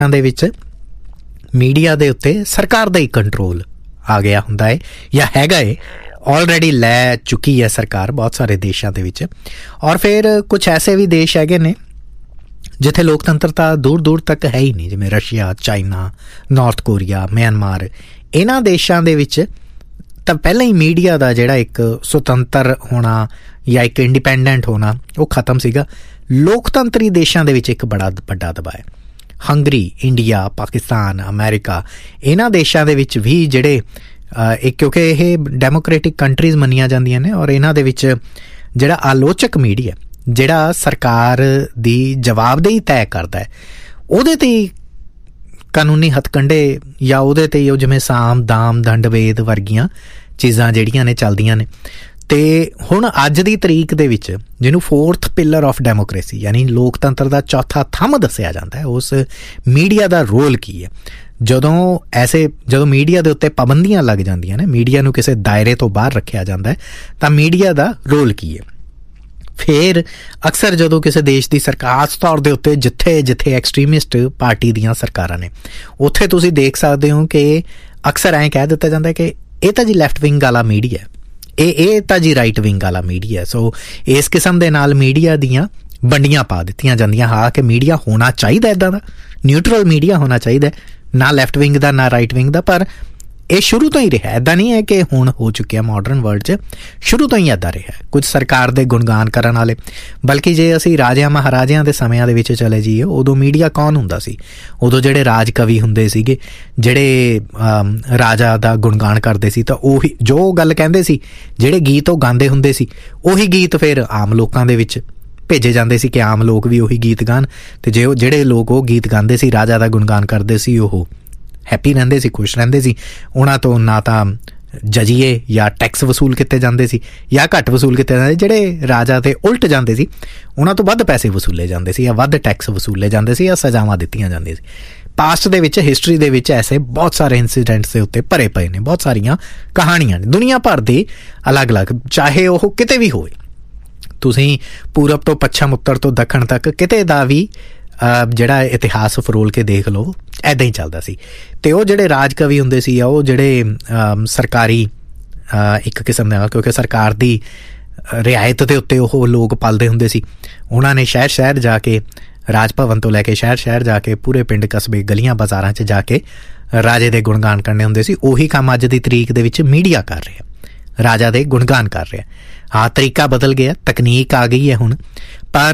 ਦੇ ਵਿੱਚ ਮੀਡੀਆ ਦੇ ਉੱਤੇ ਸਰਕਾਰ ਦਾ ਹੀ ਕੰਟਰੋਲ ਆ ਗਿਆ ਹੁੰਦਾ ਹੈ ਜਾਂ ਹੈਗਾ ਹੈ, ਆਲਰੇਡੀ ਲੈ ਚੁੱਕੀ ਹੈ ਸਰਕਾਰ ਬਹੁਤ ਸਾਰੇ ਦੇਸ਼ਾਂ ਦੇ ਵਿੱਚ। ਔਰ ਫਿਰ ਕੁਛ ਐਸੇ ਵੀ ਦੇਸ਼ ਹੈਗੇ ਨੇ ਜਿੱਥੇ ਲੋਕਤੰਤਰ ਤਾਂ ਦੂਰ ਦੂਰ ਤੱਕ ਹੈ ਹੀ ਨਹੀਂ, ਜਿਵੇਂ Russia, China, north Korea, Myanmar. ਇਹਨਾਂ ਦੇਸ਼ਾਂ ਦੇ ਵਿੱਚ ਤਾਂ ਪਹਿਲਾਂ ਹੀ ਮੀਡੀਆ ਦਾ ਜਿਹੜਾ ਇੱਕ ਸੁਤੰਤਰ ਹੋਣਾ ਜਾਂ ਇੱਕ ਇੰਡੀਪੈਂਡੈਂਟ ਹੋਣਾ ਉਹ ਖਤਮ ਸੀਗਾ। ਲੋਕਤੰਤਰੀ ਦੇਸ਼ਾਂ ਦੇ ਵਿੱਚ ਇੱਕ ਬੜਾ ਵੱਡਾ ਦਬਾਅ ਹੈ। ਹੰਗਰੀ, ਇੰਡੀਆ, ਪਾਕਿਸਤਾਨ, ਅਮੈਰੀਕਾ, ਇਹਨਾਂ ਦੇਸ਼ਾਂ ਦੇ ਵਿੱਚ ਵੀ ਜਿਹੜੇ ਕਿਉਂਕਿ ਇਹ ਡੈਮੋਕ੍ਰੇਟਿਕ ਕੰਟਰੀਜ਼ ਮੰਨੀਆਂ ਜਾਂਦੀਆਂ ਨੇ, ਔਰ ਇਹਨਾਂ ਦੇ ਵਿੱਚ ਜਿਹੜਾ ਆਲੋਚਕ ਮੀਡੀਆ ਜਿਹੜਾ ਸਰਕਾਰ ਦੀ ਜਵਾਬਦੇਹੀ ਤੈਅ ਕਰਦਾ ਹੈ, ਉਹਦੇ 'ਤੇ ਕਾਨੂੰਨੀ ਹੱਥਕੰਡੇ ਜਾਂ ਉਹਦੇ 'ਤੇ ਉਹ ਜਿਵੇਂ ਸਾਮ, ਦਾਮ, ਦੰਡ, ਵੇਦ ਵਰਗੀਆਂ ਚੀਜ਼ਾਂ ਜਿਹੜੀਆਂ ਨੇ ਚੱਲਦੀਆਂ ਨੇ। ਅਤੇ ਹੁਣ ਅੱਜ ਦੀ ਤਰੀਕ ਦੇ ਵਿੱਚ ਜਿਹਨੂੰ 4th ਪਿਲਰ ਆਫ ਡੈਮੋਕ੍ਰੇਸੀ ਯਾਨੀ ਲੋਕਤੰਤਰ ਦਾ ਚੌਥਾ ਥੰਮ ਦੱਸਿਆ ਜਾਂਦਾ ਹੈ, ਉਸ ਮੀਡੀਆ ਦਾ ਰੋਲ ਕੀ ਹੈ। ਜਦੋਂ ਮੀਡੀਆ ਦੇ ਉੱਤੇ ਪਾਬੰਦੀਆਂ ਲੱਗ ਜਾਂਦੀਆਂ ਨੇ, ਮੀਡੀਆ ਨੂੰ ਕਿਸੇ ਦਾਇਰੇ ਤੋਂ ਬਾਹਰ ਰੱਖਿਆ ਜਾਂਦਾ ਹੈ, ਤਾਂ ਮੀਡੀਆ ਦਾ ਰੋਲ ਕੀ ਹੈ। ਫਿਰ ਅਕਸਰ ਜਦੋਂ ਕਿਸੇ ਦੇਸ਼ ਦੀ ਸਰਕਾਰ, ਖਾਸ ਤੌਰ ਦੇ ਉੱਤੇ ਜਿੱਥੇ ਐਕਸਟਰੀਮਿਸਟ ਪਾਰਟੀ ਦੀਆਂ ਸਰਕਾਰਾਂ ਨੇ, ਉੱਥੇ ਤੁਸੀਂ ਦੇਖ ਸਕਦੇ ਹੋ ਕਿ ਅਕਸਰ ਐਂ ਕਹਿ ਦਿੱਤਾ ਜਾਂਦਾ ਕਿ ਇਹ ਤਾਂ ਜੀ ਲੈਫਟ ਵਿੰਗ ਵਾਲਾ ਮੀਡੀਆ, ਇਹ ਤਾਂ ਜੀ ਰਾਈਟ ਵਿੰਗ ਵਾਲਾ ਮੀਡੀਆ। ਸੋ ਇਸ ਕਿਸਮ ਦੇ ਨਾਲ ਮੀਡੀਆ ਦੀਆਂ ਵੰਡੀਆਂ ਪਾ ਦਿੱਤੀਆਂ ਜਾਂਦੀਆਂ। ਹਾਂ ਕਿ ਮੀਡੀਆ ਹੋਣਾ ਚਾਹੀਦਾ ਇੱਦਾਂ ਦਾ, ਨਿਊਟਰਲ ਮੀਡੀਆ ਹੋਣਾ ਚਾਹੀਦਾ, ਨਾ ਲੈਫਟ ਵਿੰਗ ਦਾ ਨਾ ਰਾਈਟ ਵਿੰਗ ਦਾ। ਪਰ ਇਹ ਸ਼ੁਰੂ ਤੋਂ ਹੀ ਰਿਹਾ, ਇੱਦਾਂ ਨਹੀਂ ਹੈ ਕਿ ਹੁਣ ਹੋ ਚੁੱਕਿਆ ਮਾਡਰਨ ਵਰਲਡ 'ਚ, ਸ਼ੁਰੂ ਤੋਂ ਹੀ ਇੱਦਾਂ ਰਿਹਾ। ਕੁਝ ਸਰਕਾਰ ਦੇ ਗੁਣਗਾਨ ਕਰਨ ਵਾਲੇ, ਬਲਕਿ ਜੇ ਅਸੀਂ ਰਾਜਿਆਂ ਮਹਾਰਾਜਿਆਂ ਦੇ ਸਮਿਆਂ ਦੇ ਵਿੱਚ ਚਲੇ ਜਾਈਏ, ਉਦੋਂ ਮੀਡੀਆ ਕੌਣ ਹੁੰਦਾ ਸੀ? ਉਦੋਂ ਜਿਹੜੇ ਰਾਜ ਕਵੀ ਹੁੰਦੇ ਸੀਗੇ, ਜਿਹੜੇ ਰਾਜਾ ਦਾ ਗੁਣਗਾਨ ਕਰਦੇ ਸੀ, ਤਾਂ ਉਹੀ ਜੋ ਗੱਲ ਕਹਿੰਦੇ ਸੀ, ਜਿਹੜੇ ਗੀਤ ਉਹ ਗਾਉਂਦੇ ਹੁੰਦੇ ਸੀ, ਉਹੀ ਗੀਤ ਫਿਰ ਆਮ ਲੋਕਾਂ ਦੇ ਵਿੱਚ ਭੇਜੇ ਜਾਂਦੇ ਸੀ ਕਿ ਆਮ ਲੋਕ ਵੀ ਉਹੀ ਗੀਤ ਗਾਣ। ਅਤੇ ਜਿਹੜੇ ਲੋਕ ਉਹ ਗੀਤ ਗਾਉਂਦੇ ਸੀ, ਰਾਜਾ ਦਾ ਗੁਣਗਾਨ ਕਰਦੇ ਸੀ, ਉਹ ਹੈਪੀ ਰਹਿੰਦੇ ਸੀ, ਖੁਸ਼ ਰਹਿੰਦੇ ਸੀ। ਉਹਨਾਂ ਤੋਂ ਨਾ ਤਾਂ ਜਜੀਏ ਜਾਂ ਟੈਕਸ ਵਸੂਲ ਕੀਤੇ ਜਾਂਦੇ ਸੀ ਜਾਂ ਘੱਟ ਵਸੂਲ ਕੀਤੇ ਜਾਂਦੇ। ਜਿਹੜੇ ਰਾਜਾ ਦੇ ਉਲਟ ਜਾਂਦੇ ਸੀ, ਉਹਨਾਂ ਤੋਂ ਵੱਧ ਪੈਸੇ ਵਸੂਲੇ ਜਾਂਦੇ ਸੀ ਜਾਂ ਵੱਧ ਟੈਕਸ ਵਸੂਲੇ ਜਾਂਦੇ ਸੀ ਜਾਂ ਸਜ਼ਾਵਾਂ ਦਿੱਤੀਆਂ ਜਾਂਦੀਆਂ ਸੀ। ਪਾਸਟ ਦੇ ਵਿੱਚ, ਹਿਸਟਰੀ ਦੇ ਵਿੱਚ ਐਸੇ ਬਹੁਤ ਸਾਰੇ ਇੰਸੀਡੈਂਟਸ ਦੇ ਉੱਤੇ ਭਰੇ ਪਏ ਨੇ, ਬਹੁਤ ਸਾਰੀਆਂ ਕਹਾਣੀਆਂ ਨੇ ਦੁਨੀਆ ਭਰ ਦੀ ਅਲੱਗ-ਅਲੱਗ, ਚਾਹੇ ਉਹ ਕਿਤੇ ਵੀ ਹੋਵੇ। ਤੁਸੀਂ ਪੂਰਬ ਤੋਂ ਪੱਛਮ, ਉੱਤਰ ਤੋਂ ਦੱਖਣ ਤੱਕ ਕਿਤੇ ਦਾ ਵੀ ਜਿਹੜਾ ਇਤਿਹਾਸ ਫਰੋਲ ਕੇ ਦੇਖ ਲਓ, ਇੱਦਾਂ ਹੀ ਚੱਲਦਾ ਸੀ। ਅਤੇ ਉਹ ਜਿਹੜੇ ਰਾਜ ਕਵੀ ਹੁੰਦੇ ਸੀ, ਉਹ ਜਿਹੜੇ ਸਰਕਾਰੀ ਇੱਕ ਕਿਸਮ ਦੇ ਨਾਲ, ਕਿਉਂਕਿ ਸਰਕਾਰ ਦੀ ਰਿਆਇਤ ਦੇ ਉੱਤੇ ਉਹ ਲੋਕ ਪਲਦੇ ਹੁੰਦੇ ਸੀ, ਉਹਨਾਂ ਨੇ ਸ਼ਹਿਰ ਸ਼ਹਿਰ ਜਾ ਕੇ, ਰਾਜ ਭਵਨ ਤੋਂ ਲੈ ਕੇ ਸ਼ਹਿਰ ਸ਼ਹਿਰ ਜਾ ਕੇ, ਪੂਰੇ ਪਿੰਡ ਕਸਬੇ, ਗਲੀਆਂ ਬਾਜ਼ਾਰਾਂ 'ਚ ਜਾ ਕੇ ਰਾਜੇ ਦੇ ਗੁਣਗਾਨ ਕਰਨੇ ਹੁੰਦੇ ਸੀ। ਉਹੀ ਕੰਮ ਅੱਜ ਦੀ ਤਰੀਕ ਦੇ ਵਿੱਚ ਮੀਡੀਆ ਕਰ ਰਿਹਾ, ਰਾਜਾ ਦੇ ਗੁਣਗਾਨ ਕਰ ਰਿਹਾ। ਹਾਂ, ਤਰੀਕਾ ਬਦਲ ਗਿਆ, ਤਕਨੀਕ ਆ ਗਈ ਹੈ ਹੁਣ, ਪਰ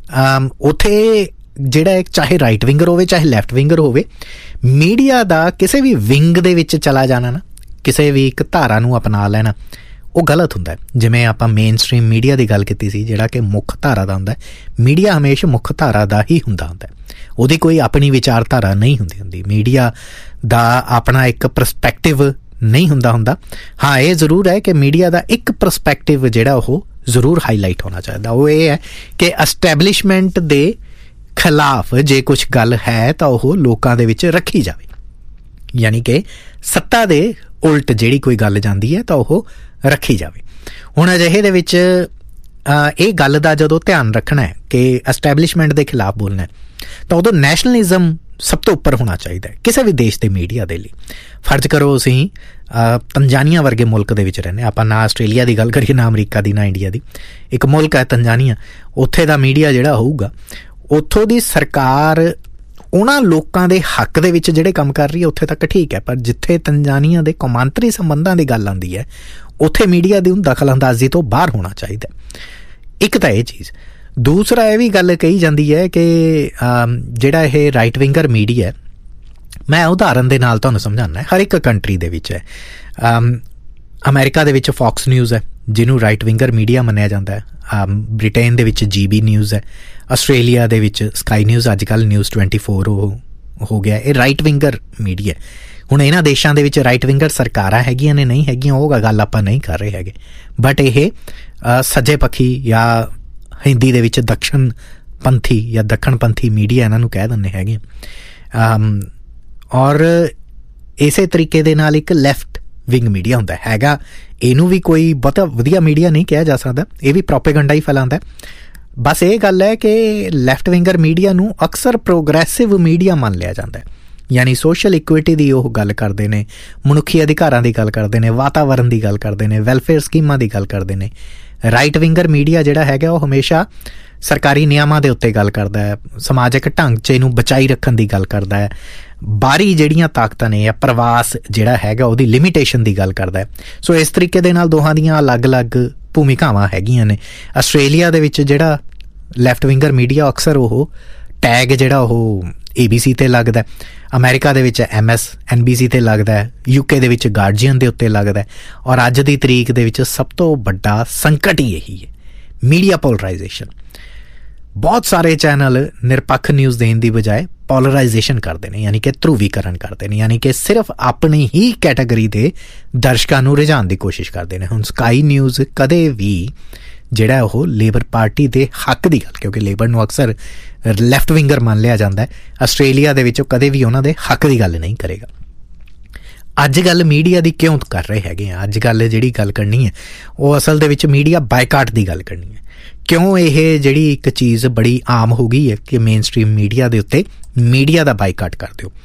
ਉੱਥੇ ਜਿਹੜਾ ਚਾਹੇ ਰਾਈਟ ਵਿੰਗਰ ਹੋਵੇ ਚਾਹੇ ਲੈਫਟ ਵਿੰਗਰ ਹੋਵੇ, ਮੀਡੀਆ ਦਾ ਕਿਸੇ ਵੀ ਵਿੰਗ ਦੇ ਵਿੱਚ ਚਲਾ ਜਾਣਾ ਨਾ, ਕਿਸੇ ਵੀ ਇੱਕ ਧਾਰਾ ਨੂੰ ਅਪਣਾ ਲੈਣਾ, ਉਹ ਗਲਤ ਹੁੰਦਾ। ਜਿਵੇਂ ਆਪਾਂ ਮੇਨ ਸਟਰੀਮ ਮੀਡੀਆ ਦੀ ਗੱਲ ਕੀਤੀ ਸੀ, ਜਿਹੜਾ ਕਿ ਮੁੱਖ ਧਾਰਾ ਦਾ ਹੁੰਦਾ। ਮੀਡੀਆ ਹਮੇਸ਼ਾ ਮੁੱਖ ਧਾਰਾ ਦਾ ਹੀ ਹੁੰਦਾ, ਉਹਦੀ ਕੋਈ ਆਪਣੀ ਵਿਚਾਰਧਾਰਾ ਨਹੀਂ ਹੁੰਦੀ। ਮੀਡੀਆ ਦਾ ਆਪਣਾ ਇੱਕ ਪਰਸਪੈਕਟਿਵ ਨਹੀਂ ਹੁੰਦਾ। ਹਾਂ, ਇਹ ਜ਼ਰੂਰ ਹੈ ਕਿ ਮੀਡੀਆ ਦਾ ਇੱਕ ਪਰਸਪੈਕਟਿਵ ਜਿਹੜਾ ਉਹ ਜ਼ਰੂਰ ਹਾਈਲਾਈਟ ਹੋਣਾ ਚਾਹੀਦਾ। ਉਹ ਇਹ ਹੈ ਕਿ ਐਸਟੈਬਲਿਸ਼ਮੈਂਟ ਦੇ ਖਿਲਾਫ ਜੇ ਕੁਛ ਗੱਲ ਹੈ ਤਾਂ ਉਹ ਲੋਕਾਂ ਦੇ ਵਿੱਚ ਰੱਖੀ ਜਾਵੇ, ਯਾਨੀ ਕਿ ਸੱਤਾ ਦੇ ਉਲਟ ਜਿਹੜੀ ਕੋਈ ਗੱਲ ਜਾਂਦੀ ਹੈ ਤਾਂ ਉਹ ਰੱਖੀ ਜਾਵੇ। ਹੁਣ ਅਜਿਹੇ ਦੇ ਵਿੱਚ ਇਹ ਗੱਲ ਦਾ ਜਦੋਂ ਧਿਆਨ ਰੱਖਣਾ ਹੈ ਕਿ ਐਸਟੈਬਲਿਸ਼ਮੈਂਟ ਦੇ ਖਿਲਾਫ ਬੋਲਣਾ, ਤਾਂ ਉਦੋਂ ਨੈਸ਼ਨਲਿਜ਼ਮ ਸਭ ਤੋਂ ਉੱਪਰ ਹੋਣਾ ਚਾਹੀਦਾ ਹੈ ਕਿਸੇ ਵੀ ਦੇਸ਼ ਦੇ ਮੀਡੀਆ ਦੇ ਲਈ। ਫਰਜ਼ ਕਰੋ ਅਸੀਂ ਤੰਜਾਨੀਆ ਵਰਗੇ ਮੁਲਕ ਦੇ ਵਿੱਚ ਰਹਿੰਦੇ, ਆਪਾਂ ਨਾ ਆਸਟ੍ਰੇਲੀਆ ਦੀ ਗੱਲ ਕਰੀਏ, ਨਾ ਅਮਰੀਕਾ ਦੀ, ਨਾ ਇੰਡੀਆ ਦੀ, ਇੱਕ ਮੁਲਕ ਹੈ ਤੰਜਾਨੀਆ। ਉੱਥੇ ਦਾ ਮੀਡੀਆ ਜਿਹੜਾ ਹੋਊਗਾ, ਉੱਥੋਂ ਦੀ ਸਰਕਾਰ ਉਹਨਾਂ ਲੋਕਾਂ ਦੇ ਹੱਕ ਦੇ ਵਿੱਚ ਜਿਹੜੇ ਕੰਮ ਕਰ ਰਹੀ ਹੈ, ਉੱਥੇ ਤੱਕ ਠੀਕ ਹੈ। ਪਰ ਜਿੱਥੇ ਤੰਜਾਨੀਆ ਦੇ ਕੌਮਾਂਤਰੀ ਸੰਬੰਧਾਂ ਦੀ ਗੱਲ ਆਉਂਦੀ ਹੈ, ਉੱਥੇ ਮੀਡੀਆ ਦੀ ਦਖਲ ਅੰਦਾਜ਼ੀ ਤੋਂ ਬਾਹਰ ਹੋਣਾ ਚਾਹੀਦਾ। ਇੱਕ ਤਾਂ ਇਹ ਚੀਜ਼। ਦੂਸਰਾ ਇਹ ਵੀ ਗੱਲ ਕਹੀ ਜਾਂਦੀ ਹੈ ਕਿ ਜਿਹੜਾ ਇਹ ਰਾਈਟ ਵਿੰਗਰ ਮੀਡੀਆ, ਮੈਂ ਉਦਾਹਰਨ ਦੇ ਨਾਲ ਤੁਹਾਨੂੰ ਸਮਝਾਉਣਾ, ਹਰ ਇੱਕ ਕੰਟਰੀ ਦੇ ਵਿੱਚ ਹੈ। ਅਮਰੀਕਾ ਦੇ ਵਿੱਚ ਫੌਕਸ ਨਿਊਜ਼ ਹੈ, ਜਿਹਨੂੰ ਰਾਈਟ ਵਿੰਗਰ ਮੀਡੀਆ ਮੰਨਿਆ ਜਾਂਦਾ ਹੈ। ਬ੍ਰਿਟੇਨ ਦੇ ਵਿੱਚ GB ਨਿਊਜ਼ ਹੈ। ਆਸਟ੍ਰੇਲੀਆ ਦੇ ਵਿੱਚ ਸਕਾਈ ਨਿਊਜ਼, ਅੱਜ ਕੱਲ੍ਹ ਨਿਊਜ਼ 24 ਹੋ ਗਿਆ, ਇਹ ਰਾਈਟ ਵਿੰਗਰ ਮੀਡੀਆ। ਹੁਣ ਇਹਨਾਂ ਦੇਸ਼ਾਂ ਦੇ ਵਿੱਚ ਰਾਈਟ ਵਿੰਗਰ ਸਰਕਾਰਾਂ ਹੈਗੀਆਂ ਨੇ, ਨਹੀਂ ਹੈਗੀਆਂ, ਉਹ ਗੱਲ ਆਪਾਂ ਨਹੀਂ ਕਰ ਰਹੇ ਹੈਗੇ। ਬਟ ਇਹ ਸੱਜੇ ਪੱਖੀ ਜਾਂ ਹਿੰਦੀ ਦੇ ਵਿੱਚ ਦਕਸ਼ਣ ਪੰਥੀ ਜਾਂ ਦੱਖਣ ਪੰਥੀ ਮੀਡੀਆ ਇਹਨਾਂ ਨੂੰ ਕਹਿ ਦਿੰਦੇ ਹੈਗੇ। ਔਰ ਇਸੇ ਤਰੀਕੇ ਦੇ ਨਾਲ ਇੱਕ ਲੈਫਟ ਵਿੰਗ ਮੀਡੀਆ ਹੁੰਦਾ ਹੈਗਾ। ਇਹਨੂੰ ਵੀ ਕੋਈ ਬਹੁਤਾ ਵਧੀਆ ਮੀਡੀਆ ਨਹੀਂ ਕਿਹਾ ਜਾ ਸਕਦਾ, ਇਹ ਵੀ ਪ੍ਰੋਪੇਗੰਡਾ ਹੀ ਫੈਲਾਉਂਦਾ। ਬਸ ਇਹ ਗੱਲ ਹੈ ਕਿ ਲੈਫਟ ਵਿੰਗਰ ਮੀਡੀਆ ਨੂੰ ਅਕਸਰ ਪ੍ਰੋਗਰੈਸਿਵ ਮੀਡੀਆ ਮੰਨ ਲਿਆ ਜਾਂਦਾ ਹੈ, ਯਾਨੀ ਸੋਸ਼ਲ ਇਕੁਇਟੀ ਦੀ ਉਹ ਗੱਲ ਕਰਦੇ ਨੇ, ਮਨੁੱਖੀ ਅਧਿਕਾਰਾਂ ਦੀ ਗੱਲ ਕਰਦੇ ਨੇ, ਵਾਤਾਵਰਨ ਦੀ ਗੱਲ ਕਰਦੇ ਨੇ, ਵੈਲਫੇਅਰ ਸਕੀਮਾਂ ਦੀ ਗੱਲ ਕਰਦੇ ਨੇ। ਰਾਈਟ ਵਿੰਗਰ ਮੀਡੀਆ ਜਿਹੜਾ ਹੈਗਾ ਉਹ ਹਮੇਸ਼ਾ ਸਰਕਾਰੀ ਨਿਯਮਾਂ ਦੇ ਉੱਤੇ ਗੱਲ ਕਰਦਾ ਹੈ, ਸਮਾਜਿਕ ਢਾਂਚੇ ਨੂੰ ਬਚਾਈ ਰੱਖਣ ਦੀ ਗੱਲ ਕਰਦਾ ਹੈ, ਬਾਹਰੀ ਜਿਹੜੀਆਂ ਤਾਕਤਾਂ ਨੇ ਜਾਂ ਪ੍ਰਵਾਸ ਜਿਹੜਾ ਹੈਗਾ ਉਹਦੀ ਲਿਮੀਟੇਸ਼ਨ ਦੀ ਗੱਲ ਕਰਦਾ ਹੈ। ਸੋ ਇਸ ਤਰੀਕੇ ਦੇ ਨਾਲ ਦੋਹਾਂ ਦੀਆਂ ਅਲੱਗ-ਅਲੱਗ ਭੂਮਿਕਾਵਾਂ ਹੈਗੀਆਂ ਨੇ। ਆਸਟ੍ਰੇਲੀਆ ਦੇ ਵਿੱਚ ਜਿਹੜਾ ਲੈਫਟ ਵਿੰਗਰ ਮੀਡੀਆ ਅਕਸਰ ਉਹ ਟੈਗ ਜਿਹੜਾ ਉਹ ABC ਤੇ ਲੱਗਦਾ, ਅਮਰੀਕਾ ਦੇ ਵਿੱਚ MSNBC ਤੇ ਲੱਗਦਾ, UK ਦੇ ਵਿੱਚ ਗਾਰਡੀਅਨ ਦੇ ਉੱਤੇ ਲੱਗਦਾ। ਔਰ ਅੱਜ ਦੀ ਤਰੀਕ ਦੇ ਵਿੱਚ ਸਭ ਤੋਂ ਵੱਡਾ ਸੰਕਟ ਹੀ ਇਹੀ ਹੈ, ਮੀਡੀਆ ਪੋਲਰਾਈਜੇਸ਼ਨ। ਬਹੁਤ ਸਾਰੇ ਚੈਨਲ ਨਿਰਪੱਖ ਨਿਊਜ਼ ਦੇਣ ਦੀ ਬਜਾਏ ਪੋਲਰਾਈਜੇਸ਼ਨ ਕਰਦੇ ਨੇ, ਯਾਨੀ ਕਿ ਧਰੂਵੀਕਰਨ ਕਰਦੇ ਨੇ, ਯਾਨੀ ਕਿ ਸਿਰਫ ਆਪਣੀ ਹੀ ਕੈਟਾਗਰੀ ਦੇ ਦਰਸ਼ਕਾਂ ਨੂੰ ਰਿਝਾਉਣ ਦੀ ਕੋਸ਼ਿਸ਼ ਕਰਦੇ ਨੇ। ਹੁਣ ਸਕਾਈ ਨਿਊਜ਼ ਕਦੇ ਵੀ ਜਿਹੜਾ ਉਹ ਲੇਬਰ ਪਾਰਟੀ ਦੇ ਹੱਕ ਦੀ ਗੱਲ, ਕਿਉਂਕਿ ਲੇਬਰ ਨੂੰ ਅਕਸਰ ਲੈਫਟ ਵਿੰਗਰ ਮੰਨ ਲਿਆ ਜਾਂਦਾ, ਆਸਟ੍ਰੇਲੀਆ ਦੇ ਵਿੱਚ ਕਦੇ ਵੀ ਉਹਨਾਂ ਦੇ ਹੱਕ ਦੀ ਗੱਲ ਨਹੀਂ ਕਰੇਗਾ। ਅੱਜ ਗੱਲ ਮੀਡੀਆ ਦੀ ਕਿਉਂ ਕਰ ਰਹੇ ਹੈਗੇ ਆ? ਅੱਜ ਗੱਲ ਜਿਹੜੀ ਗੱਲ ਕਰਨੀ ਹੈ ਉਹ ਅਸਲ ਦੇ ਵਿੱਚ ਮੀਡੀਆ ਬਾਈਕਾਟ ਦੀ ਗੱਲ ਕਰਨੀ ਹੈ। ਕਿਉਂ ਇਹ ਜਿਹੜੀ ਇੱਕ ਚੀਜ਼ ਬੜੀ ਆਮ ਹੋ ਗਈ ਹੈ ਕਿ ਮੇਨ ਸਟ੍ਰੀਮ ਮੀਡੀਆ ਦੇ ਉੱਤੇ ਮੀਡੀਆ ਦਾ ਬਾਈਕਾਟ ਕਰ ਦਿਓ।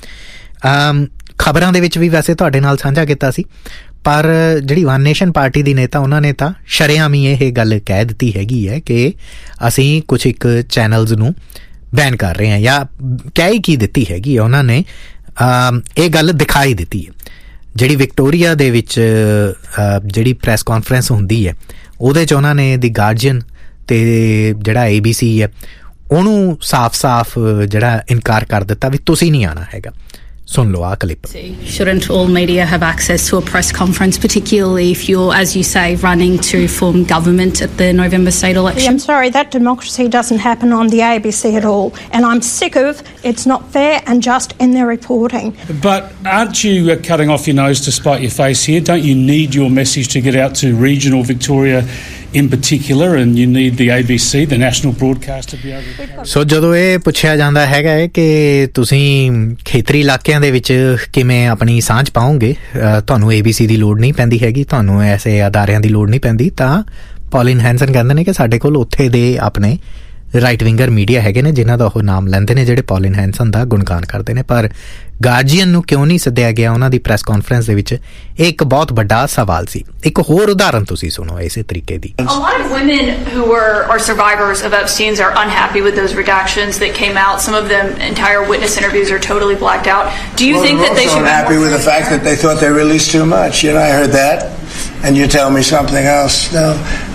ਖਬਰਾਂ ਦੇ ਵਿੱਚ ਵੀ ਵੈਸੇ ਤੁਹਾਡੇ ਨਾਲ ਸਾਂਝਾ ਕੀਤਾ ਸੀ, ਪਰ ਜਿਹੜੀ ਵਨ ਨੇਸ਼ਨ ਪਾਰਟੀ ਦੀ ਨੇਤਾ ਉਹਨਾਂ ਨੇ ਤਾਂ ਸ਼ਰੇਆਮ ਹੀ ਇਹ ਗੱਲ ਕਹਿ ਦਿੱਤੀ ਹੈਗੀ ਹੈ ਕਿ ਅਸੀਂ ਕੁਛ ਇੱਕ ਚੈਨਲਸ ਨੂੰ ਬੈਨ ਕਰ ਰਹੇ ਹਾਂ, ਜਾਂ ਕਹਿ ਹੀ ਕੀ ਦਿੱਤੀ ਹੈਗੀ ਹੈ ਉਹਨਾਂ ਨੇ, ਇਹ ਗੱਲ ਦਿਖਾਈ ਦਿੱਤੀ ਹੈ। ਜਿਹੜੀ ਵਿਕਟੋਰੀਆ ਦੇ ਵਿੱਚ ਜਿਹੜੀ ਪ੍ਰੈਸ ਕਾਨਫਰੰਸ ਹੁੰਦੀ ਹੈ ਉਹਦੇ 'ਚ ਉਹਨਾਂ ਨੇ ਦੀ ਗਾਰਡੀਅਨ ਤੇ ਜਿਹੜਾ ABC ਹੈ ਉਹਨੂੰ ਸਾਫ਼-ਸਾਫ਼ ਜਿਹੜਾ ਇਨਕਾਰ ਕਰ ਦਿੱਤਾ ਵੀ ਤੁਸੀਂ ਨਹੀਂ ਆਉਣਾ ਹੈਗਾ। ਸੁਣ ਲਓ ਆਹ clip. Shouldn't all media have access to a press conference, particularly if you're, as you say, running to form government at the November state election? I'm sorry, that democracy doesn't happen on the ABC at all, and I'm sick of it's not fair and just in their reporting. But aren't you cutting off your nose to spite your face here? Don't you need your message to get out to regional Victoria in particular, and you need the ABC, the national broadcast, to be able to... ਸੋ ਜਦੋਂ ਇਹ ਪੁੱਛਿਆ ਜਾਂਦਾ ਹੈਗਾ ਹੈ ਕਿ ਤੁਸੀਂ ਖੇਤਰੀ ਇਲਾਕਿਆਂ ਦੇ ਵਿੱਚ ਕਿਵੇਂ ਆਪਣੀ ਸਾਂਝ ਪਾਓਗੇ, ਤੁਹਾਨੂੰ ABC ਦੀ ਲੋੜ ਨਹੀਂ ਪੈਂਦੀ ਹੈਗੀ, ਤੁਹਾਨੂੰ ਐਸੇ ਅਦਾਰਿਆਂ ਦੀ ਲੋੜ ਨਹੀਂ ਪੈਂਦੀ, ਤਾਂ ਪੌਲਿਨ ਹੈਂਸਨ ਕਹਿੰਦੇ ਨੇ ਕਿ ਸਾਡੇ ਕੋਲ ਉੱਥੇ ਦੇ ਆਪਣੇ ਰਾਈਟ ਵਿੰਗਰ ਮੀਡੀਆ ਹੈਗੇ ਨੇ ਜਿਨ੍ਹਾਂ ਦਾ ਉਹ ਨਾਮ ਲੈਂਦੇ ਨੇ, ਜਿਹੜੇ ਪੌਲਿਨ ਹੈਂਸਨ ਦਾ ਗੁਣਗਾਨ ਕਰਦੇ ਨੇ। ਪਰ ਗਾਰਡੀਅਨ ਨੂੰ ਕਿਉਂ ਨਹੀਂ ਸੱਦਿਆ ਗਿਆ ਉਹਨਾਂ ਦੀ ਪ੍ਰੈਸ ਕਾਨਫਰੰਸ ਦੇ ਵਿੱਚ, ਇਹ ਇੱਕ ਬਹੁਤ ਵੱਡਾ ਸਵਾਲ ਸੀ। ਇੱਕ ਹੋਰ ਉਦਾਹਰਨ ਤੁਸੀਂ ਸੁਣੋ ਇਸੇ ਤਰੀਕੇ ਦੀ। A lot of women who are survivors of Epstein's are unhappy with those redactions that came out. Some of them, entire witness interviews are totally blacked out. Do you think that they should be unhappy with the fact that they thought they released too much? You know, I heard that, and you tell me something else. No.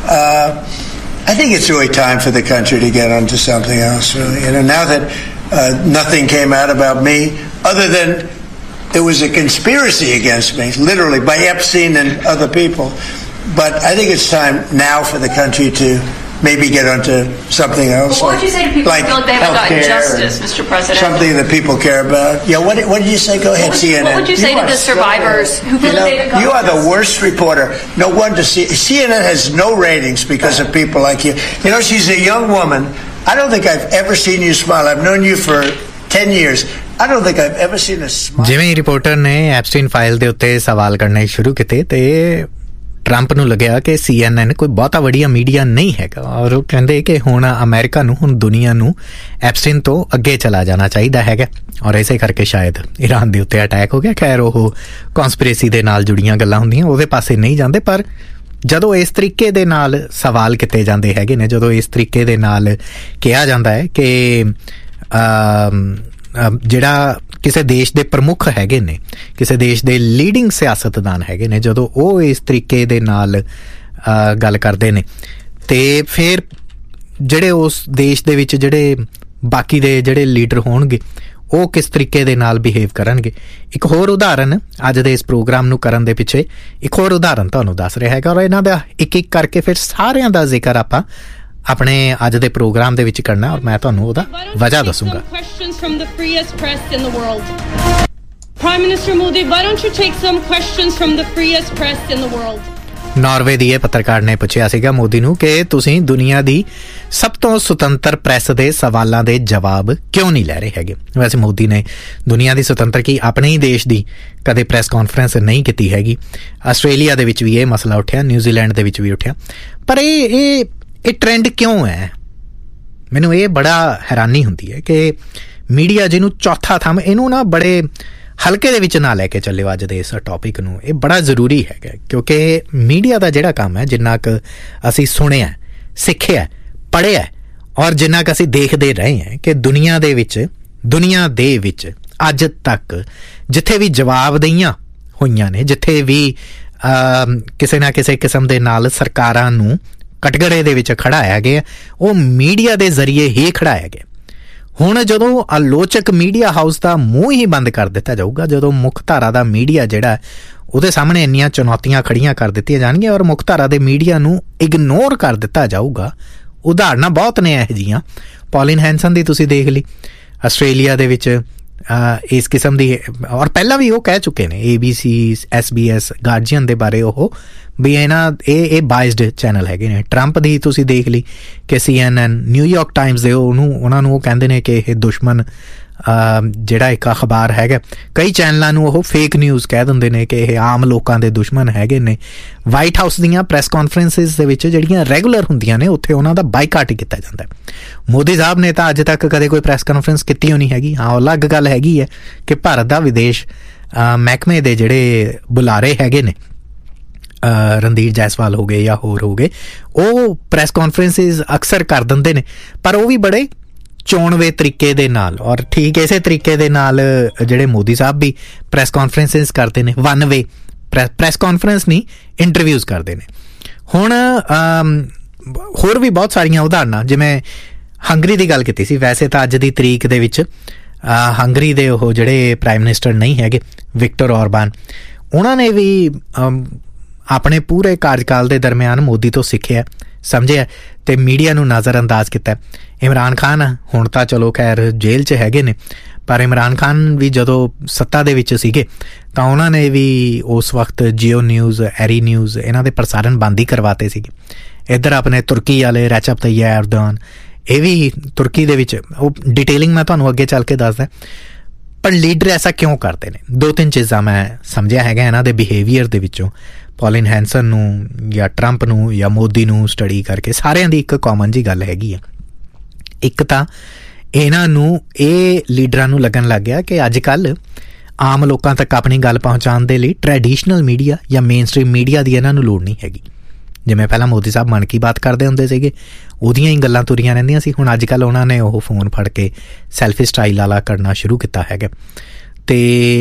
I think it's really time for the country to get onto something else, really. You know, now that nothing came out about me, other than there was a conspiracy against me, literally, by Epstein and other people. But I think it's time now for the country to maybe get onto something else. Well, what would you say to people who feel like they haven't gotten justice, Mr. President? Something that people care about. Yeah, what did you say? Go ahead, CNN. What would you say to the survivors who feel like they haven't gotten justice? You are the worst reporter. No wonder CNN has no ratings because of people like you. You know, she's a young woman. I don't think I've ever seen you smile. I've known you for 10 years. I don't think I've ever seen a smile. ਜਿਵੇਂ ਹੀ reporter ਨੇ ਐਪਸਟਾਈਨ file ਦੇ ਉੱਤੇ ਸਵਾਲ ਕਰਨੇ ਸ਼ੁਰੂ ਕੀਤੇ ਤੇ Trump ਨੂੰ ਲੱਗਿਆ ਕਿ CNN ਕੋਈ ਬਹੁਤਾ ਵਧੀਆ ਮੀਡੀਆ ਨਹੀਂ ਹੈਗਾ, ਔਰ ਉਹ ਕਹਿੰਦੇ ਕਿ ਹੁਣ ਅਮਰੀਕਾ ਨੂੰ, ਹੁਣ ਦੁਨੀਆ ਨੂੰ ਐਪਸਟਾਈਨ ਤੋਂ ਅੱਗੇ ਚਲਾ ਜਾਣਾ ਚਾਹੀਦਾ ਹੈਗਾ, ਔਰ ਇਸੇ ਕਰਕੇ ਸ਼ਾਇਦ ਈਰਾਨ ਦੇ ਉੱਤੇ ਅਟੈਕ ਹੋ ਗਿਆ। ਖੈਰ ਉਹ ਕੌਨਸਪੀਰੇਸੀ ਦੇ ਨਾਲ ਜੁੜੀਆਂ ਗੱਲਾਂ ਹੁੰਦੀਆਂ, ਉਹਦੇ ਪਾਸੇ ਨਹੀਂ ਜਾਂਦੇ। ਪਰ ਜਦੋਂ ਇਸ ਤਰੀਕੇ ਦੇ ਨਾਲ ਸਵਾਲ ਕੀਤੇ ਜਾਂਦੇ ਹੈਗੇ ਨੇ, ਜਦੋਂ ਇਸ ਤਰੀਕੇ ਦੇ ਨਾਲ ਕਿਹਾ ਜਾਂਦਾ ਹੈ ਕਿ ਜਿਹੜਾ ਕਿਸੇ ਦੇਸ਼ ਦੇ ਪ੍ਰਮੁੱਖ ਹੈਗੇ ਨੇ, ਕਿਸੇ ਦੇਸ਼ ਦੇ ਲੀਡਿੰਗ ਸਿਆਸਤਦਾਨ ਹੈਗੇ ਨੇ, ਜਦੋਂ ਉਹ ਇਸ ਤਰੀਕੇ ਦੇ ਨਾਲ ਗੱਲ ਕਰਦੇ ਨੇ ਤੇ ਫਿਰ ਜਿਹੜੇ ਉਸ ਦੇਸ਼ ਦੇ ਵਿੱਚ ਜਿਹੜੇ ਬਾਕੀ ਦੇ ਜਿਹੜੇ ਲੀਡਰ ਹੋਣਗੇ ਉਹ ਕਿਸ ਤਰੀਕੇ ਦੇ ਨਾਲ ਬਿਹੇਵ ਕਰਨਗੇ। ਇੱਕ ਹੋਰ ਉਦਾਹਰਨ ਅੱਜ ਦੇ ਇਸ ਪ੍ਰੋਗਰਾਮ ਨੂੰ ਕਰਨ ਦੇ ਪਿੱਛੇ ਇੱਕ ਹੋਰ ਉਦਾਹਰਨ ਤੁਹਾਨੂੰ ਦੱਸ ਰਿਹਾ ਹੈਗਾ, ਔਰ ਇਹਨਾਂ ਦਾ ਇੱਕ ਇੱਕ ਕਰਕੇ ਫਿਰ ਸਾਰਿਆਂ ਦਾ ਜ਼ਿਕਰ ਆਪਾਂ ਆਪਣੇ ਅੱਜ ਦੇ ਪ੍ਰੋਗਰਾਮ ਦੇ ਵਿੱਚ ਕਰਨਾ, ਔਰ ਮੈਂ ਤੁਹਾਨੂੰ ਉਹਦਾ ਵਜ੍ਹਾ ਦੱਸੂਗਾ। ਨਾਰਵੇ ਦੀ ਇਹ ਪੱਤਰਕਾਰ ਨੇ ਪੁੱਛਿਆ ਸੀਗਾ ਮੋਦੀ ਨੂੰ ਕਿ ਤੁਸੀਂ ਦੁਨੀਆ ਦੀ ਸਭ ਤੋਂ ਸੁਤੰਤਰ ਪ੍ਰੈਸ ਦੇ ਸਵਾਲਾਂ ਦੇ ਜਵਾਬ ਕਿਉਂ ਨਹੀਂ ਲੈ ਰਹੇ ਹੈਗੇ। ਵੈਸੇ ਮੋਦੀ ਨੇ ਦੁਨੀਆ ਦੀ ਸੁਤੰਤਰ ਕੀ ਆਪਣੇ ਹੀ ਦੇਸ਼ ਦੀ ਕਦੇ ਪ੍ਰੈਸ ਕਾਨਫਰੰਸ ਨਹੀਂ ਕੀਤੀ ਹੈਗੀ। ਆਸਟ੍ਰੇਲੀਆ ਦੇ ਵਿੱਚ ਵੀ ਇਹ ਮਸਲਾ ਉੱਠਿਆ, ਨਿਊਜ਼ੀਲੈਂਡ ਦੇ ਵਿੱਚ ਵੀ ਉੱਠਿਆ। ਪਰ ਇਹ ਟ੍ਰੈਂਡ ਕਿਉਂ ਹੈ? ਮੈਨੂੰ ਇਹ ਬੜਾ ਹੈਰਾਨੀ ਹੁੰਦੀ ਹੈ ਕਿ ਮੀਡੀਆ ਜਿਹਨੂੰ ਚੌਥਾ ਥੰਮ, ਇਹਨੂੰ ਨਾ ਬੜੇ ਹਲਕੇ ਦੇ ਵਿੱਚ ਨਾ ਲੈ ਕੇ ਚੱਲਿਓ ਅੱਜ ਦੇ ਇਸ ਟੌਪਿਕ ਨੂੰ। ਇਹ ਬੜਾ ਜ਼ਰੂਰੀ ਹੈਗਾ ਕਿਉਂਕਿ ਮੀਡੀਆ ਦਾ ਜਿਹੜਾ ਕੰਮ ਹੈ, ਜਿੰਨਾ ਕੁ ਅਸੀਂ ਸੁਣਿਆ, ਸਿੱਖਿਆ, ਪੜ੍ਹਿਆ ਔਰ ਜਿੰਨਾ ਕੁ ਅਸੀਂ ਦੇਖਦੇ ਰਹੇ ਹਾਂ ਕਿ ਦੁਨੀਆ ਦੇ ਵਿੱਚ ਅੱਜ ਤੱਕ ਜਿੱਥੇ ਵੀ ਜਵਾਬਦੇਹੀਆਂ ਹੋਈਆਂ ਨੇ, ਜਿੱਥੇ ਵੀ ਕਿਸੇ ਨਾ ਕਿਸੇ ਕਿਸਮ ਦੇ ਨਾਲ ਸਰਕਾਰਾਂ ਨੂੰ ਕਟਘਰੇ ਦੇ ਵਿੱਚ ਖੜਾਇਆ ਗਿਆ, ਉਹ ਮੀਡੀਆ ਦੇ ਜ਼ਰੀਏ ਹੀ ਖੜਾਇਆ ਗਿਆ। ਹੁਣ ਜਦੋਂ ਆਲੋਚਕ ਮੀਡੀਆ ਹਾਊਸ ਦਾ ਮੂੰਹ ਹੀ ਬੰਦ ਕਰ ਦਿੱਤਾ ਜਾਊਗਾ, ਜਦੋਂ ਮੁੱਖ ਧਾਰਾ ਦਾ ਮੀਡੀਆ ਜਿਹੜਾ ਉਹਦੇ ਸਾਹਮਣੇ ਇੰਨੀਆਂ ਚੁਣੌਤੀਆਂ ਖੜੀਆਂ ਕਰ ਦਿੱਤੀਆਂ ਜਾਣਗੀਆਂ ਔਰ ਮੁੱਖ ਧਾਰਾ ਦੇ ਮੀਡੀਆ ਨੂੰ ਇਗਨੋਰ ਕਰ ਦਿੱਤਾ ਜਾਊਗਾ। ਉਦਾਹਰਨਾਂ ਬਹੁਤ ਨੇ ਇਹੋ ਜਿਹੀਆਂ। ਪੌਲਿਨ ਹੈਂਸਨ ਦੀ ਤੁਸੀਂ ਦੇਖ ਲਈ, ਆਸਟ੍ਰੇਲੀਆ ਦੇ ਵਿੱਚ ਇਸ ਕਿਸਮ ਦੀ, ਔਰ ਪਹਿਲਾਂ ਵੀ ਉਹ ਕਹਿ ਚੁੱਕੇ ਨੇ ABC, SBS, ਗਾਰਜੀਅਨ ਦੇ ਬਾਰੇ ਉਹ ਵੀ ਇਹ ਬਾਇਸਡ ਚੈਨਲ ਹੈਗੇ ਨੇ। ਟਰੰਪ ਦੀ ਤੁਸੀਂ ਦੇਖ ਲਈ ਕਿ CNN, ਨਿਊਯਾਰਕ ਟਾਈਮਸ ਦੇ ਉਹਨਾਂ ਨੂੰ ਉਹ ਕਹਿੰਦੇ ਨੇ ਕਿ ਇਹ ਦੁਸ਼ਮਣ ਜਿਹੜਾ ਇੱਕ ਅਖਬਾਰ ਹੈਗਾ। ਕਈ ਚੈਨਲਾਂ ਨੂੰ ਉਹ ਫੇਕ ਨਿਊਜ਼ ਕਹਿ ਦਿੰਦੇ ਨੇ ਕਿ ਇਹ ਆਮ ਲੋਕਾਂ ਦੇ ਦੁਸ਼ਮਣ ਹੈਗੇ ਨੇ। ਵਾਈਟ ਹਾਊਸ ਦੀਆਂ ਪ੍ਰੈਸ ਕਾਨਫਰੰਸਿਸ ਦੇ ਵਿੱਚ ਜਿਹੜੀਆਂ ਰੈਗੂਲਰ ਹੁੰਦੀਆਂ ਨੇ, ਉੱਥੇ ਉਹਨਾਂ ਦਾ ਬਾਈਕਾਟ ਹੀ ਕੀਤਾ ਜਾਂਦਾ। ਮੋਦੀ ਸਾਹਿਬ ਨੇ ਤਾਂ ਅੱਜ ਤੱਕ ਕਦੇ ਕੋਈ ਪ੍ਰੈਸ ਕਾਨਫਰੰਸ ਕੀਤੀ ਹੋਣੀ ਹੈਗੀ। ਹਾਂ, ਅਲੱਗ ਗੱਲ ਹੈਗੀ ਹੈ ਕਿ ਭਾਰਤ ਦਾ ਵਿਦੇਸ਼ ਮਹਿਕਮੇ ਦੇ ਜਿਹੜੇ ਬੁਲਾਰੇ ਹੈਗੇ ਨੇ, ਰਣਧੀਰ ਜੈਸਵਾਲ ਹੋ ਗਏ ਜਾਂ ਹੋਰ ਹੋ ਗਏ, ਉਹ ਪ੍ਰੈਸ ਕਾਨਫਰੰਸਿਸ ਅਕਸਰ ਕਰ ਦਿੰਦੇ ਨੇ, ਪਰ ਉਹ ਵੀ ਬੜੇ ਚੋਣਵੇਂ ਤਰੀਕੇ ਦੇ ਨਾਲ। ਔਰ ਠੀਕ ਇਸੇ ਤਰੀਕੇ ਦੇ ਨਾਲ ਜਿਹੜੇ ਮੋਦੀ ਸਾਹਿਬ ਵੀ ਪ੍ਰੈਸ ਕਾਨਫਰੰਸਿਸ ਕਰਦੇ ਨੇ, ਵਨ ਵੇ ਪ੍ਰੈਸ ਕਾਨਫਰੰਸ ਨਹੀਂ, ਇੰਟਰਵਿਊਜ਼ ਕਰਦੇ ਨੇ। ਹੁਣ ਹੋਰ ਵੀ ਬਹੁਤ ਸਾਰੀਆਂ ਉਦਾਹਰਨਾਂ, ਜਿਵੇਂ ਹੰਗਰੀ ਦੀ ਗੱਲ ਕੀਤੀ ਸੀ। ਵੈਸੇ ਤਾਂ ਅੱਜ ਦੀ ਤਰੀਕ ਦੇ ਵਿੱਚ ਹੰਗਰੀ ਦੇ ਉਹ ਜਿਹੜੇ ਪ੍ਰਾਈਮ ਮਿਨਿਸਟਰ ਨਹੀਂ ਹੈਗੇ, ਵਿਕਟਰ ਔਰਬਾਨ, ਉਹਨਾਂ ਨੇ ਵੀ ਆਪਣੇ ਪੂਰੇ ਕਾਰਜਕਾਲ ਦੇ ਦਰਮਿਆਨ ਮੋਦੀ ਤੋਂ ਸਿੱਖਿਆ, ਸਮਝਿਆ ਤੇ ਮੀਡੀਆ ਨੂੰ ਨਜ਼ਰਅੰਦਾਜ਼ ਕੀਤਾ। ਇਮਰਾਨ ਖਾਨ ਹੁਣ ਤਾਂ ਚਲੋ ਖੈਰ ਜੇਲ੍ਹ 'ਚ ਹੈਗੇ ਨੇ, ਪਰ ਇਮਰਾਨ ਖਾਨ ਵੀ ਜਦੋਂ ਸੱਤਾ ਦੇ ਵਿੱਚ ਸੀਗੇ ਤਾਂ ਉਹਨਾਂ ਨੇ ਵੀ ਉਸ ਵਕਤ ਜੀਓ ਨਿਊਜ਼, ਐਰੀ ਨਿਊਜ਼, ਇਹਨਾਂ ਦੇ ਪ੍ਰਸਾਰਣ ਬੰਦ ਹੀ ਕਰਵਾਤੇ ਸੀਗੇ। ਇੱਧਰ ਆਪਣੇ ਤੁਰਕੀ ਵਾਲੇ ਰੈਚਪ ਤੱਯਿਪ ਐਰਦੋਗਨ, ਇਹ ਵੀ ਤੁਰਕੀ ਦੇ ਵਿੱਚ, ਉਹ ਡਿਟੇਲਿੰਗ ਮੈਂ ਤੁਹਾਨੂੰ ਅੱਗੇ ਚੱਲ ਕੇ ਦੱਸਦਾ। ਪਰ ਲੀਡਰ ਐਸਾ ਕਿਉਂ ਕਰਦੇ ਨੇ? 2-3 ਚੀਜ਼ਾਂ ਮੈਂ ਸਮਝਿਆ ਹੈਗਾ ਇਹਨਾਂ ਦੇ ਬਿਹੇਵੀਅਰ ਦੇ ਵਿੱਚੋਂ। ਪੌਲਿਨ ਹੈਂਸਨ ਨੂੰ ਜਾਂ ਟਰੰਪ ਨੂੰ ਜਾਂ ਮੋਦੀ ਨੂੰ ਸਟੱਡੀ ਕਰਕੇ ਸਾਰਿਆਂ ਦੀ ਇੱਕ ਕਾਮਨ ਜੀ ਗੱਲ ਹੈਗੀ ਆ। ਇੱਕ ਤਾਂ ਇਹਨਾਂ ਨੂੰ, ਇਹ ਲੀਡਰਾਂ ਨੂੰ ਲੱਗਣ ਲੱਗ ਗਿਆ ਕਿ ਅੱਜ ਕੱਲ੍ਹ ਆਮ ਲੋਕਾਂ ਤੱਕ ਆਪਣੀ ਗੱਲ ਪਹੁੰਚਾਉਣ ਦੇ ਲਈ ਟ੍ਰੈਡੀਸ਼ਨਲ ਮੀਡੀਆ ਜਾਂ ਮੇਨ ਸਟ੍ਰੀਮ ਮੀਡੀਆ ਦੀ ਇਹਨਾਂ ਨੂੰ ਲੋੜ ਨਹੀਂ ਹੈਗੀ। ਜਿਵੇਂ ਪਹਿਲਾਂ ਮੋਦੀ ਸਾਹਿਬ ਮਨ ਕੀ ਬਾਤ ਕਰਦੇ ਹੁੰਦੇ ਸੀਗੇ, ਉਹਦੀਆਂ ਹੀ ਗੱਲਾਂ ਤੁਰੀਆਂ ਰਹਿੰਦੀਆਂ ਸੀ। ਹੁਣ ਅੱਜ ਕੱਲ੍ਹ ਉਹਨਾਂ ਨੇ ਉਹ ਫੋਨ ਫੜ ਕੇ ਸੈਲਫੀ ਸਟਾਈਲ ਵਾਲਾ ਕਰਨਾ ਸ਼ੁਰੂ ਕੀਤਾ ਹੈਗਾ। ਅਤੇ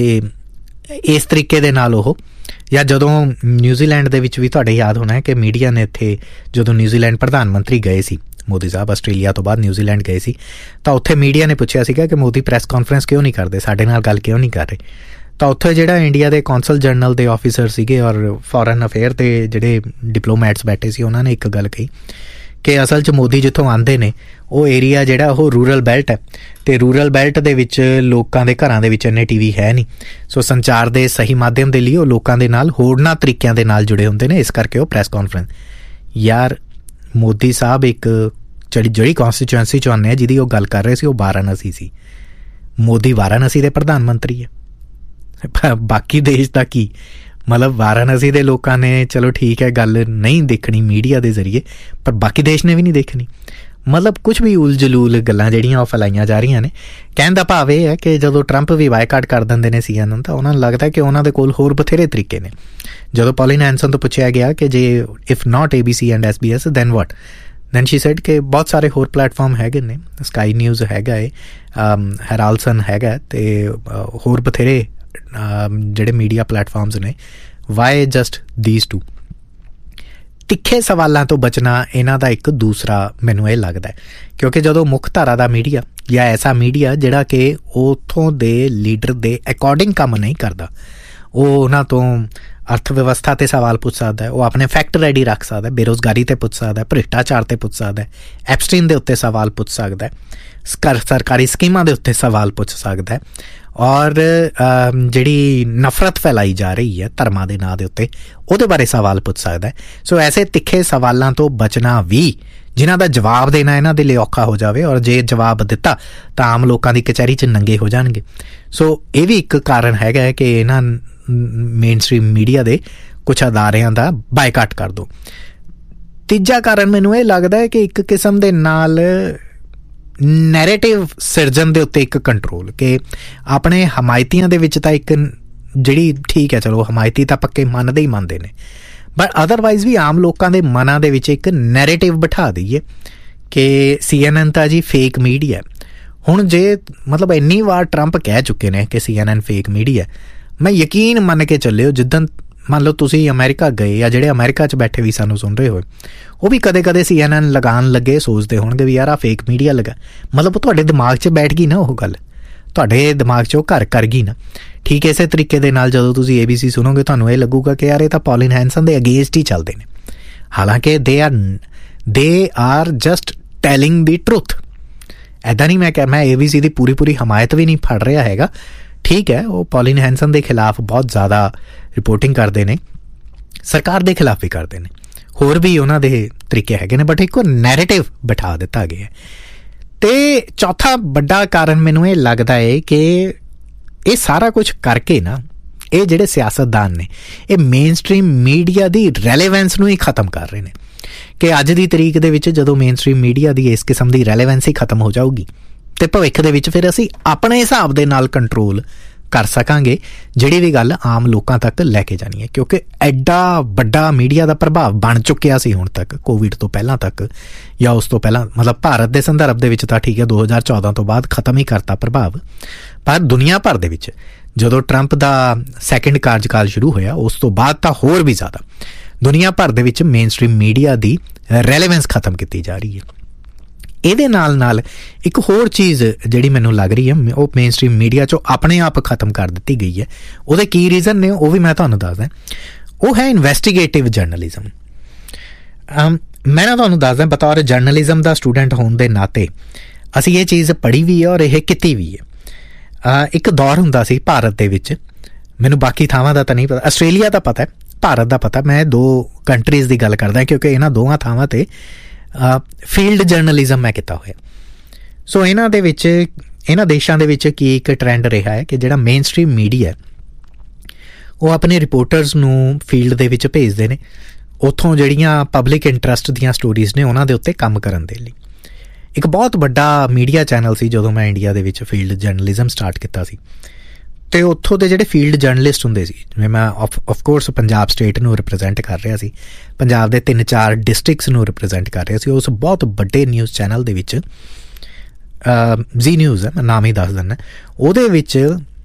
ਇਸ ਤਰੀਕੇ ਦੇ ਨਾਲ ਉਹ, ਜਾਂ ਜਦੋਂ ਨਿਊਜ਼ੀਲੈਂਡ ਦੇ ਵਿੱਚ ਵੀ ਤੁਹਾਡੇ ਯਾਦ ਹੋਣਾ ਹੈ ਕਿ ਮੀਡੀਆ ਨੇ ਇੱਥੇ, ਜਦੋਂ ਨਿਊਜ਼ੀਲੈਂਡ ਪ੍ਰਧਾਨ ਮੰਤਰੀ ਗਏ ਸੀ, ਮੋਦੀ ਸਾਹਿਬ ਆਸਟ੍ਰੇਲੀਆ ਤੋਂ ਬਾਅਦ ਨਿਊਜ਼ੀਲੈਂਡ ਗਏ ਸੀ, ਤਾਂ ਉੱਥੇ ਮੀਡੀਆ ਨੇ ਪੁੱਛਿਆ ਸੀਗਾ ਕਿ ਮੋਦੀ ਪ੍ਰੈਸ ਕਾਨਫਰੰਸ ਕਿਉਂ ਨਹੀਂ ਕਰਦੇ, ਸਾਡੇ ਨਾਲ ਗੱਲ ਕਿਉਂ ਨਹੀਂ ਕਰ ਰਹੇ। ਤਾਂ ਉੱਥੇ ਜਿਹੜਾ ਇੰਡੀਆ ਦੇ ਕੌਂਸਲ ਜਨਰਲ ਦੇ ਆਫਿਸਰ ਸੀਗੇ ਔਰ ਫੋਰਨ ਅਫੇਅਰ ਦੇ ਜਿਹੜੇ ਡਿਪਲੋਮੈਟਸ ਬੈਠੇ ਸੀ, ਉਹਨਾਂ ਨੇ ਇੱਕ ਗੱਲ ਕਹੀ ਕਿ ਅਸਲ 'ਚ ਮੋਦੀ ਜਿੱਥੋਂ ਆਉਂਦੇ ਨੇ ਉਹ ਏਰੀਆ ਜਿਹੜਾ ਉਹ ਰੂਰਲ ਬੈਲਟ ਹੈ, ਅਤੇ ਰੂਰਲ ਬੈਲਟ ਦੇ ਵਿੱਚ ਲੋਕਾਂ ਦੇ ਘਰਾਂ ਦੇ ਵਿੱਚ ਇੰਨੇ TV ਹੈ ਨਹੀਂ। ਸੋ ਸੰਚਾਰ ਦੇ ਸਹੀ ਮਾਧਿਅਮ ਦੇ ਲਈ ਉਹ ਲੋਕਾਂ ਦੇ ਨਾਲ ਹੋਰਨਾਂ ਤਰੀਕਿਆਂ ਦੇ ਨਾਲ ਜੁੜੇ ਹੁੰਦੇ ਨੇ, ਇਸ ਕਰਕੇ ਉਹ ਪ੍ਰੈਸ ਕਾਨਫਰੰਸ। ਯਾਰ ਮੋਦੀ ਸਾਹਿਬ ਇੱਕ ਜਿਹੜੀ ਕੌਂਸਟੀਚੁਐਂਸੀ 'ਚ ਆਉਂਦੇ ਆ, ਜਿਹਦੀ ਉਹ ਗੱਲ ਕਰ ਰਹੇ ਸੀ, ਉਹ ਵਾਰਾਣਸੀ ਸੀ। ਮੋਦੀ ਵਾਰਾਣਸੀ ਦੇ ਪ੍ਰਧਾਨ ਮੰਤਰੀ ਹੈ। ਬਾਕੀ ਦੇਸ਼ ਦਾ ਕੀ ਮਤਲਬ? ਵਾਰਾਣਸੀ ਦੇ ਲੋਕਾਂ ਨੇ ਚਲੋ ਠੀਕ ਹੈ ਗੱਲ ਨਹੀਂ ਦੇਖਣੀ ਮੀਡੀਆ ਦੇ ਜ਼ਰੀਏ, ਪਰ ਬਾਕੀ ਦੇਸ਼ ਨੇ ਵੀ ਨਹੀਂ ਦੇਖਣੀ। ਮਤਲਬ ਕੁਛ ਵੀ ਉਲਝਲੂਲ ਗੱਲਾਂ ਜਿਹੜੀਆਂ ਉਹ ਫੈਲਾਈਆਂ ਜਾ ਰਹੀਆਂ ਨੇ। ਕਹਿਣ ਦਾ ਭਾਵ ਇਹ ਹੈ ਕਿ ਜਦੋਂ ਟਰੰਪ ਵੀ ਬਾਈਕਾਟ ਕਰ ਦਿੰਦੇ ਨੇ CNN, ਤਾਂ ਉਹਨਾਂ ਨੂੰ ਲੱਗਦਾ ਕਿ ਉਹਨਾਂ ਦੇ ਕੋਲ ਹੋਰ ਬਥੇਰੇ ਤਰੀਕੇ ਨੇ। ਜਦੋਂ ਪੌਲਿਨ ਹੈਂਸਨ ਤੋਂ ਪੁੱਛਿਆ ਗਿਆ ਕਿ ਜੇ if not ABC and SBS then what, then Shri sad ਕਿ ਬਹੁਤ ਸਾਰੇ ਹੋਰ ਪਲੇਟਫਾਰਮ ਹੈਗੇ ਨੇ, ਸਕਾਈ ਨਿਊਜ਼ ਹੈਗਾ ਏ, ਹੈਰਾਲਸਨ ਹੈਗਾ, ਅਤੇ ਹੋਰ ਬਥੇਰੇ ਜਿਹੜੇ ਮੀਡੀਆ ਪਲੇਟਫਾਰਮਸ ਨੇ। Y just these to? ਤਿੱਖੇ ਸਵਾਲਾਂ ਤੋਂ ਬਚਣਾ ਇਹਨਾਂ ਦਾ ਇੱਕ ਦੂਸਰਾ ਮੈਨੂੰ ਇਹ ਲੱਗਦਾ, ਕਿਉਂਕਿ ਜਦੋਂ ਮੁੱਖ ਧਾਰਾ ਦਾ ਮੀਡੀਆ ਜਾਂ ਐਸਾ ਮੀਡੀਆ ਜਿਹੜਾ ਕਿ ਉੱਥੋਂ ਦੇ ਲੀਡਰ ਦੇ ਅਕੋਰਡਿੰਗ ਕੰਮ ਨਹੀਂ ਕਰਦਾ, ਉਹ ਉਹਨਾਂ ਤੋਂ ਅਰਥ ਵਿਵਸਥਾ 'ਤੇ ਸਵਾਲ ਪੁੱਛ ਸਕਦਾ ਹੈ, ਉਹ ਆਪਣੇ ਫੈਕਟ ਰੈਡੀ ਰੱਖ ਸਕਦਾ, ਬੇਰੁਜ਼ਗਾਰੀ 'ਤੇ ਪੁੱਛ ਸਕਦਾ, ਭ੍ਰਿਸ਼ਟਾਚਾਰ 'ਤੇ ਪੁੱਛ ਸਕਦਾ, ਐਪਸਟੀਨ ਦੇ ਉੱਤੇ ਸਵਾਲ ਪੁੱਛ ਸਕਦਾ, ਸਰਕਾਰੀ ਸਕੀਮਾਂ ਦੇ ਉੱਤੇ ਸਵਾਲ ਪੁੱਛ ਸਕਦਾ, ਔਰ ਜਿਹੜੀ ਨਫ਼ਰਤ ਫੈਲਾਈ ਜਾ ਰਹੀ ਹੈ ਧਰਮਾਂ ਦੇ ਨਾਂ ਦੇ ਉੱਤੇ, ਉਹਦੇ ਬਾਰੇ ਸਵਾਲ ਪੁੱਛ ਸਕਦਾ ਹੈ। ਸੋ ਐਸੇ ਤਿੱਖੇ ਸਵਾਲਾਂ ਤੋਂ ਬਚਣਾ ਵੀ, ਜਿਨ੍ਹਾਂ ਦਾ ਜਵਾਬ ਦੇਣਾ ਇਹਨਾਂ ਦੇ ਲਈ ਔਖਾ ਹੋ ਜਾਵੇ, ਔਰ ਜੇ ਜਵਾਬ ਦਿੱਤਾ ਤਾਂ ਆਮ ਲੋਕਾਂ ਦੀ ਕਚਹਿਰੀ 'ਚ ਨੰਗੇ ਹੋ ਜਾਣਗੇ। ਸੋ ਇਹ ਵੀ ਇੱਕ ਕਾਰਨ ਹੈਗਾ ਹੈ ਕਿ ਇਹਨਾਂ ਮੇਨ ਸਟ੍ਰੀਮ ਮੀਡੀਆ ਦੇ ਕੁਛ ਅਦਾਰਿਆਂ ਦਾ ਬਾਈਕਾਟ ਕਰ ਦਿਓ। ਤੀਜਾ ਕਾਰਨ ਮੈਨੂੰ ਇਹ ਲੱਗਦਾ ਹੈ ਕਿ ਇੱਕ ਕਿਸਮ ਦੇ ਨਾਲ ਨੈਰੇਟਿਵ ਸਿਰਜਣ ਦੇ ਉੱਤੇ ਇੱਕ ਕੰਟਰੋਲ, ਕਿ ਆਪਣੇ ਹਮਾਇਤੀਆਂ ਦੇ ਵਿੱਚ ਤਾਂ ਇੱਕ ਜਿਹੜੀ ਠੀਕ ਹੈ ਚਲੋ ਹਮਾਇਤੀ ਤਾਂ ਪੱਕੇ ਮੰਨਦੇ ਹੀ ਮੰਨਦੇ ਨੇ, ਬਟ ਅਦਰਵਾਈਜ਼ ਵੀ ਆਮ ਲੋਕਾਂ ਦੇ ਮਨਾਂ ਦੇ ਵਿੱਚ ਇੱਕ ਨੈਰੇਟਿਵ ਬਿਠਾ ਦਈਏ ਕਿ CNN ਤਾਂ ਜੀ ਫੇਕ ਮੀਡੀਆ। ਹੁਣ ਜੇ ਮਤਲਬ ਇੰਨੀ ਵਾਰ ਟਰੰਪ ਕਹਿ ਚੁੱਕੇ ਨੇ ਕਿ CNN ਫੇਕ ਮੀਡੀਆ, ਮੈਂ ਯਕੀਨ ਮੰਨ ਕੇ ਚੱਲਿਓ ਜਿੱਦਣ ਮੰਨ ਲਓ ਤੁਸੀਂ ਅਮਰੀਕਾ ਗਏ ਜਾਂ ਜਿਹੜੇ ਅਮਰੀਕਾ 'ਚ ਬੈਠੇ ਵੀ ਸਾਨੂੰ ਸੁਣ ਰਹੇ ਹੋਏ, ਉਹ ਵੀ ਕਦੇ ਕਦੇ CNN ਲਗਾਉਣ ਲੱਗੇ ਸੋਚਦੇ ਹੋਣਗੇ ਵੀ ਯਾਰ ਆਹ ਫੇਕ ਮੀਡੀਆ ਲਗਾ, ਮਤਲਬ ਤੁਹਾਡੇ ਦਿਮਾਗ 'ਚ ਬੈਠ ਗਈ ਨਾ ਉਹ ਗੱਲ, ਤੁਹਾਡੇ ਦਿਮਾਗ 'ਚ ਉਹ ਘਰ ਕਰ ਗਈ ਨਾ। ਠੀਕ ਇਸੇ ਤਰੀਕੇ ਦੇ ਨਾਲ ਜਦੋਂ ਤੁਸੀਂ ABC ਸੁਣੋਗੇ ਤੁਹਾਨੂੰ ਇਹ ਲੱਗੂਗਾ ਕਿ ਯਾਰ ਇਹ ਤਾਂ ਪੌਲਿਨ ਹੈਂਸਨ ਦੇ ਅਗੇਂਸਟ ਹੀ ਚੱਲਦੇ ਨੇ, ਹਾਲਾਂਕਿ they are just telling the truth. ਇੱਦਾਂ ਨਹੀਂ ਮੈਂ ABC ਦੀ ਪੂਰੀ ਹਮਾਇਤ ਵੀ ਨਹੀਂ ਫੜ ਰਿਹਾ ਹੈਗਾ, ਠੀਕ ਹੈ ਉਹ ਪੌਲਿਨ ਹੈਂਸਨ ਦੇ ਖਿਲਾਫ ਬਹੁਤ ਜ਼ਿਆਦਾ ਰਿਪੋਰਟਿੰਗ ਕਰਦੇ ਨੇ, ਸਰਕਾਰ ਦੇ ਖਿਲਾਫ ਵੀ ਕਰਦੇ ਨੇ, ਹੋਰ ਵੀ ਉਹਨਾਂ ਦੇ ਤਰੀਕੇ ਹੈਗੇ ਨੇ, ਬਟ ਇੱਕ ਨੈਰੇਟਿਵ ਬਿਠਾ ਦਿੱਤਾ ਗਿਆ। ਤੇ ਚੌਥਾ ਵੱਡਾ ਕਾਰਨ ਮੈਨੂੰ ਇਹ ਲੱਗਦਾ ਹੈ ਕਿ ਇਹ ਸਾਰਾ ਕੁਝ ਕਰਕੇ ਨਾ ਇਹ ਜਿਹੜੇ ਸਿਆਸਤਦਾਨ ਨੇ ਇਹ ਮੇਨ ਸਟ੍ਰੀਮ ਮੀਡੀਆ ਦੀ ਰੈਲੇਵੈਂਸ ਨੂੰ ਹੀ ਖਤਮ ਕਰ ਰਹੇ ਨੇ, ਕਿ ਅੱਜ ਦੀ ਤਰੀਕ ਦੇ ਵਿੱਚ ਜਦੋਂ ਮੇਨ ਸਟ੍ਰੀਮ ਮੀਡੀਆ ਦੀ ਇਸ ਕਿਸਮ ਦੀ ਰੈਲੇਵੈਂਸ ਹੀ ਖਤਮ ਹੋ ਜਾਊਗੀ ਤੇ ਭਵਿੱਖ ਦੇ ਵਿੱਚ ਫਿਰ ਅਸੀਂ ਆਪਣੇ ਹਿਸਾਬ ਦੇ ਨਾਲ ਕੰਟਰੋਲ ਕਰ ਸਕਾਂਗੇ ਜਿਹੜੀ ਵੀ ਗੱਲ ਆਮ ਲੋਕਾਂ ਤੱਕ ਲੈ ਕੇ ਜਾਣੀ ਹੈ, ਕਿਉਂਕਿ ਐਡਾ ਵੱਡਾ ਮੀਡੀਆ ਦਾ ਪ੍ਰਭਾਵ ਬਣ ਚੁੱਕਿਆ ਸੀ ਹੁਣ ਤੱਕ, ਕੋਵਿਡ ਤੋਂ ਪਹਿਲਾਂ ਤੱਕ ਜਾਂ ਉਸ ਤੋਂ ਪਹਿਲਾਂ, ਮਤਲਬ ਭਾਰਤ ਦੇ ਸੰਦਰਭ ਦੇ ਵਿੱਚ ਤਾਂ ਠੀਕ ਹੈ 2014 ਤੋਂ ਬਾਅਦ ਖਤਮ ਹੀ ਕਰਤਾ ਪ੍ਰਭਾਵ, ਪਰ ਦੁਨੀਆ ਭਰ ਦੇ ਵਿੱਚ ਜਦੋਂ ਟਰੰਪ ਦਾ ਸੈਕਿੰਡ ਕਾਰਜਕਾਲ ਸ਼ੁਰੂ ਹੋਇਆ ਉਸ ਤੋਂ ਬਾਅਦ ਤਾਂ ਹੋਰ ਵੀ ਜ਼ਿਆਦਾ ਦੁਨੀਆ ਭਰ ਦੇ ਵਿੱਚ ਮੇਨ ਸਟ੍ਰੀਮ ਮੀਡੀਆ ਦੀ ਰੈਲੇਵੈਂਸ ਖਤਮ ਕੀਤੀ ਜਾ ਰਹੀ ਹੈ। ਇਹਦੇ ਨਾਲ ਇੱਕ ਹੋਰ ਚੀਜ਼ ਜਿਹੜੀ ਮੈਨੂੰ ਲੱਗ ਰਹੀ ਹੈ ਉਹ ਮੇਨ ਸਟ੍ਰੀਮ ਮੀਡੀਆ 'ਚੋਂ ਆਪਣੇ ਆਪ ਖਤਮ ਕਰ ਦਿੱਤੀ ਗਈ ਹੈ। ਉਹਦੇ ਕੀ ਰੀਜ਼ਨ ਨੇ ਉਹ ਵੀ ਮੈਂ ਤੁਹਾਨੂੰ ਦੱਸਦਾ, ਉਹ ਹੈ ਇਨਵੈਸਟੀਗੇਟਿਵ ਜਰਨਲਿਜ਼ਮ। ਮੈਂ ਨਾ ਤੁਹਾਨੂੰ ਦੱਸਦਾ ਬਤੌਰ ਜਰਨਲਿਜ਼ਮ ਦਾ ਸਟੂਡੈਂਟ ਹੋਣ ਦੇ ਨਾਤੇ ਅਸੀਂ ਇਹ ਚੀਜ਼ ਪੜ੍ਹੀ ਵੀ ਹੈ ਔਰ ਇਹ ਕੀਤੀ ਵੀ ਹੈ। ਇੱਕ ਦੌਰ ਹੁੰਦਾ ਸੀ ਭਾਰਤ ਦੇ ਵਿੱਚ, ਮੈਨੂੰ ਬਾਕੀ ਥਾਵਾਂ ਦਾ ਤਾਂ ਨਹੀਂ ਪਤਾ, ਆਸਟ੍ਰੇਲੀਆ ਦਾ ਪਤਾ, ਭਾਰਤ ਦਾ ਪਤਾ, ਮੈਂ 2 ਕੰਟਰੀਜ਼ ਦੀ ਗੱਲ ਕਰਦਾ ਕਿਉਂਕਿ ਇਹਨਾਂ ਦੋਵਾਂ ਥਾਵਾਂ 'ਤੇ ਫੀਲਡ ਜਰਨਲਿਜ਼ਮ ਮੈਂ ਕੀਤਾ ਹੋਇਆ। ਸੋ ਇਹਨਾਂ ਦੇ ਵਿੱਚ ਇਹਨਾਂ ਦੇਸ਼ਾਂ ਦੇ ਵਿੱਚ ਕੀ ਇੱਕ ਟਰੈਂਡ ਰਿਹਾ ਹੈ ਕਿ ਜਿਹੜਾ ਮੇਨ ਸਟ੍ਰੀਮ ਮੀਡੀਆ ਉਹ ਆਪਣੇ ਰਿਪੋਰਟਰਸ ਨੂੰ ਫੀਲਡ ਦੇ ਵਿੱਚ ਭੇਜਦੇ ਨੇ, ਉੱਥੋਂ ਜਿਹੜੀਆਂ ਪਬਲਿਕ ਇੰਟਰਸਟ ਦੀਆਂ ਸਟੋਰੀਜ਼ ਨੇ ਉਹਨਾਂ ਦੇ ਉੱਤੇ ਕੰਮ ਕਰਨ ਦੇ ਲਈ। ਇੱਕ ਬਹੁਤ ਵੱਡਾ ਮੀਡੀਆ ਚੈਨਲ ਸੀ ਜਦੋਂ ਮੈਂ ਇੰਡੀਆ ਦੇ ਵਿੱਚ ਫੀਲਡ ਜਰਨਲਿਜ਼ਮ ਸਟਾਰਟ ਕੀਤਾ ਸੀ, ਅਤੇ ਉੱਥੋਂ ਦੇ ਜਿਹੜੇ ਫੀਲਡ ਜਰਨਲਿਸਟ ਹੁੰਦੇ ਸੀ, ਜਿਵੇਂ ਮੈਂ ਆਫਕੋਰਸ ਪੰਜਾਬ ਸਟੇਟ ਨੂੰ ਰਿਪਰੈਜ਼ੈਂਟ ਕਰ ਰਿਹਾ ਸੀ, ਪੰਜਾਬ ਦੇ 3-4 ਡਿਸਟ੍ਰਿਕਟਸ ਨੂੰ ਰਿਪਰੈਜ਼ੈਂਟ ਕਰ ਰਿਹਾ ਸੀ, ਉਸ ਬਹੁਤ ਵੱਡੇ ਨਿਊਜ਼ ਚੈਨਲ ਦੇ ਵਿੱਚ ਜ਼ੀ ਨਿਊਜ਼ ਹੈ, ਮੈਂ ਨਾਮ ਹੀ ਦੱਸ ਦਿੰਦਾ, ਉਹਦੇ ਵਿੱਚ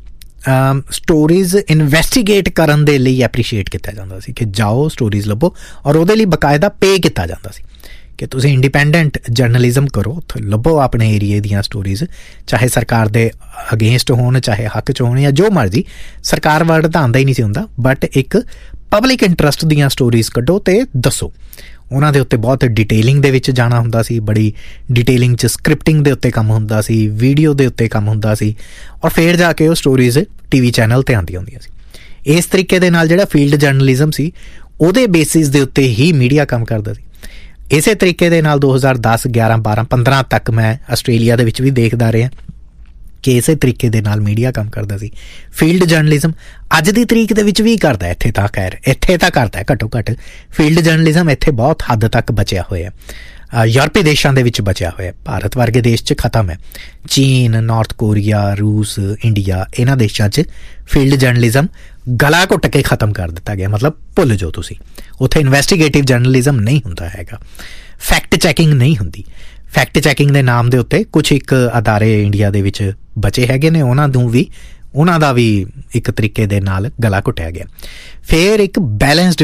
ਸਟੋਰੀਜ਼ ਇਨਵੈਸਟੀਗੇਟ ਕਰਨ ਦੇ ਲਈ ਐਪਰੀਸ਼ੀਏਟ ਕੀਤਾ ਜਾਂਦਾ ਸੀ ਕਿ ਜਾਓ ਸਟੋਰੀਜ਼ ਲੱਭੋ, ਔਰ ਉਹਦੇ ਲਈ ਬਕਾਇਦਾ ਪੇ ਕੀਤਾ ਜਾਂਦਾ ਸੀ ਕਿ ਤੁਸੀਂ ਇੰਡੀਪੈਂਡੈਂਟ ਜਰਨਲਿਜ਼ਮ ਕਰੋ, ਉੱਥੇ ਲੱਭੋ ਆਪਣੇ ਏਰੀਏ ਦੀਆਂ ਸਟੋਰੀਜ਼, ਚਾਹੇ ਸਰਕਾਰ ਦੇ ਅਗੇਂਸਟ ਹੋਣ ਚਾਹੇ ਹੱਕ 'ਚ ਹੋਣ ਜਾਂ ਜੋ ਮਰਜ਼ੀ, ਸਰਕਾਰ ਵਰਡ ਤਾਂ ਆਉਂਦਾ ਹੀ ਨਹੀਂ ਸੀ ਹੁੰਦਾ, ਬਟ ਇੱਕ ਪਬਲਿਕ ਇੰਟਰਸਟ ਦੀਆਂ ਸਟੋਰੀਜ਼ ਕੱਢੋ ਅਤੇ ਦੱਸੋ। ਉਹਨਾਂ ਦੇ ਉੱਤੇ ਬਹੁਤ ਡਿਟੇਲਿੰਗ ਦੇ ਵਿੱਚ ਜਾਣਾ ਹੁੰਦਾ ਸੀ, ਬੜੀ ਡਿਟੇਲਿੰਗ 'ਚ ਸਕ੍ਰਿਪਟਿੰਗ ਦੇ ਉੱਤੇ ਕੰਮ ਹੁੰਦਾ ਸੀ, ਵੀਡੀਓ ਦੇ ਉੱਤੇ ਕੰਮ ਹੁੰਦਾ ਸੀ, ਔਰ ਫਿਰ ਜਾ ਕੇ ਉਹ ਸਟੋਰੀਜ਼ TV ਚੈਨਲ 'ਤੇ ਆਉਂਦੀਆਂ ਹੁੰਦੀਆਂ ਸੀ। ਇਸ ਤਰੀਕੇ ਦੇ ਨਾਲ ਜਿਹੜਾ ਫੀਲਡ ਜਰਨਲਿਜ਼ਮ ਸੀ ਉਹਦੇ ਬੇਸਿਸ ਦੇ ਉੱਤੇ ਹੀ ਮੀਡੀਆ ਕੰਮ ਕਰਦਾ ਸੀ। ਇਸੇ ਤਰੀਕੇ ਦੇ ਨਾਲ 2010, 11, 12, 15 ਤੱਕ ਮੈਂ ਆਸਟ੍ਰੇਲੀਆ ਦੇ ਵਿੱਚ ਵੀ ਦੇਖਦਾ ਰਿਹਾ ਕਿ ਇਸੇ ਤਰੀਕੇ ਦੇ ਨਾਲ ਮੀਡੀਆ ਕੰਮ ਕਰਦਾ ਸੀ। ਫੀਲਡ ਜਰਨਲਿਜ਼ਮ ਅੱਜ ਦੀ ਤਰੀਕ ਦੇ ਵਿੱਚ ਵੀ ਕਰਦਾ, ਇੱਥੇ ਤਾਂ ਖੈਰ ਇੱਥੇ ਤਾਂ ਕਰਦਾ ਘੱਟੋ ਘੱਟ ਫੀਲਡ ਜਰਨਲਿਜ਼ਮ ਇੱਥੇ ਬਹੁਤ ਹੱਦ ਤੱਕ ਬਚਿਆ ਹੋਇਆ, ਯੂਰਪੀ ਦੇਸ਼ਾਂ ਦੇ ਵਿੱਚ ਬਚਿਆ ਹੋਇਆ, ਭਾਰਤ ਵਰਗੇ ਦੇਸ਼ 'ਚ ਖਤਮ ਹੈ। ਚੀਨ, ਨਾਰਥ ਕੋਰੀਆ, ਰੂਸ, ਇੰਡੀਆ, ਇਹਨਾਂ ਦੇਸ਼ਾਂ 'ਚ ਫੀਲਡ ਜਰਨਲਿਜ਼ਮ ਗਲਾ ਘੁੱਟ ਕੇ ਖਤਮ ਕਰ ਦਿੱਤਾ ਗਿਆ, ਮਤਲਬ ਭੁੱਲ ਜਾਓ ਤੁਸੀਂ, ਉੱਥੇ ਇਨਵੈਸਟੀਗੇਟਿਵ ਜਰਨਲਿਜ਼ਮ ਨਹੀਂ ਹੁੰਦਾ ਹੈਗਾ, ਫੈਕਟ ਚੈਕਿੰਗ ਨਹੀਂ ਹੁੰਦੀ। ਫੈਕਟ ਚੈਕਿੰਗ ਦੇ ਨਾਮ ਦੇ ਉੱਤੇ ਕੁਛ ਇੱਕ ਅਦਾਰੇ ਇੰਡੀਆ ਦੇ ਵਿੱਚ ਬਚੇ ਹੈਗੇ ਨੇ, ਉਹਨਾਂ ਦਾ ਵੀ ਇੱਕ ਤਰੀਕੇ ਦੇ ਨਾਲ ਗਲਾ ਘੁੱਟਿਆ ਗਿਆ। ਫਿਰ ਇੱਕ ਬੈਲੈਂਸਡ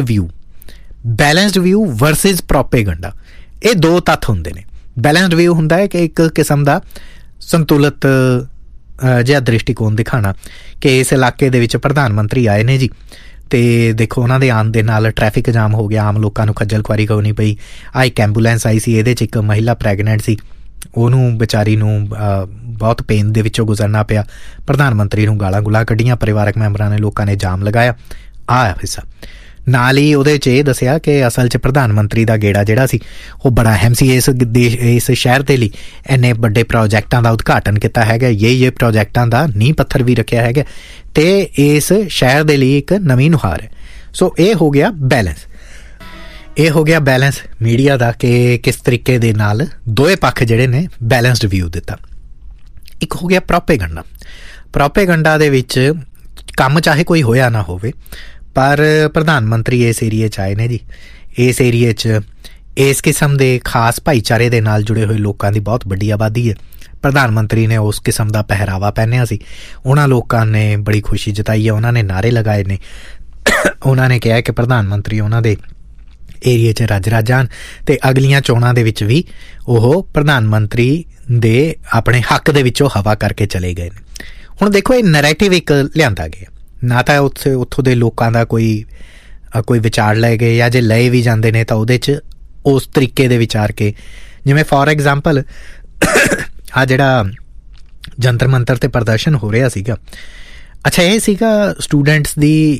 ਵਿਊ ਵਰਸਿਸ ਪ੍ਰੋਪੇਗੰਡਾ, ਇਹ 2 ਤੱਥ ਹੁੰਦੇ ਨੇ। ਬੈਲੈਂਸਡ ਵਿਊ ਹੁੰਦਾ ਹੈ ਕਿ ਇੱਕ ਕਿਸਮ ਦਾ ਸੰਤੁਲਿਤ ਜਿਹਾ ਦ੍ਰਿਸ਼ਟੀਕੋਣ ਦਿਖਾਉਣਾ ਕਿ ਇਸ ਇਲਾਕੇ ਦੇ ਵਿੱਚ ਪ੍ਰਧਾਨ ਮੰਤਰੀ ਆਏ ਨੇ ਜੀ, ਅਤੇ ਦੇਖੋ ਉਹਨਾਂ ਦੇ ਆਉਣ ਦੇ ਨਾਲ ਟ੍ਰੈਫਿਕ ਜਾਮ ਹੋ ਗਿਆ, ਆਮ ਲੋਕਾਂ ਨੂੰ ਖੱਜਲ ਖੁਆਰੀ ਕਰਨੀ ਪਈ, ਇੱਕ ਐਂਬੂਲੈਂਸ ਆਈ ਸੀ, ਇਹਦੇ 'ਚ ਇੱਕ ਮਹਿਲਾ ਪ੍ਰੈਗਨੈਂਟ ਸੀ, ਉਹਨੂੰ ਵਿਚਾਰੀ ਨੂੰ ਬਹੁਤ ਪੇਨ ਦੇ ਵਿੱਚੋਂ ਗੁਜ਼ਰਨਾ ਪਿਆ, ਪ੍ਰਧਾਨ ਮੰਤਰੀ ਨੂੰ ਗਾਲਾਂ ਗੁਲਾਂ ਕੱਢੀਆਂ, ਪਰਿਵਾਰਕ ਮੈਂਬਰਾਂ ਨੇ, ਲੋਕਾਂ ਨੇ ਜਾਮ ਲਗਾਇਆ। ਆਹ ਹਿੱਸਾ ਨਾਲ ਹੀ ਉਹਦੇ 'ਚ ਇਹ ਦੱਸਿਆ ਕਿ ਅਸਲ 'ਚ ਪ੍ਰਧਾਨ ਮੰਤਰੀ ਦਾ ਗੇੜਾ ਜਿਹੜਾ ਸੀ ਉਹ ਬੜਾ ਅਹਿਮ ਸੀ, ਇਸ ਸ਼ਹਿਰ ਦੇ ਲਈ ਇੰਨੇ ਵੱਡੇ ਪ੍ਰੋਜੈਕਟਾਂ ਦਾ ਉਦਘਾਟਨ ਕੀਤਾ ਹੈਗਾ, ਇਹ ਪ੍ਰੋਜੈਕਟਾਂ ਦਾ ਨੀਂਹ ਪੱਥਰ ਵੀ ਰੱਖਿਆ ਹੈਗਾ, ਅਤੇ ਇਸ ਸ਼ਹਿਰ ਦੇ ਲਈ ਇੱਕ ਨਵੀਂ ਨੁਹਾਰ ਹੈ। ਸੋ ਇਹ ਹੋ ਗਿਆ ਬੈਲੈਂਸ। ਇਹ ਹੋ ਗਿਆ ਬੈਲੈਂਸ ਮੀਡੀਆ ਦਾ ਕਿ ਕਿਸ ਤਰੀਕੇ ਦੇ ਨਾਲ ਦੋਵੇਂ ਪੱਖ ਜਿਹੜੇ ਨੇ ਬੈਲੈਂਸਡ ਵਿਊ ਦਿੱਤਾ। ਇੱਕ ਹੋ ਗਿਆ ਪ੍ਰੋਪੇਗੰਡਾ। ਪ੍ਰੋਪੇਗੰਡਾ ਦੇ ਵਿੱਚ ਕੰਮ ਚਾਹੇ ਕੋਈ ਹੋਇਆ ਨਾ ਹੋਵੇ, ਪਰ ਪ੍ਰਧਾਨ ਮੰਤਰੀ ਇਸ ਏਰੀਏ 'ਚ ਆਏ ਨੇ ਜੀ। ਇਸ ਏਰੀਏ 'ਚ ਇਸ ਕਿਸਮ ਦੇ ਖਾਸ ਭਾਈਚਾਰੇ ਦੇ ਨਾਲ ਜੁੜੇ ਹੋਏ ਲੋਕਾਂ ਦੀ ਬਹੁਤ ਵੱਡੀ ਆਬਾਦੀ ਹੈ। ਪ੍ਰਧਾਨ ਮੰਤਰੀ ਨੇ ਉਸ ਕਿਸਮ ਦਾ ਪਹਿਰਾਵਾ ਪਹਿਨਿਆ ਸੀ, ਉਹਨਾਂ ਲੋਕਾਂ ਨੇ ਬੜੀ ਖੁਸ਼ੀ ਜਤਾਈ ਹੈ, ਉਹਨਾਂ ਨੇ ਨਾਅਰੇ ਲਗਾਏ ਨੇ, ਉਹਨਾਂ ਨੇ ਕਿਹਾ ਕਿ ਪ੍ਰਧਾਨ ਮੰਤਰੀ ਉਹਨਾਂ ਦੇ ਏਰੀਏ 'ਚ ਰੱਜ ਜਾਣ ਅਤੇ ਅਗਲੀਆਂ ਚੋਣਾਂ ਦੇ ਵਿੱਚ ਵੀ ਉਹ ਪ੍ਰਧਾਨ ਮੰਤਰੀ ਦੇ ਆਪਣੇ ਹੱਕ ਦੇ ਵਿੱਚੋਂ ਹਵਾ ਕਰਕੇ ਚਲੇ ਗਏ ਨੇ। ਹੁਣ ਦੇਖੋ, ਇਹ ਨੈਰੇਟਿਵ ਇੱਕ ਲਿਆਂਦਾ ਗਿਆ, ਨਾ ਤਾਂ ਉੱਥੋਂ ਦੇ ਲੋਕਾਂ ਦਾ ਕੋਈ ਵਿਚਾਰ ਲਏ ਗਏ, ਜਾਂ ਜੇ ਲਏ ਵੀ ਜਾਂਦੇ ਨੇ ਤਾਂ ਉਹਦੇ 'ਚ ਉਸ ਤਰੀਕੇ ਦੇ ਵਿਚਾਰ ਕੇ, ਜਿਵੇਂ ਫੋਰ ਐਗਜ਼ਾਮਪਲ ਆਹ ਜਿਹੜਾ ਜੰਤਰ ਮੰਤਰ 'ਤੇ ਪ੍ਰਦਰਸ਼ਨ ਹੋ ਰਿਹਾ ਸੀਗਾ, ਅੱਛਾ ਇਹ ਸੀਗਾ ਸਟੂਡੈਂਟਸ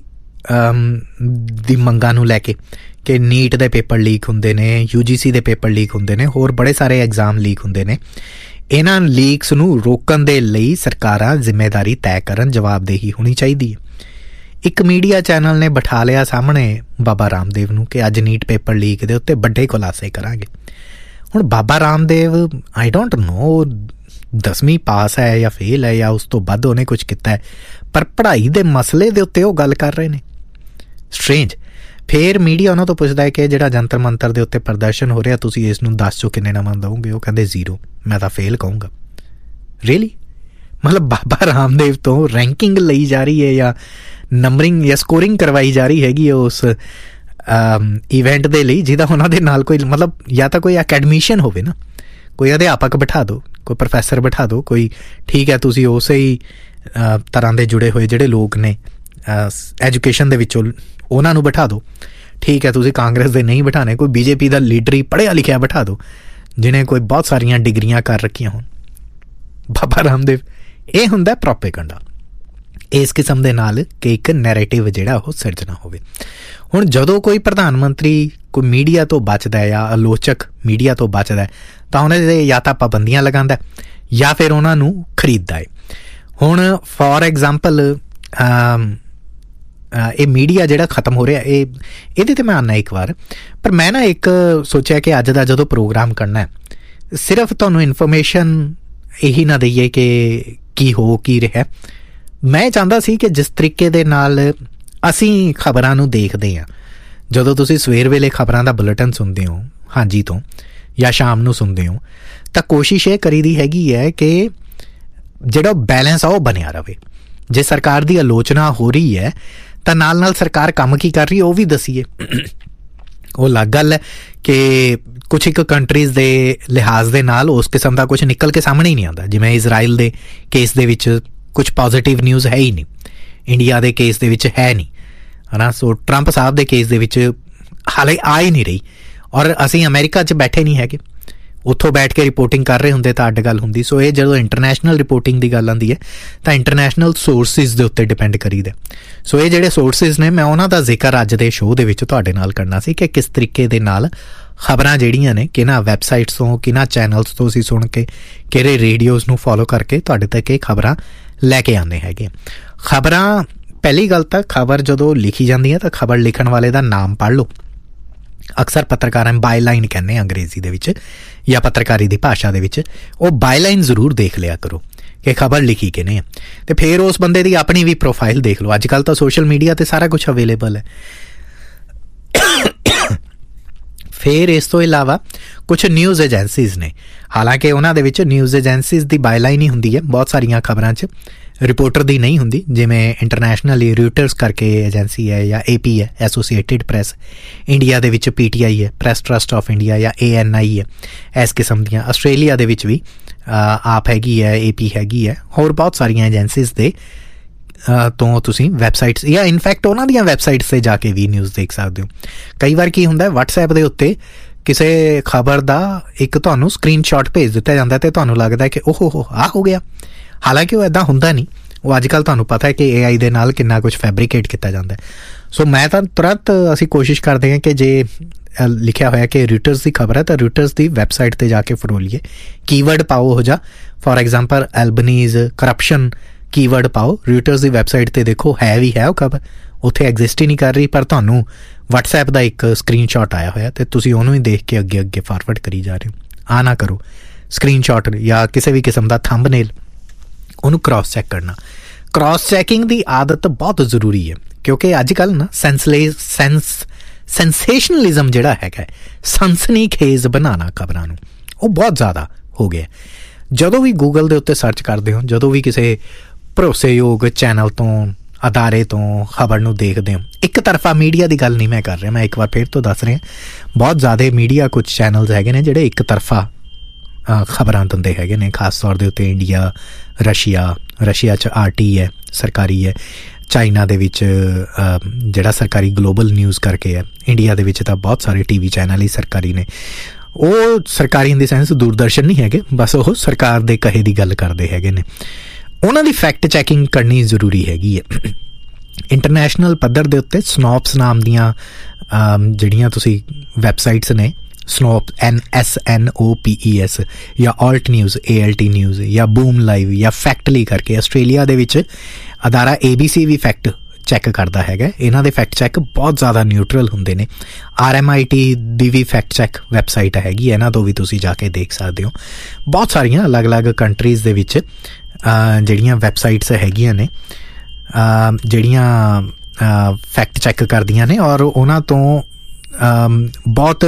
ਦੀ ਮੰਗਾਂ ਨੂੰ ਲੈ ਕੇ ਕਿ ਨੀਟ ਦੇ ਪੇਪਰ ਲੀਕ ਹੁੰਦੇ ਨੇ, UGC ਦੇ ਪੇਪਰ ਲੀਕ ਹੁੰਦੇ ਨੇ, ਹੋਰ ਬੜੇ ਸਾਰੇ ਐਗਜ਼ਾਮ ਲੀਕ ਹੁੰਦੇ ਨੇ। ਇਹਨਾਂ ਲੀਕਸ ਨੂੰ ਰੋਕਣ ਦੇ ਲਈ ਸਰਕਾਰਾਂ ਜ਼ਿੰਮੇਦਾਰੀ ਤੈਅ ਕਰਨ, ਜਵਾਬਦੇਹੀ ਹੋਣੀ ਚਾਹੀਦੀ ਹੈ। ਇੱਕ ਮੀਡੀਆ ਚੈਨਲ ਨੇ ਬਿਠਾ ਲਿਆ ਸਾਹਮਣੇ ਬਾਬਾ ਰਾਮਦੇਵ ਨੂੰ ਕਿ ਅੱਜ ਨੀਟ ਪੇਪਰ ਲੀਕ ਦੇ ਉੱਤੇ ਵੱਡੇ ਖੁਲਾਸੇ ਕਰਾਂਗੇ। ਹੁਣ Baba Ramdev I don't know 10ਵੀਂ ਪਾਸ ਹੈ ਜਾਂ ਫੇਲ ਹੈ ਜਾਂ ਉਸ ਤੋਂ ਵੱਧ ਉਹਨੇ ਕੁਝ ਕੀਤਾ ਹੈ, ਪਰ ਪੜ੍ਹਾਈ ਦੇ ਮਸਲੇ ਦੇ ਉੱਤੇ ਉਹ ਗੱਲ ਕਰ ਰਹੇ ਨੇ। ਸਟ੍ਰੇਂਜ। ਫਿਰ ਮੀਡੀਆ ਉਹਨਾਂ ਤੋਂ ਪੁੱਛਦਾ ਹੈ ਕਿ ਜਿਹੜਾ ਜੰਤਰ ਮੰਤਰ ਦੇ ਉੱਤੇ ਪ੍ਰਦਰਸ਼ਨ ਹੋ ਰਿਹਾ, ਤੁਸੀਂ ਇਸ ਨੂੰ 10 ਚੋਂ ਕਿੰਨੇ ਨੰਬਰ ਦਓਗੇ? ਉਹ ਕਹਿੰਦੇ 0, ਮੈਂ ਤਾਂ ਫੇਲ ਕਹੂੰਗਾ। ਰੀਅਲੀ? ਮਤਲਬ ਬਾਬਾ ਰਾਮਦੇਵ ਤੋਂ ਰੈਂਕਿੰਗ ਲਈ ਜਾ ਰਹੀ ਹੈ ਜਾਂ ਨੰਬਰਿੰਗ ਜਾਂ ਸਕੋਰਿੰਗ ਕਰਵਾਈ ਜਾ ਰਹੀ ਹੈਗੀ ਉਸ ਇਵੈਂਟ ਦੇ ਲਈ, ਜਿਹਦਾ ਉਹਨਾਂ ਦੇ ਨਾਲ ਕੋਈ ਮਤਲਬ, ਜਾਂ ਤਾਂ ਕੋਈ ਅਕੈਡਮੀਸ਼ੀਅਨ ਹੋਵੇ ਨਾ, ਕੋਈ ਅਧਿਆਪਕ ਬਿਠਾ ਦਿਓ, ਕੋਈ ਪ੍ਰੋਫੈਸਰ ਬਿਠਾ ਦਿਓ, ਕੋਈ ਠੀਕ ਹੈ ਤੁਸੀਂ ਉਸੇ ਹੀ ਤਰ੍ਹਾਂ ਦੇ ਜੁੜੇ ਹੋਏ ਜਿਹੜੇ ਲੋਕ ਨੇ ਐਜੂਕੇਸ਼ਨ ਦੇ ਵਿੱਚੋਂ, ਉਹਨਾਂ ਨੂੰ ਬਿਠਾ ਦਿਓ। ਠੀਕ ਹੈ ਤੁਸੀਂ ਕਾਂਗਰਸ ਦੇ ਨਹੀਂ ਬਿਠਾਣੇ, ਕੋਈ BJP ਦਾ ਲੀਡਰ ਹੀ ਪੜ੍ਹਿਆ ਲਿਖਿਆ ਬਿਠਾ ਦਿਓ, ਜਿਹਨੇ ਕੋਈ ਬਹੁਤ ਸਾਰੀਆਂ ਡਿਗਰੀਆਂ ਕਰ ਰੱਖੀਆਂ ਹੋਣ। ਬਾਬਾ ਰਾਮਦੇਵ, ਇਹ ਹੁੰਦਾ ਪ੍ਰੋਪੇਗੰਡਾ, ਇਸ ਕਿਸਮ ਦੇ ਨਾਲ ਕਿ ਇੱਕ ਨੈਰੇਟਿਵ ਜਿਹੜਾ ਉਹ ਸਿਰਜਣਾ ਹੋਵੇ। ਹੁਣ ਜਦੋਂ ਕੋਈ ਪ੍ਰਧਾਨ ਮੰਤਰੀ ਕੋਈ ਮੀਡੀਆ ਤੋਂ ਬਚਦਾ ਹੈ ਜਾਂ ਆਲੋਚਕ ਮੀਡੀਆ ਤੋਂ ਬਚਦਾ ਤਾਂ ਉਹਨਾਂ ਦੇ ਜਾਂ ਤਾਂ ਪਾਬੰਦੀਆਂ ਲਗਾਉਂਦਾ ਜਾਂ ਫਿਰ ਉਹਨਾਂ ਨੂੰ ਖਰੀਦਦਾ ਹੈ। ਹੁਣ ਫੋਰ ਐਗਜ਼ਾਮਪਲ ਇਹ ਮੀਡੀਆ ਜਿਹੜਾ ਖਤਮ ਹੋ ਰਿਹਾ, ਇਹਦੇ 'ਤੇ ਮੈਂ ਆਉਣਾ ਇੱਕ ਵਾਰ, ਪਰ ਮੈਂ ਨਾ ਇੱਕ ਸੋਚਿਆ ਕਿ ਅੱਜ ਦਾ ਜਦੋਂ ਪ੍ਰੋਗਰਾਮ ਕਰਨਾ ਸਿਰਫ ਤੁਹਾਨੂੰ ਇਨਫੋਰਮੇਸ਼ਨ ਇਹੀ ਨਾ ਦਈਏ ਕਿ ਕੀ ਰਿਹਾ। ਮੈਂ ਚਾਹੁੰਦਾ ਸੀ ਕਿ ਜਿਸ ਤਰੀਕੇ ਦੇ ਨਾਲ ਅਸੀਂ ਖਬਰਾਂ ਨੂੰ ਦੇਖਦੇ ਹਾਂ, ਜਦੋਂ ਤੁਸੀਂ ਸਵੇਰ ਵੇਲੇ ਖਬਰਾਂ ਦਾ ਬੁਲੇਟਿਨ ਸੁਣਦੇ ਹੋ ਹਾਂਜੀ ਤੋਂ ਜਾਂ ਸ਼ਾਮ ਨੂੰ ਸੁਣਦੇ ਹੋ, ਤਾਂ ਕੋਸ਼ਿਸ਼ ਇਹ ਕਰੀਦੀ ਹੈਗੀ ਹੈ ਕਿ ਜਿਹੜਾ ਬੈਲੈਂਸ ਆ ਉਹ ਬਣਿਆ ਰਹੇ। ਜੇ ਸਰਕਾਰ ਦੀ ਆਲੋਚਨਾ ਹੋ ਰਹੀ ਹੈ ਤਾਂ ਨਾਲ ਨਾਲ ਸਰਕਾਰ ਕੰਮ ਕੀ ਕਰ ਰਹੀ ਹੈ ਉਹ ਵੀ ਦੱਸੀਏ। ਉਹ ਅਲੱਗ ਗੱਲ ਹੈ ਕਿ ਕੁਛ ਇੱਕ ਕੰਟਰੀਜ਼ ਦੇ ਲਿਹਾਜ਼ ਦੇ ਨਾਲ ਉਸ ਕਿਸਮ ਦਾ ਕੁਛ ਨਿਕਲ ਕੇ ਸਾਹਮਣੇ ਹੀ ਨਹੀਂ ਆਉਂਦਾ। ਜਿਵੇਂ ਇਜ਼ਰਾਈਲ ਦੇ ਕੇਸ ਦੇ ਵਿੱਚ ਕੁਛ ਪੋਜ਼ੀਟਿਵ ਨਿਊਜ਼ ਹੈ ਹੀ ਨਹੀਂ, ਇੰਡੀਆ ਦੇ ਕੇਸ ਦੇ ਵਿੱਚ ਹੈ ਨਹੀਂ, ਹੈ ਨਾ। ਸੋ ਟਰੰਪ ਸਾਹਿਬ ਦੇ ਕੇਸ ਦੇ ਵਿੱਚ ਹਾਲੇ ਆ ਹੀ ਨਹੀਂ ਰਹੀ, ਔਰ ਅਸੀਂ ਅਮਰੀਕਾ 'ਚ ਬੈਠੇ ਨਹੀਂ ਹੈਗੇ, ਉੱਥੋਂ ਬੈਠ ਕੇ ਰਿਪੋਰਟਿੰਗ ਕਰ ਰਹੇ ਹੁੰਦੇ ਤਾਂ ਅੱਡ ਗੱਲ ਹੁੰਦੀ। ਸੋ ਇਹ ਜਦੋਂ ਇੰਟਰਨੈਸ਼ਨਲ ਰਿਪੋਰਟਿੰਗ ਦੀ ਗੱਲ ਆਉਂਦੀ ਹੈ ਤਾਂ ਇੰਟਰਨੈਸ਼ਨਲ ਸੋਰਸਿਸ ਦੇ ਉੱਤੇ ਡਿਪੈਂਡ ਕਰੀਦਾ। ਸੋ ਇਹ ਜਿਹੜੇ ਸੋਰਸਿਸ ਨੇ, ਮੈਂ ਉਹਨਾਂ ਦਾ ਜ਼ਿਕਰ ਅੱਜ ਦੇ ਸ਼ੋਅ ਦੇ ਵਿੱਚ ਤੁਹਾਡੇ ਨਾਲ ਕਰਨਾ ਸੀ ਕਿ ਕਿਸ ਤਰੀਕੇ ਦੇ ਨਾਲ ਖਬਰਾਂ ਜਿਹੜੀਆਂ ਨੇ, ਕਿਹਨਾਂ ਵੈਬਸਾਈਟਸ ਤੋਂ, ਕਿਹਨਾਂ ਚੈਨਲਸ ਤੋਂ ਅਸੀਂ ਸੁਣ ਕੇ, ਕਿਹੜੇ ਰੇਡੀਓਜ਼ ਨੂੰ ਫੋਲੋ ਕਰਕੇ ਤੁਹਾਡੇ ਤੱਕ ਇਹ ਖਬਰਾਂ ਲੈ ਕੇ ਆਉਂਦੇ ਹੈਗੇ। ਖਬਰਾਂ, ਪਹਿਲੀ ਗੱਲ ਤਾਂ ਖਬਰ ਜਦੋਂ ਲਿਖੀ ਜਾਂਦੀ ਹੈ ਤਾਂ ਖਬਰ ਲਿਖਣ ਵਾਲੇ ਦਾ ਨਾਮ ਪੜ੍ਹ ਲਓ। ਅਕਸਰ ਪੱਤਰਕਾਰਾਂ ਬਾਈਲਾਈਨ ਕਹਿੰਦੇ ਅੰਗਰੇਜ਼ੀ ਦੇ ਵਿੱਚ ਜਾਂ ਪੱਤਰਕਾਰੀ ਦੀ ਭਾਸ਼ਾ ਦੇ ਵਿੱਚ, ਉਹ ਬਾਈਲਾਈਨ ਜ਼ਰੂਰ ਦੇਖ ਲਿਆ ਕਰੋ ਕਿ ਖਬਰ ਲਿਖੀ ਕਿਹਨੇ ਹੈ, ਅਤੇ ਫਿਰ ਉਸ ਬੰਦੇ ਦੀ ਆਪਣੀ ਵੀ ਪ੍ਰੋਫਾਈਲ ਦੇਖ ਲਓ। ਅੱਜ ਕੱਲ੍ਹ ਤਾਂ ਸੋਸ਼ਲ ਮੀਡੀਆ 'ਤੇ ਸਾਰਾ ਕੁਛ ਅਵੇਲੇਬਲ ਹੈ। ਫਿਰ ਇਸ ਤੋਂ ਇਲਾਵਾ ਕੁਛ ਨਿਊਜ਼ ਏਜੰਸੀਜ਼ ਨੇ, ਹਾਲਾਂਕਿ ਉਹਨਾਂ ਦੇ ਵਿੱਚ ਨਿਊਜ਼ ਏਜੰਸੀਜ਼ ਦੀ ਬਾਈਲਾਈਨ ਹੀ ਹੁੰਦੀ ਹੈ ਬਹੁਤ ਸਾਰੀਆਂ ਖਬਰਾਂ 'ਚ, ਰਿਪੋਰਟਰ ਦੀ ਨਹੀਂ ਹੁੰਦੀ। ਜਿਵੇਂ ਇੰਟਰਨੈਸ਼ਨਲੀ ਰਿਊਟਰਸ ਕਰਕੇ ਏਜੰਸੀ ਹੈ, ਜਾਂ AP ਹੈ, ਐਸੋਸੀਏਟਿਡ ਪ੍ਰੈਸ। ਇੰਡੀਆ ਦੇ ਵਿੱਚ PTI ਹੈ, ਪ੍ਰੈਸ ਟਰਸਟ ਆਫ ਇੰਡੀਆ, ਜਾਂ ANI ਹੈ, ਇਸ ਕਿਸਮ ਦੀਆਂ। ਆਸਟ੍ਰੇਲੀਆ ਦੇ ਵਿੱਚ ਵੀ ਆਪ ਹੈਗੀ ਹੈ, AP ਹੈਗੀ ਹੈ, ਹੋਰ ਬਹੁਤ ਸਾਰੀਆਂ ਏਜੰਸੀਜ਼ ਦੇ ਤੋਂ ਤੁਸੀਂ ਵੈਬਸਾਈਟਸ ਜਾਂ ਇਨਫੈਕਟ ਉਹਨਾਂ ਦੀਆਂ ਵੈਬਸਾਈਟਸ 'ਤੇ ਜਾ ਕੇ ਵੀ ਨਿਊਜ਼ ਦੇਖ ਸਕਦੇ ਹੋ। ਕਈ ਵਾਰ ਕੀ ਹੁੰਦਾ, WhatsApp ਦੇ ਉੱਤੇ ਕਿਸੇ ਖਬਰ ਦਾ ਇੱਕ ਤੁਹਾਨੂੰ ਸਕਰੀਨਸ਼ਾਟ ਭੇਜ ਦਿੱਤਾ ਜਾਂਦਾ ਅਤੇ ਤੁਹਾਨੂੰ ਲੱਗਦਾ ਕਿ ਓਹੋ ਆਹ ਹੋ ਗਿਆ, ਹਾਲਾਂਕਿ ਉਹ ਇੱਦਾਂ ਹੁੰਦਾ ਨਹੀਂ। ਉਹ ਅੱਜ ਕੱਲ੍ਹ ਤੁਹਾਨੂੰ ਪਤਾ ਹੈ ਕਿ AI ਦੇ ਨਾਲ ਕਿੰਨਾ ਕੁਛ ਫੈਬਰੀਕੇਟ ਕੀਤਾ ਜਾਂਦਾ। ਸੋ ਮੈਂ ਤਾਂ ਤੁਰੰਤ ਅਸੀਂ ਕੋਸ਼ਿਸ਼ ਕਰਦੇ ਹਾਂ ਕਿ ਜੇ ਲਿਖਿਆ ਹੋਇਆ ਕਿ ਰਿਊਟਰਸ ਦੀ ਖਬਰ ਹੈ ਤਾਂ ਰਿਊਟਰਸ ਦੀ ਵੈਬਸਾਈਟ 'ਤੇ ਜਾ ਕੇ ਫਰੋਲੀਏ, ਕੀਵਰਡ ਪਾਓ ਉਹ ਜਾ, for example Albanese corruption keyword ਪਾਓ, ਰਿਊਟਰਸ ਦੀ ਵੈਬਸਾਈਟ 'ਤੇ ਦੇਖੋ ਹੈ ਵੀ ਹੈ ਉਹ ਖਬਰ, ਉੱਥੇ ਐਗਜ਼ਿਸਟ ਹੀ ਨਹੀਂ ਕਰ ਰਹੀ, ਪਰ ਤੁਹਾਨੂੰ WhatsApp ਦਾ ਇੱਕ ਸਕਰੀਨਸ਼ਾਟ ਆਇਆ ਹੋਇਆ ਤੇ ਤੁਸੀਂ ਉਹਨੂੰ ਹੀ ਦੇਖ ਕੇ ਅੱਗੇ ਫਾਰਵਰਡ ਕਰੀ ਜਾ ਰਹੇ ਹੋ। ਆ ਨਾ ਕਰੋ, ਸਕਰੀਨਸ਼ਾਟ ਜਾਂ ਕਿਸੇ ਵੀ ਕਿਸਮ ਦਾ ਥੰਬਨੇਲ ਉਹਨੂੰ ਕ੍ਰਾਸ ਚੈੱਕ ਕਰਨਾ। ਕ੍ਰਾਸ ਚੈਕਿੰਗ ਦੀ ਆਦਤ ਬਹੁਤ ਜ਼ਰੂਰੀ ਹੈ, ਕਿਉਂਕਿ ਅੱਜ ਕੱਲ੍ਹ ਨਾ ਸੈਂਸੇਸ਼ਨਲਿਜ਼ਮ ਜਿਹੜਾ ਹੈਗਾ, ਸਨਸਨੀਖੇਜ਼ ਬਣਾਉਣਾ ਖਬਰਾਂ ਨੂੰ, ਉਹ ਬਹੁਤ ਜ਼ਿਆਦਾ ਹੋ ਗਿਆ। ਜਦੋਂ ਵੀ ਗੂਗਲ ਦੇ ਉੱਤੇ ਸਰਚ ਕਰਦੇ ਹੋ, ਜਦੋਂ ਵੀ ਕਿਸੇ ਭਰੋਸੇਯੋਗ ਚੈਨਲ ਤੋਂ, ਅਦਾਰੇ ਤੋਂ ਖਬਰ ਨੂੰ ਦੇਖਦੇ ਹੋ, ਇੱਕ ਤਰਫਾ ਮੀਡੀਆ ਦੀ ਗੱਲ ਨਹੀਂ ਮੈਂ ਕਰ ਰਿਹਾ, ਮੈਂ ਇੱਕ ਵਾਰ ਫਿਰ ਤੋਂ ਦੱਸ ਰਿਹਾ, ਬਹੁਤ ਜ਼ਿਆਦਾ ਮੀਡੀਆ ਕੁਝ ਚੈਨਲਸ ਹੈਗੇ ਨੇ ਜਿਹੜੇ ਇੱਕ ਤਰਫਾ ਖਬਰਾਂ ਦਿੰਦੇ ਹੈਗੇ ਨੇ, ਖਾਸ ਤੌਰ ਦੇ ਉੱਤੇ ਇੰਡੀਆ, ਰਸ਼ੀਆ 'ਚ RT ਹੈ, ਸਰਕਾਰੀ ਹੈ, ਚਾਈਨਾ ਦੇ ਵਿੱਚ ਜਿਹੜਾ ਸਰਕਾਰੀ ਗਲੋਬਲ ਨਿਊਜ਼ ਕਰਕੇ ਹੈ, ਇੰਡੀਆ ਦੇ ਵਿੱਚ ਤਾਂ ਬਹੁਤ ਸਾਰੇ TV ਚੈਨਲ ਹੀ ਸਰਕਾਰੀ ਨੇ। ਉਹ ਸਰਕਾਰੀ ਇਨ ਦੀ ਸੈਂਸ ਦੂਰਦਰਸ਼ਨ ਨਹੀਂ ਹੈਗੇ, ਬਸ ਉਹ ਸਰਕਾਰ ਦੇ ਕਹੇ ਦੀ ਗੱਲ ਕਰਦੇ ਹੈਗੇ ਨੇ। ਉਹਨਾਂ ਦੀ ਫੈਕਟ ਚੈਕਿੰਗ ਕਰਨੀ ਜ਼ਰੂਰੀ ਹੈਗੀ ਹੈ। ਇੰਟਰਨੈਸ਼ਨਲ ਪੱਧਰ ਦੇ ਉੱਤੇ ਸਨੋਪਸ ਨਾਮ ਦੀਆਂ ਜਿਹੜੀਆਂ ਤੁਸੀਂ ਵੈਬਸਾਈਟਸ ਨੇ, ਸਨੋਪ SNOPES ਜਾਂ ALT ਨਿਊਜ਼, ALT ਨਿਊਜ਼ ਜਾਂ ਬੂਮ ਲਾਈਵ ਜਾਂ ਫੈਕਟਲੀ ਕਰਕੇ, ਆਸਟ੍ਰੇਲੀਆ ਦੇ ਵਿੱਚ ਅਦਾਰਾ ABC ਵੀ ਫੈਕਟ ਚੈੱਕ ਕਰਦਾ ਹੈਗਾ। ਇਹਨਾਂ ਦੇ ਫੈਕਟ ਚੈੱਕ ਬਹੁਤ ਜ਼ਿਆਦਾ ਨਿਊਟਰਲ ਹੁੰਦੇ ਨੇ। RMIT ਦੀ ਵੀ ਫੈਕਟ ਚੈੱਕ ਵੈਬਸਾਈਟ ਹੈਗੀ, ਇਹਨਾਂ ਤੋਂ ਵੀ ਤੁਸੀਂ ਜਾ ਕੇ ਦੇਖ ਸਕਦੇ ਹੋ। ਬਹੁਤ ਸਾਰੀਆਂ ਅਲੱਗ-ਅਲੱਗ ਕੰਟਰੀਜ਼ ਦੇ ਵਿੱਚ ਜਿਹੜੀਆਂ ਵੈਬਸਾਈਟਸ ਹੈਗੀਆਂ ਨੇ, ਜਿਹੜੀਆਂ ਫੈਕਟ ਚੈੱਕ ਕਰਦੀਆਂ ਨੇ, ਔਰ ਉਹਨਾਂ ਤੋਂ ਬਹੁਤ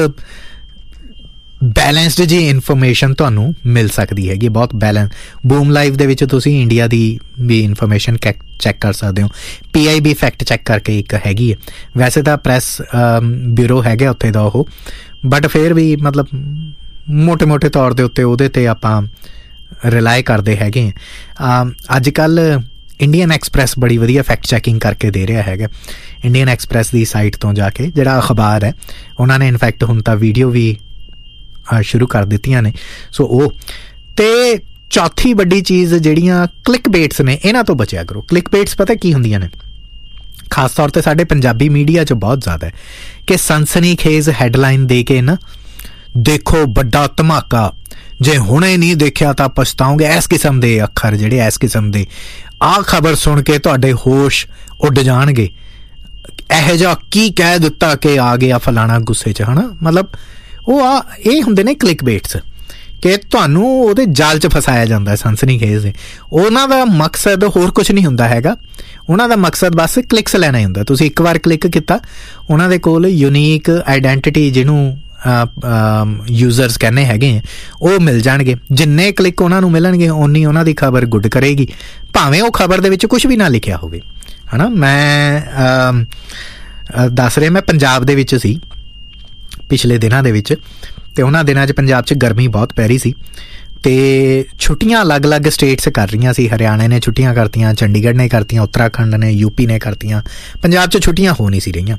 ਬੈਲੈਂਸਡ ਜੀ ਇਨਫੋਰਮੇਸ਼ਨ ਤੁਹਾਨੂੰ ਮਿਲ ਸਕਦੀ ਹੈਗੀ, ਬਹੁਤ ਬੈਲੈਂਸ। ਬੂਮ ਲਾਈਵ ਦੇ ਵਿੱਚ ਤੁਸੀਂ ਇੰਡੀਆ ਦੀ ਵੀ ਇਨਫੋਰਮੇਸ਼ਨ ਚੈੱਕ ਕਰ ਸਕਦੇ ਹੋ। PIB ਫੈਕਟ ਚੈੱਕ ਕਰਕੇ ਇੱਕ ਹੈਗੀ ਹੈ, ਵੈਸੇ ਤਾਂ ਪ੍ਰੈਸ ਬਿਊਰੋ ਹੈਗਾ ਉੱਥੇ ਦਾ ਉਹ, ਬਟ ਫਿਰ ਵੀ ਮਤਲਬ ਮੋਟੇ ਤੌਰ ਦੇ ਉੱਤੇ ਉਹਦੇ 'ਤੇ ਆਪਾਂ ਰਿਲਾਈ ਕਰਦੇ ਹੈਗੇ। ਅੱਜ ਕੱਲ੍ਹ ਇੰਡੀਅਨ ਐਕਸਪ੍ਰੈਸ ਬੜੀ ਵਧੀਆ ਫੈਕਟ ਚੈਕਿੰਗ ਕਰਕੇ ਦੇ ਰਿਹਾ ਹੈਗਾ। ਇੰਡੀਅਨ ਐਕਸਪ੍ਰੈਸ ਦੀ ਸਾਈਟ ਤੋਂ ਜਾ ਕੇ, ਜਿਹੜਾ ਅਖਬਾਰ ਹੈ, ਉਹਨਾਂ ਨੇ ਇਨਫੈਕਟ ਹੁਣ ਤਾਂ ਵੀਡੀਓ ਵੀ ਸ਼ੁਰੂ ਕਰ ਦਿੱਤੀਆਂ ਨੇ। ਸੋ ਉਹ ਤੇ ਚੌਥੀ ਵੱਡੀ ਚੀਜ਼ ਜਿਹੜੀਆਂ ਕਲਿੱਕ ਬੇਟਸ ਨੇ, ਇਹਨਾਂ ਤੋਂ ਬਚਿਆ ਕਰੋ। ਕਲਿੱਕ ਬੇਟਸ ਪਤਾ ਕੀ ਹੁੰਦੀਆਂ ਨੇ? ਖਾਸ ਤੌਰ 'ਤੇ ਸਾਡੇ ਪੰਜਾਬੀ ਮੀਡੀਆ 'ਚ ਬਹੁਤ ਜ਼ਿਆਦਾ ਹੈ ਕਿ ਸਨਸਨੀਖੇਜ਼ ਹੈਡਲਾਈਨ ਦੇ ਕੇ ਨਾ, ਦੇਖੋ ਵੱਡਾ ਧਮਾਕਾ, ਜੇ ਹੁਣੇ ਨਹੀਂ ਦੇਖਿਆ ਤਾਂ ਪਛਤਾਓਗੇ, ਇਸ ਕਿਸਮ ਦੇ ਅੱਖਰ ਜਿਹੜੇ, ਇਸ ਕਿਸਮ ਦੇ, ਆਹ ਖਬਰ ਸੁਣ ਕੇ ਤੁਹਾਡੇ ਹੋਸ਼ ਉੱਡ ਜਾਣਗੇ, ਇਹੋ ਜਿਹਾ ਕੀ ਕਹਿ ਦਿੱਤਾ ਕਿ ਆ ਗਿਆ ਫਲਾਣਾ ਗੁੱਸੇ 'ਚ, ਹੈ ਨਾ। ਮਤਲਬ ਇਹ ਹੁੰਦੇ ਨੇ ਕਲਿੱਕ ਬੇਟਸ, ਕਿ ਤੁਹਾਨੂੰ ਉਹਦੇ ਜਾਲ 'ਚ ਫਸਾਇਆ ਜਾਂਦਾ ਸਨਸਨੀਖੇਜ਼ ਦੇ। ਉਹਨਾਂ ਦਾ ਮਕਸਦ ਹੋਰ ਕੁਝ ਨਹੀਂ ਹੁੰਦਾ ਹੈਗਾ, ਉਹਨਾਂ ਦਾ ਮਕਸਦ ਬਸ ਕਲਿੱਕਸ ਲੈਣਾ ਹੀ ਹੁੰਦਾ। ਤੁਸੀਂ ਇੱਕ ਵਾਰ ਕਲਿੱਕ ਕੀਤਾ, ਉਹਨਾਂ ਦੇ ਕੋਲ ਯੂਨੀਕ ਆਈਡੈਂਟੀਟੀ, ਜਿਹਨੂੰ ਯੂਜ਼ਰਸ ਕਹਿੰਦੇ ਹੈਗੇ, ਉਹ ਮਿਲ ਜਾਣਗੇ। ਜਿੰਨੇ ਕਲਿੱਕ ਉਹਨਾਂ ਨੂੰ ਮਿਲਣਗੇ, ਓਨੀ ਉਹਨਾਂ ਦੀ ਖਬਰ ਗੁੱਡ ਕਰੇਗੀ, ਭਾਵੇਂ ਉਹ ਖਬਰ ਦੇ ਵਿੱਚ ਕੁਝ ਵੀ ਨਾ ਲਿਖਿਆ ਹੋਵੇ, ਹੈ ਨਾ। ਮੈਂ ਦੱਸ ਰਿਹਾ, ਮੈਂ ਪੰਜਾਬ ਦੇ ਵਿੱਚ ਸੀ ਪਿਛਲੇ ਦਿਨਾਂ ਦੇ ਵਿੱਚ, ਅਤੇ ਉਹਨਾਂ ਦਿਨਾਂ 'ਚ ਪੰਜਾਬ 'ਚ ਗਰਮੀ ਬਹੁਤ ਪੈ ਰਹੀ ਸੀ, ਅਤੇ ਛੁੱਟੀਆਂ ਅਲੱਗ-ਅਲੱਗ ਸਟੇਟਸ ਕਰ ਰਹੀਆਂ ਸੀ। ਹਰਿਆਣੇ ਨੇ ਛੁੱਟੀਆਂ ਕਰਤੀਆਂ, ਚੰਡੀਗੜ੍ਹ ਨੇ ਕਰਤੀਆਂ, ਉੱਤਰਾਖੰਡ ਨੇ, UP ਨੇ ਕਰਤੀਆਂ, ਪੰਜਾਬ 'ਚ ਛੁੱਟੀਆਂ ਹੋ ਨਹੀਂ ਸੀ ਰਹੀਆਂ।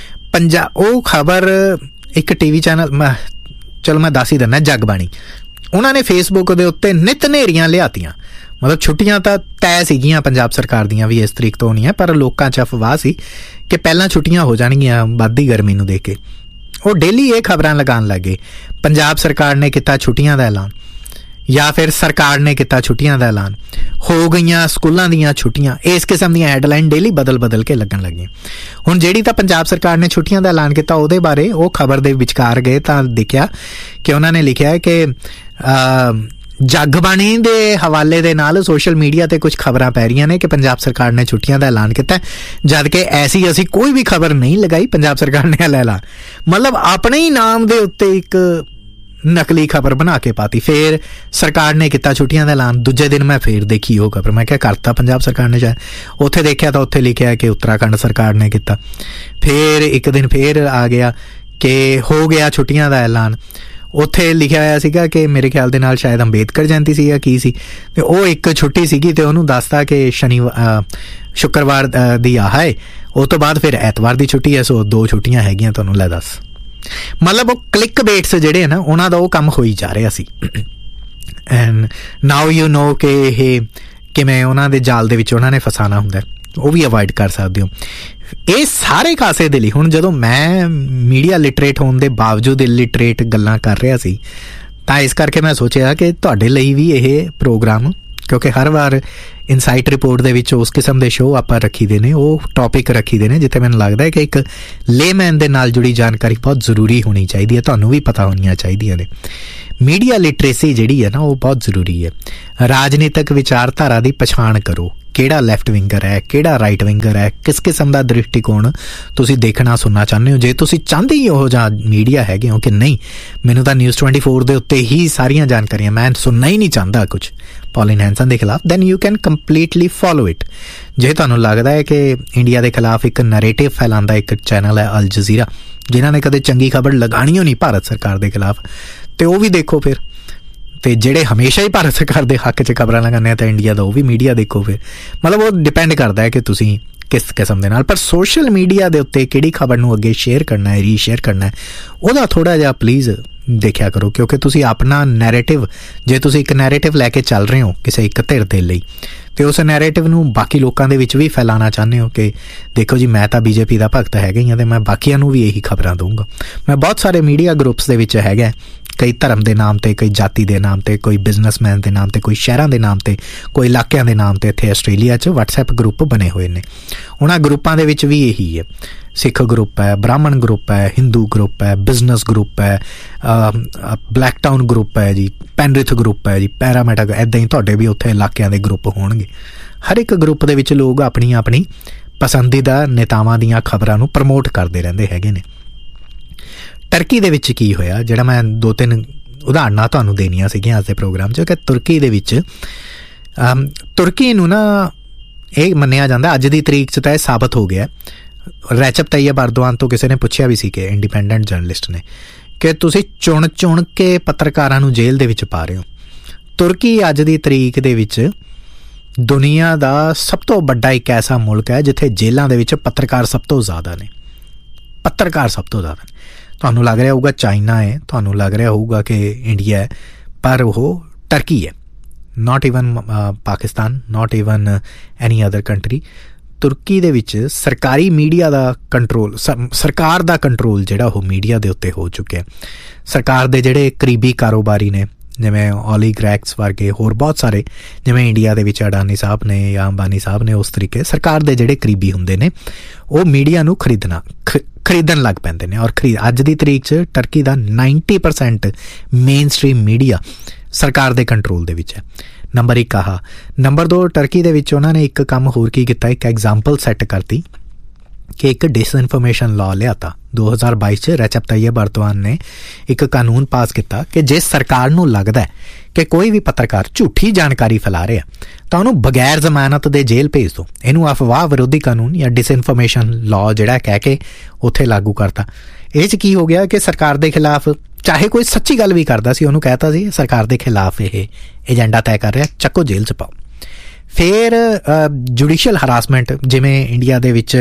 ਉਹ ਖਬਰ ਇੱਕ TV ਚੈਨਲ, ਚਲੋ ਮੈਂ ਦੱਸ ਹੀ ਦਿੰਦਾ, ਜਗਬਾਣੀ, ਉਹਨਾਂ ਨੇ ਫੇਸਬੁੱਕ ਦੇ ਉੱਤੇ ਨਿਤ ਨੇਰੀਆਂ ਲਿਆਤੀਆਂ। ਮਤਲਬ ਛੁੱਟੀਆਂ ਤਾਂ ਤੈਅ ਸੀਗੀਆਂ ਪੰਜਾਬ ਸਰਕਾਰ ਦੀਆਂ ਵੀ, ਇਸ ਤਰੀਕ ਤੋਂ ਹੋਣੀਆਂ, ਪਰ ਲੋਕਾਂ 'ਚ ਅਫਵਾਹ ਸੀ ਕਿ ਪਹਿਲਾਂ ਛੁੱਟੀਆਂ ਹੋ ਜਾਣਗੀਆਂ ਵੱਧਦੀ ਗਰਮੀ ਨੂੰ ਦੇਖ ਕੇ। ਉਹ ਡੇਲੀ ਇਹ ਖਬਰਾਂ ਲਗਾਉਣ ਲੱਗੇ, ਪੰਜਾਬ ਸਰਕਾਰ ਨੇ ਕੀਤਾ ਛੁੱਟੀਆਂ ਦਾ ਐਲਾਨ, ਜਾਂ ਫਿਰ ਸਰਕਾਰ ਨੇ ਕੀਤਾ ਛੁੱਟੀਆਂ ਦਾ ਐਲਾਨ, ਹੋ ਗਈਆਂ ਸਕੂਲਾਂ ਦੀਆਂ ਛੁੱਟੀਆਂ। ਇਸ ਕਿਸਮ ਦੀਆਂ ਹੈਡਲਾਈਨ ਡੇਲੀ ਬਦਲ ਕੇ ਲੱਗਣ ਲੱਗੀਆਂ। ਹੁਣ ਜਿਹੜੀ ਤਾਂ ਪੰਜਾਬ ਸਰਕਾਰ ਨੇ ਛੁੱਟੀਆਂ ਦਾ ਐਲਾਨ ਕੀਤਾ, ਉਹਦੇ ਬਾਰੇ ਉਹ ਖਬਰ ਦੇ ਵਿਚਕਾਰ ਗਏ ਤਾਂ ਦੇਖਿਆ ਕਿ ਉਹਨਾਂ ਨੇ ਲਿਖਿਆ ਕਿ ਜਗਬਾਣੀ ਦੇ ਹਵਾਲੇ ਦੇ ਨਾਲ ਸੋਸ਼ਲ ਮੀਡੀਆ 'ਤੇ ਕੁਝ ਖਬਰਾਂ ਪੈ ਰਹੀਆਂ ਨੇ ਕਿ ਪੰਜਾਬ ਸਰਕਾਰ ਨੇ ਛੁੱਟੀਆਂ ਦਾ ਐਲਾਨ ਕੀਤਾ, ਜਦ ਕਿ ਐਸੀ ਅਸੀਂ ਕੋਈ ਵੀ ਖਬਰ ਨਹੀਂ ਲਗਾਈ, ਪੰਜਾਬ ਸਰਕਾਰ ਨੇ ਐਲਾਨ, ਮਤਲਬ ਆਪਣੇ ਹੀ ਨਾਮ ਦੇ ਉੱਤੇ ਇੱਕ ਨਕਲੀ ਖਬਰ ਬਣਾ ਕੇ ਪਾਤੀ। ਫਿਰ ਸਰਕਾਰ ਨੇ ਕੀਤਾ ਛੁੱਟੀਆਂ ਦਾ ਐਲਾਨ। ਦੂਜੇ ਦਿਨ ਮੈਂ ਫਿਰ ਦੇਖੀ ਉਹ ਖਬਰ, ਮੈਂ ਕਿਹਾ ਕਰਤਾ ਪੰਜਾਬ ਸਰਕਾਰ ਨੇ ਸ਼ਾਇਦ। ਉੱਥੇ ਦੇਖਿਆ ਤਾਂ ਉੱਥੇ ਲਿਖਿਆ ਕਿ ਉੱਤਰਾਖੰਡ ਸਰਕਾਰ ਨੇ ਕੀਤਾ। ਫਿਰ ਇੱਕ ਦਿਨ ਫਿਰ ਆ ਗਿਆ ਕਿ ਹੋ ਗਿਆ ਛੁੱਟੀਆਂ ਦਾ ਐਲਾਨ। ਉੱਥੇ ਲਿਖਿਆ ਹੋਇਆ ਸੀਗਾ ਕਿ ਮੇਰੇ ਖਿਆਲ ਦੇ ਨਾਲ ਸ਼ਾਇਦ ਅੰਬੇਦਕਰ ਜਯੰਤੀ ਸੀ ਜਾਂ ਕੀ ਸੀ, ਅਤੇ ਉਹ ਇੱਕ ਛੁੱਟੀ ਸੀਗੀ, ਅਤੇ ਉਹਨੂੰ ਦੱਸਤਾ ਕਿ ਸ਼ੁੱਕਰਵਾਰ ਦੀ ਆਹ ਹੈ, ਉਹ ਤੋਂ ਬਾਅਦ ਫਿਰ ਐਤਵਾਰ ਦੀ ਛੁੱਟੀ ਹੈ। ਸੋ 2 ਛੁੱਟੀਆਂ ਹੈਗੀਆਂ ਤੁਹਾਨੂੰ, ਲੈ ਦੱਸ। ਮਤਲਬ ਉਹ ਕਲਿੱਕ ਬੇਟਸ ਜਿਹੜੇ ਨਾ, ਉਹਨਾਂ ਦਾ ਉਹ ਕੰਮ ਹੋਈ ਜਾ ਰਿਹਾ ਸੀ। ਐਂਡ ਨਾਓ ਯੂ ਨੋ ਕਿ ਇਹ ਕਿਵੇਂ ਉਹਨਾਂ ਦੇ ਜਾਲ ਦੇ ਵਿੱਚ ਉਹਨਾਂ ਨੇ ਫਸਾਣਾ ਹੁੰਦਾ, ਉਹ ਵੀ ਅਵੋਇਡ ਕਰ ਸਕਦੇ ਹੋ। ਇਹ ਸਾਰੇ ਖਾਸੇ ਦੇ ਲਈ ਹੁਣ ਜਦੋਂ ਮੈਂ ਮੀਡੀਆ ਲਿਟਰੇਟ ਹੋਣ ਦੇ ਬਾਵਜੂਦ ਇਲਿਟਰੇਟ ਗੱਲਾਂ ਕਰ ਰਿਹਾ ਸੀ, ਤਾਂ ਇਸ ਕਰਕੇ ਮੈਂ ਸੋਚਿਆ ਕਿ ਤੁਹਾਡੇ ਲਈ ਵੀ ਇਹ ਪ੍ਰੋਗਰਾਮ ਕਿਉਂਕਿ ਹਰ ਵਾਰ ਇਨਸਾਈਟ ਰਿਪੋਰਟ ਦੇ ਵਿੱਚ ਉਸ ਕਿਸਮ ਦੇ ਸ਼ੋਅ ਆਪਾਂ ਰੱਖੀ ਦੇ ਨੇ, ਉਹ ਟੌਪਿਕ ਰੱਖੀ ਦੇ ਨੇ ਜਿੱਥੇ ਮੈਨੂੰ ਲੱਗਦਾ ਹੈ ਕਿ ਇੱਕ ਲੇਮੈਨ ਦੇ ਨਾਲ ਜੁੜੀ ਜਾਣਕਾਰੀ ਬਹੁਤ ਜ਼ਰੂਰੀ ਹੋਣੀ ਚਾਹੀਦੀ ਹੈ, ਤੁਹਾਨੂੰ ਵੀ ਪਤਾ ਹੋਣੀਆਂ ਚਾਹੀਦੀਆਂ ਨੇ। ਮੀਡੀਆ ਲਿਟਰੇਸੀ ਜਿਹੜੀ ਹੈ ਨਾ ਉਹ ਬਹੁਤ ਜ਼ਰੂਰੀ ਹੈ। ਰਾਜਨੀਤਿਕ ਵਿਚਾਰਧਾਰਾ ਦੀ ਪਛਾਣ ਕਰੋ, ਕਿਹੜਾ ਲੈਫਟ ਵਿੰਗਰ ਹੈ, ਕਿਹੜਾ ਰਾਈਟ ਵਿੰਗਰ ਹੈ, ਕਿਸ ਕਿਸਮ ਦਾ ਦ੍ਰਿਸ਼ਟੀਕੋਣ ਤੁਸੀਂ ਦੇਖਣਾ ਸੁਣਨਾ ਚਾਹੁੰਦੇ ਹੋ। ਜੇ ਤੁਸੀਂ ਚਾਹੁੰਦੇ ਹੀ ਉਹ ਜਾਂ ਮੀਡੀਆ ਹੈਗੇ ਹੋ ਕਿ ਨਹੀਂ ਮੈਨੂੰ ਤਾਂ ਨਿਊਜ਼ 24 ਦੇ ਉੱਤੇ ਹੀ ਸਾਰੀਆਂ ਜਾਣਕਾਰੀਆਂ, ਮੈਂ ਸੁਣਨਾ ਹੀ ਨਹੀਂ ਚਾਹੁੰਦਾ ਕੁਝ ਪੌਲਿਨ ਹੈਂਸਨ ਦੇ ਖਿਲਾਫ, then you can completely follow it. ਜੇ ਤੁਹਾਨੂੰ ਲੱਗਦਾ ਹੈ ਕਿ ਇੰਡੀਆ ਦੇ ਖਿਲਾਫ ਇੱਕ ਨੈਰੇਟਿਵ ਫੈਲਾਉਂਦਾ ਇੱਕ ਚੈਨਲ ਹੈ ਅਲ ਜਜ਼ੀਰਾ, ਜਿਨ੍ਹਾਂ ਨੇ ਕਦੇ ਚੰਗੀ ਖਬਰ ਲਗਾਣੀ ਹੋ ਨਹੀਂ ਭਾਰਤ ਸਰਕਾਰ ਦੇ ਖਿਲਾਫ, ਤੇ ਉਹ ਵੀ ਦੇਖੋ ਫਿਰ। ਤੇ ਜਿਹੜੇ ਹਮੇਸ਼ਾ ਹੀ ਭਾਰਤ ਸਰਕਾਰ ਦੇ ਹੱਕ 'ਚ ਖਬਰਾਂ ਲਗਾਉਂਦੇ ਆ ਤਾਂ ਇੰਡੀਆ ਦਾ ਉਹ ਵੀ ਮੀਡੀਆ ਦੇਖੋ ਫਿਰ। ਮਤਲਬ ਉਹ ਡਿਪੈਂਡ ਕਰਦਾ ਹੈ ਕਿ ਤੁਸੀਂ ਕਿਸ ਕਿਸਮ ਦੇ ਨਾਲ। ਪਰ ਸੋਸ਼ਲ ਮੀਡੀਆ ਦੇ ਉੱਤੇ ਕਿਹੜੀ ਖਬਰ ਨੂੰ ਅੱਗੇ ਸ਼ੇਅਰ ਕਰਨਾ ਹੈ, ਰੀਸ਼ੇਅਰ ਕਰਨਾ ਹੈ, ਉਹਦਾ ਥੋੜ੍ਹਾ ਜਿਹਾ ਪਲੀਜ਼ ਦੇਖਿਆ ਕਰੋ, ਕਿਉਂਕਿ ਤੁਸੀਂ ਆਪਣਾ ਨੈਰੇਟਿਵ, ਜੇ ਤੁਸੀਂ ਇੱਕ ਨੈਰੇਟਿਵ ਲੈ ਕੇ ਚੱਲ ਰਹੇ ਹੋ ਕਿਸੇ ਇੱਕ ਧਿਰ ਦੇ ਲਈ, ਤੇ ਉਸ ਨੈਰੇਟਿਵ ਨੂੰ ਬਾਕੀ ਲੋਕਾਂ ਦੇ ਵਿੱਚ ਵੀ ਫੈਲਾਉਣਾ ਚਾਹੁੰਦੇ ਹੋ ਕਿ ਦੇਖੋ ਜੀ ਮੈਂ ਤਾਂ BJP ਦਾ ਭਗਤ ਹੈਗਾ ਹੀ ਹਾਂ ਅਤੇ ਮੈਂ ਬਾਕੀਆਂ ਨੂੰ ਵੀ ਇਹੀ ਖਬਰਾਂ ਦਊਂਗਾ। ਮੈਂ ਬਹੁਤ ਸਾਰੇ ਮੀਡੀਆ ਗਰੁੱਪਸ ਦੇ ਵਿੱਚ ਹੈਗਾ, ਕਈ ਧਰਮ ਦੇ ਨਾਮ 'ਤੇ, ਕਈ ਜਾਤੀ ਦੇ ਨਾਮ 'ਤੇ, ਕੋਈ ਬਿਜ਼ਨਸਮੈਨ ਦੇ ਨਾਮ 'ਤੇ, ਕੋਈ ਸ਼ਹਿਰਾਂ ਦੇ ਨਾਮ 'ਤੇ, ਕੋਈ ਇਲਾਕਿਆਂ ਦੇ ਨਾਮ 'ਤੇ। ਇੱਥੇ ਆਸਟ੍ਰੇਲੀਆ 'ਚ WhatsApp ਗਰੁੱਪ ਬਣੇ ਹੋਏ ਨੇ, ਉਹਨਾਂ ਗਰੁੱਪਾਂ ਦੇ ਵਿੱਚ ਵੀ ਇਹੀ ਹੈ। ਸਿੱਖ ਗਰੁੱਪ ਹੈ, ਬ੍ਰਾਹਮਣ ਗਰੁੱਪ ਹੈ, ਹਿੰਦੂ ਗਰੁੱਪ ਹੈ, ਬਿਜ਼ਨਸ ਗਰੁੱਪ ਹੈ, ਬਲੈਕ ਟਾਊਨ ਗਰੁੱਪ ਹੈ ਜੀ, ਪੈਨਰਿਥ ਗਰੁੱਪ ਹੈ ਜੀ, ਪੈਰਾਮੈਟਾ, ਇੱਦਾਂ ਹੀ ਤੁਹਾਡੇ ਵੀ ਉੱਥੇ ਇਲਾਕਿਆਂ ਦੇ ਗਰੁੱਪ ਹੋਣਗੇ। ਹਰ ਇੱਕ ਗਰੁੱਪ ਦੇ ਵਿੱਚ ਲੋਕ ਆਪਣੀ ਆਪਣੀ ਪਸੰਦੀਦਾ ਨੇਤਾਵਾਂ ਦੀਆਂ ਖਬਰਾਂ ਨੂੰ ਪ੍ਰਮੋਟ ਕਰਦੇ ਰਹਿੰਦੇ ਹੈਗੇ ਨੇ। ਟਰਕੀ ਦੇ ਵਿੱਚ ਕੀ ਹੋਇਆ, ਜਿਹੜਾ ਮੈਂ 2-3 ਉਦਾਹਰਨਾਂ ਤੁਹਾਨੂੰ ਦੇਣੀਆਂ ਸੀਗੀਆਂ ਅੱਜ ਦੇ ਪ੍ਰੋਗਰਾਮ 'ਚ, ਕਿ ਤੁਰਕੀ ਦੇ ਵਿੱਚ ਤੁਰਕੀ ਨੂੰ ਨਾ ਇਹ ਮੰਨਿਆ ਜਾਂਦਾ, ਅੱਜ ਦੀ ਤਰੀਕ 'ਚ ਤਾਂ ਇਹ ਸਾਬਤ ਹੋ ਗਿਆ। ਰੈਚਪ ਤੈਯਿਪ ਅਰਦੋਆਨ ਤੋਂ ਕਿਸੇ ਨੇ ਪੁੱਛਿਆ ਵੀ ਸੀ ਕਿ ਇੰਡੀਪੈਂਡੈਂਟ ਜਰਨਲਿਸਟ ਨੇ, ਕਿ ਤੁਸੀਂ ਚੁਣ ਕੇ ਪੱਤਰਕਾਰਾਂ ਨੂੰ ਜੇਲ੍ਹ ਦੇ ਵਿੱਚ ਪਾ ਰਹੇ ਹੋ। ਤੁਰਕੀ ਅੱਜ ਦੀ ਤਰੀਕ ਦੇ ਵਿੱਚ ਦੁਨੀਆ ਦਾ ਸਭ ਤੋਂ ਵੱਡਾ ਇੱਕ ਐਸਾ ਮੁਲਕ ਹੈ ਜਿੱਥੇ ਜੇਲ੍ਹਾਂ ਦੇ ਵਿੱਚ ਪੱਤਰਕਾਰ ਸਭ ਤੋਂ ਜ਼ਿਆਦਾ ਨੇ। ਪੱਤਰਕਾਰ ਸਭ ਤੋਂ ਜ਼ਿਆਦਾ ਨੇ। ਤੁਹਾਨੂੰ ਲੱਗ ਰਿਹਾ ਹੋਊਗਾ ਚਾਈਨਾ ਹੈ, ਤੁਹਾਨੂੰ ਲੱਗ ਰਿਹਾ ਹੋਊਗਾ ਕਿ ਇੰਡੀਆ ਹੈ, ਪਰ ਉਹ ਟਰਕੀ ਹੈ। Not even Pakistan, not even any other country. ਤੁਰਕੀ ਦੇ ਵਿੱਚ ਸਰਕਾਰੀ ਮੀਡੀਆ ਦਾ ਕੰਟਰੋਲ, ਸਰਕਾਰ ਦਾ ਕੰਟਰੋਲ ਜਿਹੜਾ ਉਹ ਮੀਡੀਆ ਦੇ ਉੱਤੇ ਹੋ ਚੁੱਕਿਆ। ਸਰਕਾਰ ਦੇ ਜਿਹੜੇ ਕਰੀਬੀ ਕਾਰੋਬਾਰੀ ਨੇ, ਜਿਵੇਂ ਓਲੀਗਰੈਕਸ ਵਰਗੇ, ਹੋਰ ਬਹੁਤ ਸਾਰੇ, ਜਿਵੇਂ ਇੰਡੀਆ ਦੇ ਵਿੱਚ ਅਡਾਨੀ ਸਾਹਿਬ ਨੇ ਜਾਂ ਅੰਬਾਨੀ ਸਾਹਿਬ ਨੇ, ਉਸ ਤਰੀਕੇ ਸਰਕਾਰ ਦੇ ਜਿਹੜੇ ਕਰੀਬੀ ਹੁੰਦੇ ਨੇ ਉਹ ਮੀਡੀਆ ਨੂੰ ਖਰੀਦਣ ਲੱਗ ਪੈਂਦੇ ਨੇ। ਔਰ ਅੱਜ ਦੀ ਤਰੀਕ 'ਚ ਟਰਕੀ ਦਾ 90% ਮੇਨ ਸਟ੍ਰੀਮ ਮੀਡੀਆ ਸਰਕਾਰ ਦੇ ਕੰਟਰੋਲ ਦੇ ਵਿੱਚ ਹੈ। ਨੰਬਰ 1 ਆਹ। ਨੰਬਰ 2, ਟਰਕੀ ਦੇ ਵਿੱਚ ਉਹਨਾਂ ਨੇ ਇੱਕ ਕੰਮ ਹੋਰ ਕੀ ਕੀਤਾ, ਇੱਕ ਐਗਜ਼ਾਮਪਲ ਸੈੱਟ ਕਰਤੀ ਕਿ ਇੱਕ ਡਿਸਇਨਫੋਰਮੇਸ਼ਨ ਲਾਅ ਲਿਆਤਾ। 2022 'ਚ ਰੈਚਪ ਤੈਯਿਪ ਅਰਦੋਆਨ ਨੇ ਇੱਕ ਕਾਨੂੰਨ ਪਾਸ ਕੀਤਾ ਕਿ ਜੇ ਸਰਕਾਰ ਨੂੰ ਲੱਗਦਾ ਕਿ ਕੋਈ ਵੀ ਪੱਤਰਕਾਰ ਝੂਠੀ ਜਾਣਕਾਰੀ ਫੈਲਾ ਰਿਹਾ ਤਾਂ ਉਹਨੂੰ ਬਗੈਰ ਜ਼ਮਾਨਤ ਦੇ ਜੇਲ੍ਹ ਭੇਜ ਦਿਓ। ਇਹਨੂੰ ਅਫਵਾਹ ਵਿਰੋਧੀ ਕਾਨੂੰਨ ਜਾਂ ਡਿਸਇਨਫੋਰਮੇਸ਼ਨ ਲਾਅ ਜਿਹੜਾ ਕਹਿ ਕੇ ਉੱਥੇ ਲਾਗੂ ਕਰਤਾ। ਇਹ 'ਚ ਕੀ ਹੋ ਗਿਆ ਕਿ ਸਰਕਾਰ ਦੇ ਖਿਲਾਫ, ਚਾਹੇ ਕੋਈ ਸੱਚੀ ਗੱਲ ਵੀ ਕਰਦਾ ਸੀ, ਉਹਨੂੰ ਕਹਿਤਾ ਸੀ ਸਰਕਾਰ ਦੇ ਖਿਲਾਫ ਇਹ ਏਜੰਡਾ ਤੈਅ ਕਰ ਰਿਹਾ, ਚੱਕੋ ਜੇਲ੍ਹ 'ਚ ਪਾਓ। ਫਿਰ ਜੁਡੀਸ਼ੀਅਲ ਹਰਾਸਮੈਂਟ, ਜਿਵੇਂ ਇੰਡੀਆ ਦੇ ਵਿੱਚ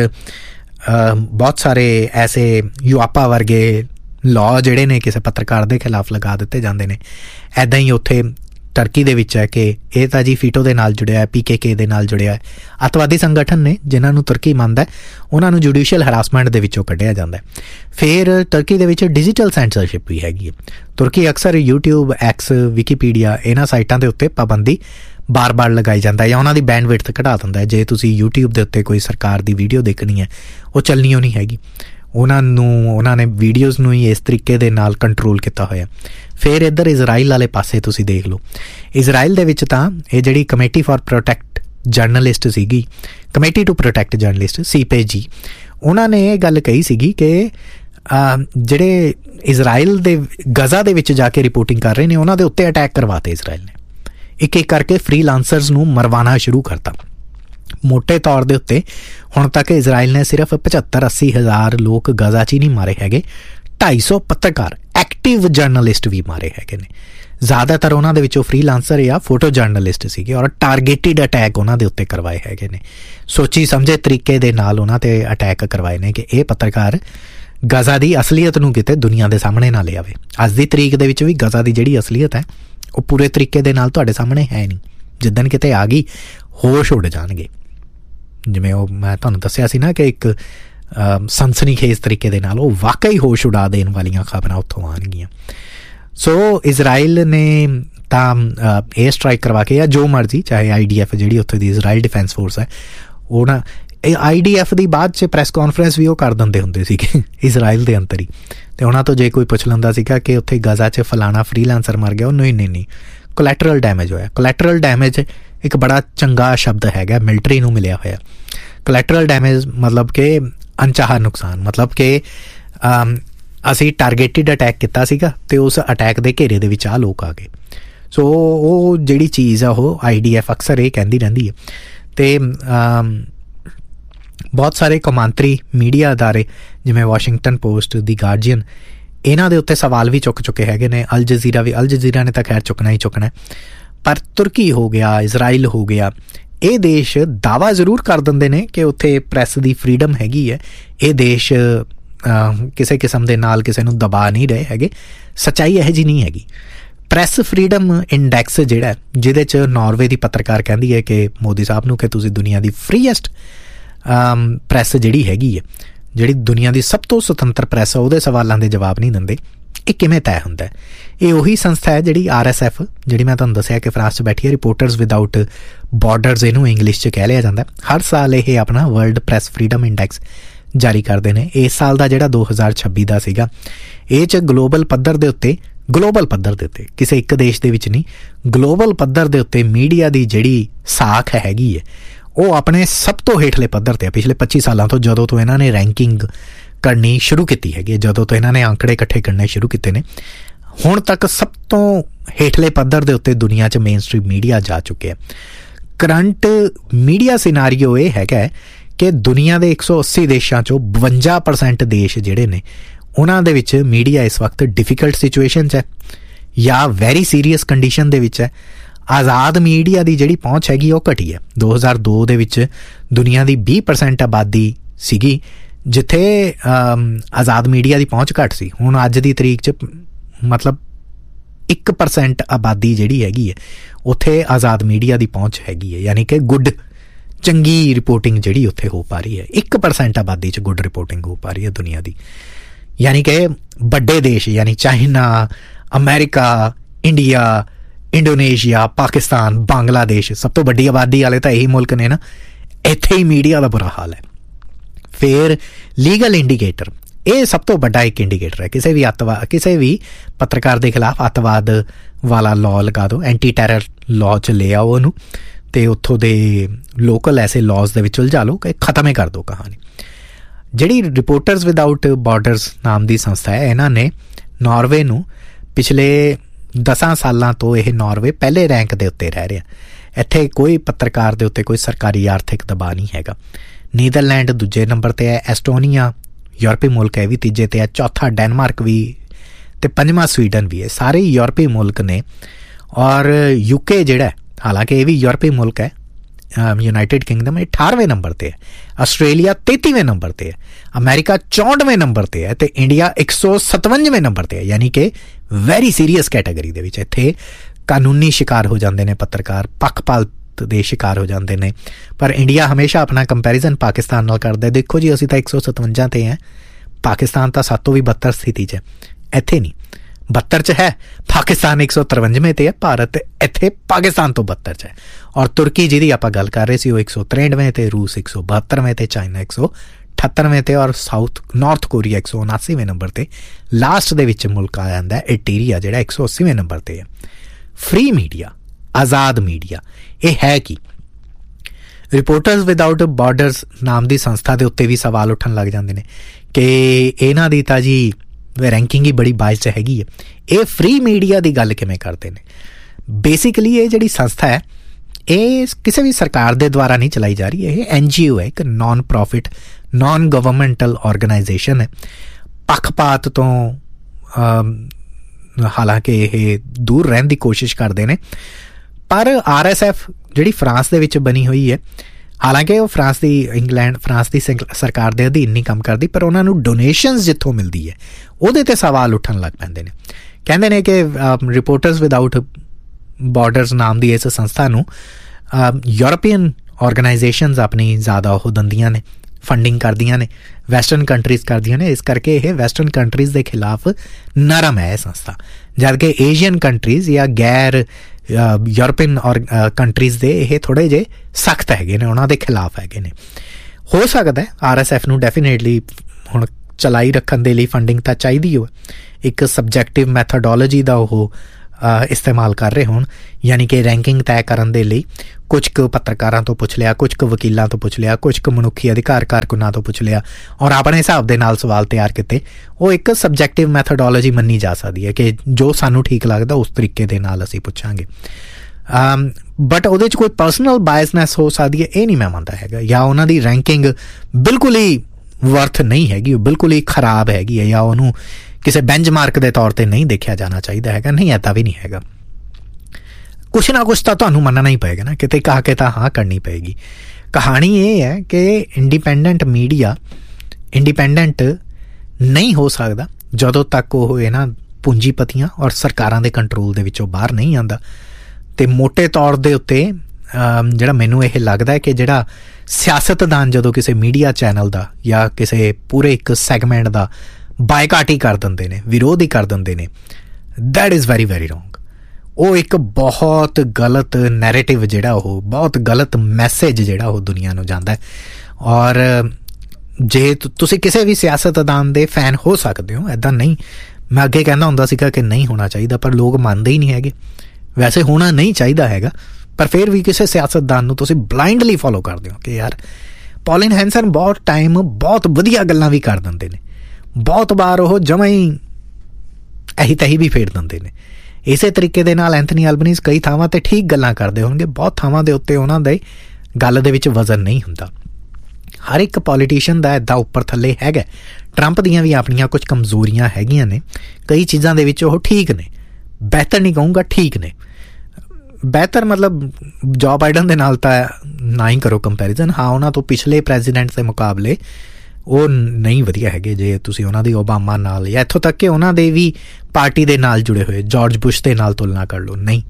ਬਹੁਤ ਸਾਰੇ ਐਸੇ ਯੂਆਪਾ ਵਰਗੇ ਲਾਅ ਜਿਹੜੇ ਨੇ ਕਿਸੇ ਪੱਤਰਕਾਰ ਦੇ ਖਿਲਾਫ ਲਗਾ ਦਿੱਤੇ ਜਾਂਦੇ ਨੇ, ਐਦਾਂ ਹੀ ਉੱਥੇ ਟਰਕੀ ਦੇ ਵਿੱਚ ਹੈ ਕਿ ਇਹ ਤਾਂ ਜੀ ਫੀਟੋ ਦੇ ਨਾਲ ਜੁੜਿਆ ਹੈ, PKK ਦੇ ਨਾਲ ਜੁੜਿਆ ਹੈ, ਅੱਤਵਾਦੀ ਸੰਗਠਨ ਨੇ ਜਿਨ੍ਹਾਂ ਨੂੰ ਤੁਰਕੀ ਮੰਨਦਾ, ਉਹਨਾਂ ਨੂੰ ਜੁਡੀਸ਼ੀਅਲ ਹਰਾਸਮੈਂਟ ਦੇ ਵਿੱਚੋਂ ਕੱਢਿਆ ਜਾਂਦਾ। ਫਿਰ ਟਰਕੀ ਦੇ ਵਿੱਚ ਡਿਜੀਟਲ ਸੈਂਸਰਸ਼ਿਪ ਵੀ ਹੈਗੀ ਹੈ। ਤੁਰਕੀ ਅਕਸਰ YouTube, X, ਵਿਕੀਪੀਡੀਆ, ਇਹਨਾਂ ਸਾਈਟਾਂ ਦੇ ਉੱਤੇ ਪਾਬੰਦੀ ਬਾਰ-ਬਾਰ ਲਗਾਈ ਜਾਂਦਾ ਜਾਂ ਉਹਨਾਂ ਦੀ ਬੈਂਡਵਿਡਥ ਘਟਾ ਦਿੰਦਾ। ਜੇ ਤੁਸੀਂ YouTube ਦੇ ਉੱਤੇ ਕੋਈ ਸਰਕਾਰ ਦੀ ਵੀਡੀਓ ਦੇਖਣੀ ਹੈ, ਉਹ ਚੱਲਣੀ ਨਹੀਂ ਹੈਗੀ। ਉਹਨਾਂ ਨੇ ਵੀਡੀਓਜ਼ ਨੂੰ ਹੀ ਇਸ ਤਰੀਕੇ ਦੇ ਨਾਲ ਕੰਟਰੋਲ ਕੀਤਾ ਹੋਇਆ। ਫਿਰ ਇੱਧਰ ਇਜ਼ਰਾਈਲ ਵਾਲੇ ਪਾਸੇ ਤੁਸੀਂ ਦੇਖ ਲਓ। ਇਜ਼ਰਾਈਲ ਦੇ ਵਿੱਚ ਤਾਂ ਇਹ ਜਿਹੜੀ ਕਮੇਟੀ ਫਾਰ ਪ੍ਰੋਟੈਕਟ ਜਰਨਲਿਸਟ ਸੀਗੀ, committee to protect journalist, CPJ, ਉਹਨਾਂ ਨੇ ਇਹ ਗੱਲ ਕਹੀ ਸੀਗੀ ਕਿ ਜਿਹੜੇ ਇਜ਼ਰਾਈਲ ਦੇ ਗਜ਼ਾ ਦੇ ਵਿੱਚ ਜਾ ਕੇ ਰਿਪੋਰਟਿੰਗ ਕਰ ਰਹੇ ਨੇ, ਉਹਨਾਂ ਦੇ ਉੱਤੇ ਅਟੈਕ ਕਰਵਾਤੇ ਇਜ਼ਰਾਈਲ ਨੇ। ਇੱਕ ਇੱਕ ਕਰਕੇ ਫ੍ਰੀਲਾਂਸਰਸ ਨੂੰ ਮਰਵਾਉਣਾ ਸ਼ੁਰੂ ਕਰਤਾ। ਮੋਟੇ ਤੌਰ ਦੇ ਉੱਤੇ ਹੁਣ ਤੱਕ ਇਜ਼ਰਾਈਲ ਨੇ ਸਿਰਫ 75-80 ਹਜ਼ਾਰ ਲੋਕ ਗਜ਼ਾ 'ਚ ਹੀ ਨਹੀਂ ਮਾਰੇ ਹੈਗੇ, 250 ਪੱਤਰਕਾਰ, ਐਕਟਿਵ ਜਰਨਲਿਸਟ ਵੀ ਮਾਰੇ ਹੈਗੇ ਨੇ। ਜ਼ਿਆਦਾਤਰ ਉਹਨਾਂ ਦੇ ਵਿੱਚੋਂ ਫ੍ਰੀਲਾਂਸਰ ਜਾਂ ਫੋਟੋ ਜਰਨਲਿਸਟ ਸੀਗੇ, ਔਰ ਟਾਰਗੇਟਿਡ ਅਟੈਕ ਉਹਨਾਂ ਦੇ ਉੱਤੇ ਕਰਵਾਏ ਹੈਗੇ ਨੇ। ਸੋਚੀ ਸਮਝੇ ਤਰੀਕੇ ਦੇ ਨਾਲ ਉਹਨਾਂ 'ਤੇ ਅਟੈਕ ਕਰਵਾਏ ਨੇ ਕਿ ਇਹ ਪੱਤਰਕਾਰ ਗਜ਼ਾ ਦੀ ਅਸਲੀਅਤ ਨੂੰ ਕਿਤੇ ਦੁਨੀਆ ਦੇ ਸਾਹਮਣੇ ਨਾ ਲਿਆਵੇ। ਅੱਜ ਦੀ ਤਰੀਕ ਦੇ ਵਿੱਚ ਵੀ ਗਜ਼ਾ ਦੀ ਜਿਹੜੀ ਅਸਲੀਅਤ ਹੈ ਉਹ ਪੂਰੇ ਤਰੀਕੇ ਦੇ ਨਾਲ ਤੁਹਾਡੇ ਸਾਹਮਣੇ ਹੈ ਨਹੀਂ। ਜਿੱਦਣ ਕਿਤੇ ਆ ਗਈ ਹੋਸ਼ ਉੱਡ ਜਾਣਗੇ। ਜਿਵੇਂ ਉਹ ਮੈਂ ਤੁਹਾਨੂੰ ਦੱਸਿਆ ਸੀ ਨਾ ਕਿ ਇੱਕ ਸਨਸਨੀਖੇਜ਼ ਤਰੀਕੇ ਦੇ ਨਾਲ ਉਹ ਵਾਕਈ ਹੋਸ਼ ਉਡਾ ਦੇਣ ਵਾਲੀਆਂ ਖਬਰਾਂ ਉੱਥੋਂ ਆਉਣਗੀਆਂ। ਸੋ ਇਜ਼ਰਾਈਲ ਨੇ ਤਾਂ 에ਅਰ ਸਟ੍ਰਾਈਕ ਕਰਵਾ ਕੇ ਜਾਂ ਜੋ ਮਰਜ਼ੀ, ਚਾਹੇ IDF ਜਿਹੜੀ ਉੱਥੇ ਦੀ ਇਜ਼ਰਾਈਲ ਡਿਫੈਂਸ ਫੋਰਸ ਹੈ, ਉਹ ਨਾ ਇਹ IDF ਦੀ ਬਾਅਦ 'ਚ ਪ੍ਰੈਸ ਕਾਨਫਰੰਸ ਵੀ ਉਹ ਕਰ ਦਿੰਦੇ ਹੁੰਦੇ ਸੀਗੇ ਇਜ਼ਰਾਈਲ ਦੇ ਅੰਦਰ ਹੀ। ਅਤੇ ਉਹਨਾਂ ਤੋਂ ਜੇ ਕੋਈ ਪੁੱਛ ਲੈਂਦਾ ਸੀਗਾ ਕਿ ਉੱਥੇ ਗਜ਼ਾ 'ਚ ਫਲਾਣਾ ਫਰੀਲਾਂਸਰ ਮਰ ਗਿਆ, ਉਹ ਨਹੀਂ ਕੋਲੈਟਰਲ ਡੈਮੇਜ ਹੋਇਆ। ਕੋਲੈਟਰਲ ਡੈਮੇਜ ਇੱਕ ਬੜਾ ਚੰਗਾ ਸ਼ਬਦ ਹੈਗਾ, ਮਿਲਟਰੀ ਨੂੰ ਮਿਲਿਆ ਹੋਇਆ। ਕੋਲੈਟਰਲ ਡੈਮੇਜ ਮਤਲਬ ਕਿ ਅਣਚਾਹਾ ਨੁਕਸਾਨ, ਮਤਲਬ ਕਿ ਅਸੀਂ ਟਾਰਗੇਟਿਡ ਅਟੈਕ ਕੀਤਾ ਸੀਗਾ ਅਤੇ ਉਸ ਅਟੈਕ ਦੇ ਘੇਰੇ ਦੇ ਵਿੱਚ ਆਹ ਲੋਕ ਆ ਗਏ। ਸੋ ਉਹ ਜਿਹੜੀ ਚੀਜ਼ ਆ ਉਹ IDF ਅਕਸਰ ਇਹ ਕਹਿੰਦੀ ਰਹਿੰਦੀ ਹੈ। ਅਤੇ ਬਹੁਤ ਸਾਰੇ ਕੌਮਾਂਤਰੀ ਮੀਡੀਆ ਅਦਾਰੇ ਜਿਵੇਂ ਵਾਸ਼ਿੰਗਟਨ ਪੋਸਟ, ਦੀ ਗਾਰਡੀਅਨ, ਇਹਨਾਂ ਦੇ ਉੱਤੇ ਸਵਾਲ ਵੀ ਚੁੱਕ ਚੁੱਕੇ ਹੈਗੇ ਨੇ। ਅਲ ਜਜ਼ੀਰਾ ਨੇ ਤਾਂ ਖੈਰ ਚੁੱਕਣਾ ਹੀ ਚੁੱਕਣਾ, ਪਰ ਤੁਰਕੀ ਹੋ ਗਿਆ, ਇਜ਼ਰਾਈਲ ਹੋ ਗਿਆ, ਇਹ ਦੇਸ਼ ਦਾਅਵਾ ਜ਼ਰੂਰ ਕਰ ਦਿੰਦੇ ਨੇ ਕਿ ਉੱਥੇ ਪ੍ਰੈਸ ਦੀ ਫਰੀਡਮ ਹੈਗੀ ਹੈ। ਇਹ ਦੇਸ਼ ਕਿਸੇ ਕਿਸਮ ਦੇ ਨਾਲ ਕਿਸੇ ਨੂੰ ਦਬਾ ਨਹੀਂ ਰਹੇ ਹੈਗੇ। ਸੱਚਾਈ ਇਹੋ ਜਿਹੀ ਨਹੀਂ ਹੈਗੀ। ਪ੍ਰੈਸ ਫਰੀਡਮ ਇੰਡੈਕਸ ਜਿਹੜਾ, ਜਿਹਦੇ 'ਚ ਨਾਰਵੇ ਦੀ ਪੱਤਰਕਾਰ ਕਹਿੰਦੀ ਹੈ ਕਿ ਮੋਦੀ ਸਾਹਿਬ ਨੂੰ ਕਿ ਤੁਸੀਂ ਦੁਨੀਆ ਦੀ ਫਰੀਐਸਟ ਪ੍ਰੈਸ ਜਿਹੜੀ ਹੈਗੀ ਹੈ, ਜਿਹੜੀ ਦੁਨੀਆ ਦੀ ਸਭ ਤੋਂ ਸੁਤੰਤਰ ਪ੍ਰੈਸ ਹੈ, ਉਹਦੇ ਸਵਾਲਾਂ ਦੇ ਜਵਾਬ ਨਹੀਂ ਦਿੰਦੇ। ਇਹ ਕਿਵੇਂ ਤੈਅ ਹੁੰਦਾ? ਇਹ ਉਹੀ ਸੰਸਥਾ ਹੈ ਜਿਹੜੀ RSF, ਜਿਹੜੀ ਮੈਂ ਤੁਹਾਨੂੰ ਦੱਸਿਆ ਕਿ ਫਰਾਂਸ 'ਚ ਬੈਠੀ ਹੈ, ਰਿਪੋਰਟਰਸ ਵਿਦਾਊਟ ਬਾਰਡਰਸ ਇਹਨੂੰ ਇੰਗਲਿਸ਼ 'ਚ ਕਹਿ ਲਿਆ ਜਾਂਦਾ। ਹਰ ਸਾਲ ਇਹ ਆਪਣਾ ਵਰਲਡ ਪ੍ਰੈਸ ਫਰੀਡਮ ਇੰਡੈਕਸ ਜਾਰੀ ਕਰਦੇ ਨੇ। ਇਸ ਸਾਲ ਦਾ ਜਿਹੜਾ 2026 ਦਾ ਸੀਗਾ, ਇਹ 'ਚ ਗਲੋਬਲ ਪੱਧਰ ਦੇ ਉੱਤੇ ਕਿਸੇ ਇੱਕ ਦੇਸ਼ ਦੇ ਵਿੱਚ ਨਹੀਂ, ਗਲੋਬਲ ਪੱਧਰ ਦੇ ਉੱਤੇ ਮੀਡੀਆ ਦੀ ਜਿਹੜੀ ਸਾਖ ਹੈਗੀ ਹੈ ਉਹ ਆਪਣੇ ਸਭ ਤੋਂ ਹੇਠਲੇ ਪੱਧਰ 'ਤੇ ਆ। ਪਿਛਲੇ 25 ਸਾਲਾਂ ਤੋਂ, ਜਦੋਂ ਤੋਂ ਇਹਨਾਂ ਨੇ ਰੈਂਕਿੰਗ ਕਰਨੀ ਸ਼ੁਰੂ ਕੀਤੀ ਹੈਗੀ, ਜਦੋਂ ਤੋਂ ਇਹਨਾਂ ਨੇ ਅੰਕੜੇ ਇਕੱਠੇ ਕਰਨੇ ਸ਼ੁਰੂ ਕੀਤੇ ਨੇ, ਹੁਣ ਤੱਕ ਸਭ ਤੋਂ ਹੇਠਲੇ ਪੱਧਰ ਦੇ ਉੱਤੇ ਦੁਨੀਆ 'ਚ ਮੇਨ ਸਟ੍ਰੀਮ ਮੀਡੀਆ ਜਾ ਚੁੱਕਿਆ। ਕਰੰਟ ਮੀਡੀਆ ਸਿਨਾਰੀਓ ਇਹ ਹੈਗਾ ਕਿ ਦੁਨੀਆ ਦੇ 180 ਦੇਸ਼ਾਂ 'ਚੋਂ 52% ਦੇਸ਼ ਜਿਹੜੇ ਨੇ, ਉਹਨਾਂ ਦੇ ਵਿੱਚ ਮੀਡੀਆ ਇਸ ਵਕਤ ਡਿਫਿਕਲਟ ਸਿਚੁਏਸ਼ਨ 'ਚ ਹੈ ਜਾਂ ਵੈਰੀ ਸੀਰੀਅਸ ਕੰਡੀਸ਼ਨ ਦੇ ਵਿੱਚ ਹੈ। ਆਜ਼ਾਦ ਮੀਡੀਆ ਦੀ ਜਿਹੜੀ ਪਹੁੰਚ ਹੈਗੀ ਉਹ ਘਟੀ ਹੈ। 2002 ਦੇ ਵਿੱਚ ਦੁਨੀਆ ਦੀ 20% ਆਬਾਦੀ ਸੀਗੀ ਜਿੱਥੇ ਆਜ਼ਾਦ ਮੀਡੀਆ ਦੀ ਪਹੁੰਚ ਘੱਟ ਸੀ। ਹੁਣ ਅੱਜ ਦੀ ਤਰੀਕ 'ਚ ਮਤਲਬ 1% ਆਬਾਦੀ ਜਿਹੜੀ ਹੈਗੀ ਹੈ ਉੱਥੇ ਆਜ਼ਾਦ ਮੀਡੀਆ ਦੀ ਪਹੁੰਚ ਹੈਗੀ ਹੈ, ਯਾਨੀ ਕਿ ਚੰਗੀ ਰਿਪੋਰਟਿੰਗ ਜਿਹੜੀ ਉੱਥੇ ਹੋ ਪਾ ਰਹੀ ਹੈ। 1% ਆਬਾਦੀ 'ਚ ਗੁੱਡ ਰਿਪੋਰਟਿੰਗ ਹੋ ਪਾ ਰਹੀ ਹੈ ਦੁਨੀਆ ਦੀ, ਯਾਨੀ ਕਿ ਵੱਡੇ ਦੇਸ਼ ਯਾਨੀ China, America, India, Indonesia, Pakistan, Bangladesh, ਸਭ ਤੋਂ ਵੱਡੀ ਆਬਾਦੀ ਵਾਲੇ ਤਾਂ ਇਹੀ ਮੁਲਕ ਨੇ ਨਾ, ਇੱਥੇ ਹੀ ਮੀਡੀਆ ਦਾ ਬੁਰਾ ਹਾਲ ਹੈ। ਫਿਰ ਲੀਗਲ ਇੰਡੀਕੇਟਰ, ਇਹ ਸਭ ਤੋਂ ਵੱਡਾ ਇੱਕ ਇੰਡੀਕੇਟਰ ਹੈ। ਕਿਸੇ ਵੀ ਪੱਤਰਕਾਰ ਦੇ ਖਿਲਾਫ ਅੱਤਵਾਦ ਵਾਲਾ ਲਾਅ ਲਗਾ ਦਿਓ, ਐਂਟੀ ਟੈਰਰ ਲਾਅ 'ਚ ਲੈ ਆਓ ਉਹਨੂੰ, ਅਤੇ ਉੱਥੋਂ ਦੇ ਲੋਕਲ ਐਸੇ ਲਾਜ਼ ਦੇ ਵਿੱਚ ਉਲਝਾ ਲਓ ਕਿ ਖਤਮ ਹੀ ਕਰ ਦਿਓ ਕਹਾਣੀ। ਜਿਹੜੀ ਰਿਪੋਰਟਰਸ ਵਿਦਾਊਟ ਬਾਰਡਰਸ ਨਾਮ ਦੀ ਸੰਸਥਾ ਹੈ, ਇਹਨਾਂ ਨੇ ਨਾਰਵੇ ਨੂੰ ਪਿਛਲੇ 10 ਸਾਲਾਂ ਤੋਂ, ਇਹ ਨਾਰਵੇ ਪਹਿਲੇ ਰੈਂਕ ਦੇ ਉੱਤੇ ਰਹਿ ਰਿਹਾ। ਇੱਥੇ ਕੋਈ ਪੱਤਰਕਾਰ ਦੇ ਉੱਤੇ ਕੋਈ ਸਰਕਾਰੀ ਆਰਥਿਕ ਦਬਾਅ ਨਹੀਂ ਹੈਗਾ। ਨੀਦਰਲੈਂਡ ਦੂਜੇ ਨੰਬਰ 'ਤੇ ਹੈ, ਐਸਟੋਨੀਆ ਯੂਰਪੀ ਮੁਲਕ ਹੈ ਵੀ ਤੀਜੇ 'ਤੇ ਹੈ, ਚੌਥਾ ਡੈਨਮਾਰਕ ਵੀ ਅਤੇ ਪੰਜਵਾਂ ਸਵੀਡਨ ਵੀ ਹੈ। ਸਾਰੇ ਯੂਰਪੀ ਮੁਲਕ ਨੇ। ਔਰ UK ਜਿਹੜਾ, ਹਾਲਾਂਕਿ ਇਹ ਵੀ ਯੂਰਪੀ ਮੁਲਕ ਹੈ, ਯੂਨਾਈਟਿਡ ਕਿੰਗਡਮ, 18ਵੇਂ ਨੰਬਰ 'ਤੇ ਹੈ। ਆਸਟ੍ਰੇਲੀਆ 33ਵੇਂ ਨੰਬਰ 'ਤੇ ਹੈ। ਅਮਰੀਕਾ 64ਵੇਂ ਨੰਬਰ 'ਤੇ ਹੈ ਅਤੇ ਇੰਡੀਆ 157ਵੇਂ ਨੰਬਰ 'ਤੇ ਹੈ, ਯਾਨੀ ਕਿ ਵੈਰੀ ਸੀਰੀਅਸ ਕੈਟਾਗਰੀ ਦੇ ਵਿੱਚ। ਇੱਥੇ ਕਾਨੂੰਨੀ ਸ਼ਿਕਾਰ ਹੋ ਜਾਂਦੇ ਨੇ ਪੱਤਰਕਾਰ, ਪੱਖਪਾਤ ਦੇ ਸ਼ਿਕਾਰ ਹੋ ਜਾਂਦੇ ਨੇ। ਪਰ ਇੰਡੀਆ ਹਮੇਸ਼ਾ ਆਪਣਾ ਕੰਪੈਰੀਜ਼ਨ ਪਾਕਿਸਤਾਨ ਨਾਲ ਕਰਦਾ। ਦੇਖੋ ਜੀ, ਅਸੀਂ ਤਾਂ 157 'ਤੇ ਹੈ, ਪਾਕਿਸਤਾਨ ਤਾਂ ਸਾਤੋਂ ਵੀ 72 ਸਥਿਤੀ 'ਚ ਹੈ, ਇੱਥੇ ਨਹੀਂ 72 'ਚ ਹੈ। ਪਾਕਿਸਤਾਨ 153ਵੇਂ 'ਤੇ ਹੈ, ਭਾਰਤ ਇੱਥੇ ਪਾਕਿਸਤਾਨ ਤੋਂ 72 'ਚ ਹੈ। ਔਰ ਤੁਰਕੀ ਜਿਹਦੀ ਆਪਾਂ ਗੱਲ ਕਰ ਰਹੇ ਸੀ ਉਹ 163ਵੇਂ 'ਤੇ, ਰੂਸ 172ਵੇਂ 'ਤੇ, ਚਾਈਨਾ 178ਵੇਂ 'ਤੇ ਔਰ ਨਾਰਥ ਕੋਰੀਆ 179ਵੇਂ ਨੰਬਰ 'ਤੇ। ਲਾਸਟ ਦੇ ਵਿੱਚ ਮੁਲਕ ਆ ਜਾਂਦਾ ਇਟੀਰੀਆ ਜਿਹੜਾ 180ਵੇਂ ਨੰਬਰ 'ਤੇ ਹੈ। ਫ੍ਰੀ ਮੀਡੀਆ, ਆਜ਼ਾਦ ਮੀਡੀਆ, ਇਹ ਹੈ ਕੀ? ਰਿਪੋਰਟਰਸ ਵਿਦਾਊਟ ਬਾਰਡਰਸ ਨਾਮ ਦੀ ਸੰਸਥਾ ਦੇ ਉੱਤੇ ਵੀ ਸਵਾਲ ਉੱਠਣ ਲੱਗ ਜਾਂਦੇ ਨੇ ਕਿ ਇਹਨਾਂ ਦੀ ਤਾਂ ਜੀ ਰੈਂਕਿੰਗ ਹੀ ਬੜੀ ਬਾਇਸਡ ਹੈਗੀ ਹੈ। ਇਹ ਫ੍ਰੀ ਮੀਡੀਆ ਦੀ ਗੱਲ ਕਿਵੇਂ ਕਰਦੇ ਨੇ? ਬੇਸਿਕਲੀ ਇਹ ਜਿਹੜੀ ਸੰਸਥਾ ਹੈ ਇਹ ਕਿਸੇ ਵੀ ਸਰਕਾਰ ਦੇ ਦੁਆਰਾ ਨਹੀਂ ਚਲਾਈ ਜਾ ਰਹੀ। ਇਹ NGO ਹੈ, ਇੱਕ ਨਾਨ ਪ੍ਰੋਫਿਟ ਨਾਨ ਗਵਰਨਮੈਂਟਲ ਆਰਗੇਨਾਈਜੇਸ਼ਨ ਹੈ। ਪੱਖਪਾਤ ਤੋਂ ਹਾਲਾਂਕਿ ਇਹ ਦੂਰ ਰਹਿਣ ਦੀ ਕੋਸ਼ਿਸ਼ ਕਰਦੇ ਨੇ, ਪਰ RSF ਜਿਹੜੀ ਫਰਾਂਸ ਦੇ ਵਿੱਚ ਬਣੀ ਹੋਈ ਹੈ, ਹਾਲਾਂਕਿ ਉਹ ਫਰਾਂਸ ਦੀ ਸਰਕਾਰ ਦੇ ਅਧੀਨ ਨਹੀਂ ਕੰਮ ਕਰਦੀ, ਪਰ ਉਹਨਾਂ ਨੂੰ ਡੋਨੇਸ਼ਨਸ ਜਿੱਥੋਂ ਮਿਲਦੀ ਹੈ ਉਹਦੇ 'ਤੇ ਸਵਾਲ ਉੱਠਣ ਲੱਗ ਪੈਂਦੇ ਨੇ। ਕਹਿੰਦੇ ਨੇ ਕਿ ਰਿਪੋਰਟਰਸ ਵਿਦਾਊਟ ਬਾਰਡਰਸ ਨਾਮ ਦੀ ਇਸ ਸੰਸਥਾ ਨੂੰ ਯੂਰਪੀਅਨ ਆਰਗੇਨਾਈਜੇਸ਼ਨਸ ਆਪਣੀ ਜ਼ਿਆਦਾ ਉਹ ਦਿੰਦੀਆਂ ਨੇ, ਫੰਡਿੰਗ ਕਰਦੀਆਂ ਨੇ, ਵੈਸਟਰਨ ਕੰਟਰੀਜ਼ ਕਰਦੀਆਂ ਨੇ, ਇਸ ਕਰਕੇ ਇਹ ਵੈਸਟਰਨ ਕੰਟਰੀਜ਼ ਦੇ ਖਿਲਾਫ ਨਰਮ ਹੈ ਇਹ ਸੰਸਥਾ, ਜਦ ਕਿ ਏਸ਼ੀਅਨ ਕੰਟਰੀਜ਼ ਜਾਂ ਗੈਰ ਯੂਰਪੀਅਨ ਔਰ ਕੰਟਰੀਜ਼ ਦੇ ਇਹ ਥੋੜ੍ਹੇ ਜਿਹੇ ਸਖਤ ਹੈਗੇ ਨੇ, ਉਹਨਾਂ ਦੇ ਖਿਲਾਫ ਹੈਗੇ ਨੇ। ਹੋ ਸਕਦਾ RSF ਨੂੰ ਡੈਫੀਨੇਟਲੀ ਹੁਣ ਚਲਾਈ ਰੱਖਣ ਦੇ ਲਈ ਫੰਡਿੰਗ ਤਾਂ ਚਾਹੀਦੀ ਹੋ, ਇੱਕ ਸਬਜੈਕਟਿਵ ਮੈਥਡੋਲੋਜੀ ਦਾ ਉਹ ਇਸਤੇਮਾਲ ਕਰ ਰਹੇ ਹੋਣ, ਯਾਨੀ ਕਿ ਰੈਂਕਿੰਗ ਤੈਅ ਕਰਨ ਦੇ ਲਈ ਕੁਝ ਕੁ ਪੱਤਰਕਾਰਾਂ ਤੋਂ ਪੁੱਛ ਲਿਆ, ਕੁਝ ਕੁ ਵਕੀਲਾਂ ਤੋਂ ਪੁੱਛ ਲਿਆ, ਕੁਝ ਕੁ ਮਨੁੱਖੀ ਅਧਿਕਾਰ ਕਾਰਕੁਨਾਂ ਤੋਂ ਪੁੱਛ ਲਿਆ ਔਰ ਆਪਣੇ ਹਿਸਾਬ ਦੇ ਨਾਲ ਸਵਾਲ ਤਿਆਰ ਕੀਤੇ। ਉਹ ਇੱਕ ਸਬਜੈਕਟਿਵ ਮੈਥਡੋਲੋਜੀ ਮੰਨੀ ਜਾ ਸਕਦੀ ਹੈ ਕਿ ਜੋ ਸਾਨੂੰ ਠੀਕ ਲੱਗਦਾ ਉਸ ਤਰੀਕੇ ਦੇ ਨਾਲ ਅਸੀਂ ਪੁੱਛਾਂਗੇ, ਬਟ ਉਹਦੇ 'ਚ ਕੋਈ ਪਰਸਨਲ ਬਾਇਸਨੈਸ ਹੋ ਸਕਦੀ ਹੈ, ਇਹ ਨਹੀਂ ਮੈਂ ਮੰਨਦਾ ਹੈਗਾ। ਜਾਂ ਉਹਨਾਂ ਦੀ ਰੈਂਕਿੰਗ ਬਿਲਕੁਲ ਹੀ ਵਰਥ ਨਹੀਂ ਹੈਗੀ, ਉਹ ਬਿਲਕੁਲ ਹੀ ਖਰਾਬ ਹੈਗੀ ਹੈ, ਜਾਂ ਉਹਨੂੰ ਕਿਸੇ ਬੈਂਚਮਾਰਕ ਦੇ ਤੌਰ 'ਤੇ ਨਹੀਂ ਦੇਖਿਆ ਜਾਣਾ ਚਾਹੀਦਾ ਹੈਗਾ। ਨਹੀਂ, ਇੱਦਾਂ ਵੀ ਨਹੀਂ ਹੈਗਾ। ਕੁਛ ਨਾ ਕੁਛ ਤਾਂ ਤੁਹਾਨੂੰ ਮੰਨਣਾ ਹੀ ਪਏਗਾ ਨਾ, ਕਿਤੇ ਕਹਾ ਕੇ ਤਾਂ ਹਾਂ ਕਰਨੀ ਪਏਗੀ। ਕਹਾਣੀ ਇਹ ਹੈ ਕਿ ਇੰਡੀਪੈਂਡੈਂਟ ਮੀਡੀਆ ਇੰਡੀਪੈਂਡੈਂਟ ਨਹੀਂ ਹੋ ਸਕਦਾ ਜਦੋਂ ਤੱਕ ਉਹ ਇਹਨਾਂ ਪੂੰਜੀਪਤੀਆਂ ਔਰ ਸਰਕਾਰਾਂ ਦੇ ਕੰਟਰੋਲ ਦੇ ਵਿੱਚੋਂ ਬਾਹਰ ਨਹੀਂ ਆਉਂਦਾ। ਅਤੇ ਮੋਟੇ ਤੌਰ ਦੇ ਉੱਤੇ ਜਿਹੜਾ ਮੈਨੂੰ ਇਹ ਲੱਗਦਾ ਹੈ ਕਿ ਜਿਹੜਾ ਸਿਆਸਤਦਾਨ ਜਦੋਂ ਕਿਸੇ ਮੀਡੀਆ ਚੈਨਲ ਦਾ ਜਾਂ ਕਿਸੇ ਪੂਰੇ ਇੱਕ ਸੈਗਮੈਂਟ ਦਾ ਬਾਈਕਾਟ ਹੀ ਕਰ ਦਿੰਦੇ ਨੇ, ਵਿਰੋਧ ਹੀ ਕਰ ਦਿੰਦੇ ਨੇ, that is very very wrong. ਉਹ ਇੱਕ ਬਹੁਤ ਗਲਤ ਨੈਰੇਟਿਵ ਜਿਹੜਾ, ਉਹ ਬਹੁਤ ਗਲਤ ਮੈਸੇਜ ਜਿਹੜਾ ਉਹ ਦੁਨੀਆ ਨੂੰ ਜਾਂਦਾ ਹੈ। ਔਰ ਜੇ ਤੁਸੀਂ ਕਿਸੇ ਵੀ ਸਿਆਸਤਦਾਨ ਦੇ ਫੈਨ ਹੋ ਸਕਦੇ ਹੋ, ਇੱਦਾਂ ਨਹੀਂ, ਮੈਂ ਅੱਗੇ ਕਹਿੰਦਾ ਹੁੰਦਾ ਸੀਗਾ ਕਿ ਨਹੀਂ ਹੋਣਾ ਚਾਹੀਦਾ, ਪਰ ਲੋਕ ਮੰਨਦੇ ਹੀ ਨਹੀਂ ਹੈਗੇ। ਵੈਸੇ ਹੋਣਾ ਨਹੀਂ ਚਾਹੀਦਾ ਹੈਗਾ, ਪਰ ਫਿਰ ਵੀ ਕਿਸੇ ਸਿਆਸਤਦਾਨ ਨੂੰ ਤੁਸੀਂ ਬਲਾਈਂਡਲੀ ਫੋਲੋ ਕਰਦੇ ਹੋ ਕਿ ਯਾਰ ਪੌਲਿਨ ਹੈਂਸਨ ਬਹੁਤ ਟਾਈਮ ਬਹੁਤ ਵਧੀਆ ਗੱਲਾਂ ਵੀ ਕਰ ਦਿੰਦੇ ਨੇ, ਬਹੁਤ ਵਾਰ ਉਹ ਜਮਾਂ ਹੀ ਇਹੀ ਤਹੀ ਵੀ ਫੇਰ ਦਿੰਦੇ ਨੇ। ਇਸੇ ਤਰੀਕੇ ਦੇ ਨਾਲ ਐਂਥਨੀ ਐਲਬਨੀਜ਼ ਕਈ ਥਾਵਾਂ 'ਤੇ ਠੀਕ ਗੱਲਾਂ ਕਰਦੇ ਹੋਣਗੇ, ਬਹੁਤ ਥਾਵਾਂ ਦੇ ਉੱਤੇ ਉਹਨਾਂ ਦੇ ਗੱਲ ਦੇ ਵਿੱਚ ਵਜ਼ਨ ਨਹੀਂ ਹੁੰਦਾ। ਹਰ ਇੱਕ ਪੋਲੀਟੀਸ਼ੀਅਨ ਦਾ ਇੱਦਾਂ ਉੱਪਰ ਥੱਲੇ ਹੈਗਾ। ਟਰੰਪ ਦੀਆਂ ਵੀ ਆਪਣੀਆਂ ਕੁਝ ਕਮਜ਼ੋਰੀਆਂ ਹੈਗੀਆਂ ਨੇ, ਕਈ ਚੀਜ਼ਾਂ ਦੇ ਵਿੱਚ ਉਹ ਠੀਕ ਨੇ, ਬਿਹਤਰ ਨਹੀਂ ਕਹੂੰਗਾ, ਠੀਕ ਨੇ। ਬਿਹਤਰ ਮਤਲਬ ਜੋ ਬਾਈਡਨ ਦੇ ਨਾਲ ਤਾਂ ਨਾ ਹੀ ਕਰੋ ਕੰਪੈਰੀਜ਼ਨ, ਹਾਂ ਉਹਨਾਂ ਤੋਂ ਪਿਛਲੇ ਪ੍ਰੈਜ਼ੀਡੈਂਟ ਦੇ ਮੁਕਾਬਲੇ ਉਹ ਨਹੀਂ ਵਧੀਆ ਹੈਗੇ। ਜੇ ਤੁਸੀਂ ਉਹਨਾਂ ਦੀ ਓਬਾਮਾ ਨਾਲ ਜਾਂ ਇੱਥੋਂ ਤੱਕ ਕਿ ਉਹਨਾਂ ਦੇ ਵੀ ਪਾਰਟੀ ਦੇ ਨਾਲ ਜੁੜੇ ਹੋਏ ਜਾਰਜ ਬੁਸ਼ ਦੇ ਨਾਲ ਤੁਲਨਾ ਕਰ ਲਓ, ਨਹੀਂ।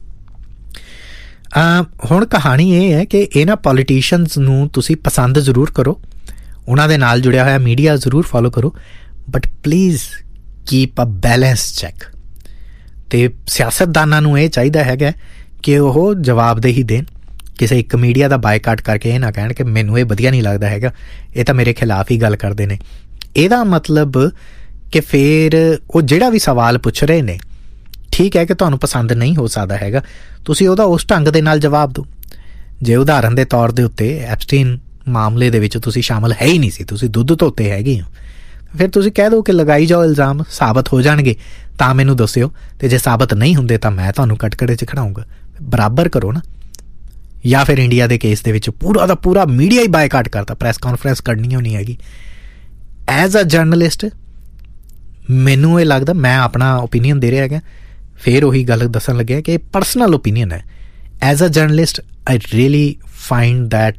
ਹੁਣ ਕਹਾਣੀ ਇਹ ਹੈ ਕਿ ਇਹਨਾਂ ਪੋਲੀਟੀਸ਼ੀਅਨਸ ਨੂੰ ਤੁਸੀਂ ਪਸੰਦ ਜ਼ਰੂਰ ਕਰੋ, ਉਹਨਾਂ ਦੇ ਨਾਲ ਜੁੜਿਆ ਹੋਇਆ ਮੀਡੀਆ ਜ਼ਰੂਰ ਫੋਲੋ ਕਰੋ, but please keep a balance check. ਅਤੇ ਸਿਆਸਤਦਾਨਾਂ ਨੂੰ ਇਹ ਚਾਹੀਦਾ ਹੈਗਾ ਕਿ ਉਹ ਜਵਾਬਦੇਹੀ ਦੇਣ, ਕਿਸੇ ਇੱਕ ਮੀਡੀਆ ਦਾ ਬਾਈਕਾਟ ਕਰਕੇ ਇਹ ਨਾ ਕਹਿਣ ਕਿ ਮੈਨੂੰ ਇਹ ਵਧੀਆ ਨਹੀਂ ਲੱਗਦਾ ਹੈਗਾ, ਇਹ ਤਾਂ ਮੇਰੇ ਖਿਲਾਫ ਹੀ ਗੱਲ ਕਰਦੇ ਨੇ। ਇਹਦਾ ਮਤਲਬ ਕਿ ਫਿਰ ਉਹ ਜਿਹੜਾ ਵੀ ਸਵਾਲ ਪੁੱਛ ਰਹੇ ਨੇ, ਠੀਕ ਹੈ ਕਿ ਤੁਹਾਨੂੰ ਪਸੰਦ ਨਹੀਂ ਹੋ ਸਕਦਾ ਹੈਗਾ, ਤੁਸੀਂ ਉਹਦਾ ਉਸ ਢੰਗ ਦੇ ਨਾਲ ਜਵਾਬ ਦਿਓ। ਜੇ ਉਦਾਹਰਨ ਦੇ ਤੌਰ ਦੇ ਉੱਤੇ ਐਪਸਟੀਨ ਮਾਮਲੇ ਦੇ ਵਿੱਚ ਤੁਸੀਂ ਸ਼ਾਮਲ ਹੈ ਹੀ ਨਹੀਂ ਸੀ, ਤੁਸੀਂ ਦੁੱਧ ਧੋਤੇ ਹੈਗੇ ਹੋ, ਫਿਰ ਤੁਸੀਂ ਕਹਿ ਦਿਓ ਕਿ ਲਗਾਈ ਜਾਓ ਇਲਜ਼ਾਮ, ਸਾਬਤ ਹੋ ਜਾਣਗੇ ਤਾਂ ਮੈਨੂੰ ਦੱਸਿਓ, ਅਤੇ ਜੇ ਸਾਬਤ ਨਹੀਂ ਹੁੰਦੇ ਤਾਂ ਮੈਂ ਤੁਹਾਨੂੰ ਕਟਕੜੇ 'ਚ ਖੜਾਊਂਗਾ। ਬਰਾਬਰ ਕਰੋ ਨਾ। ਜਾਂ ਫਿਰ ਇੰਡੀਆ ਦੇ ਕੇਸ ਦੇ ਵਿੱਚ ਪੂਰਾ ਦਾ ਪੂਰਾ ਮੀਡੀਆ ਹੀ ਬਾਈਕਾਟ ਕਰਤਾ, ਪ੍ਰੈਸ ਕਾਨਫਰੰਸ ਕਰਨੀ ਹੋਣੀ ਹੈਗੀ। ਐਜ਼ ਅ ਜਰਨਲਿਸਟ ਮੈਨੂੰ ਇਹ ਲੱਗਦਾ, ਮੈਂ ਆਪਣਾ ਓਪੀਨੀਅਨ ਦੇ ਰਿਹਾ ਹੈਗਾ, ਫਿਰ ਉਹੀ ਗੱਲ ਦੱਸਣ ਲੱਗਿਆ ਕਿ ਪਰਸਨਲ ਓਪੀਨੀਅਨ ਹੈ। As a journalist I really find that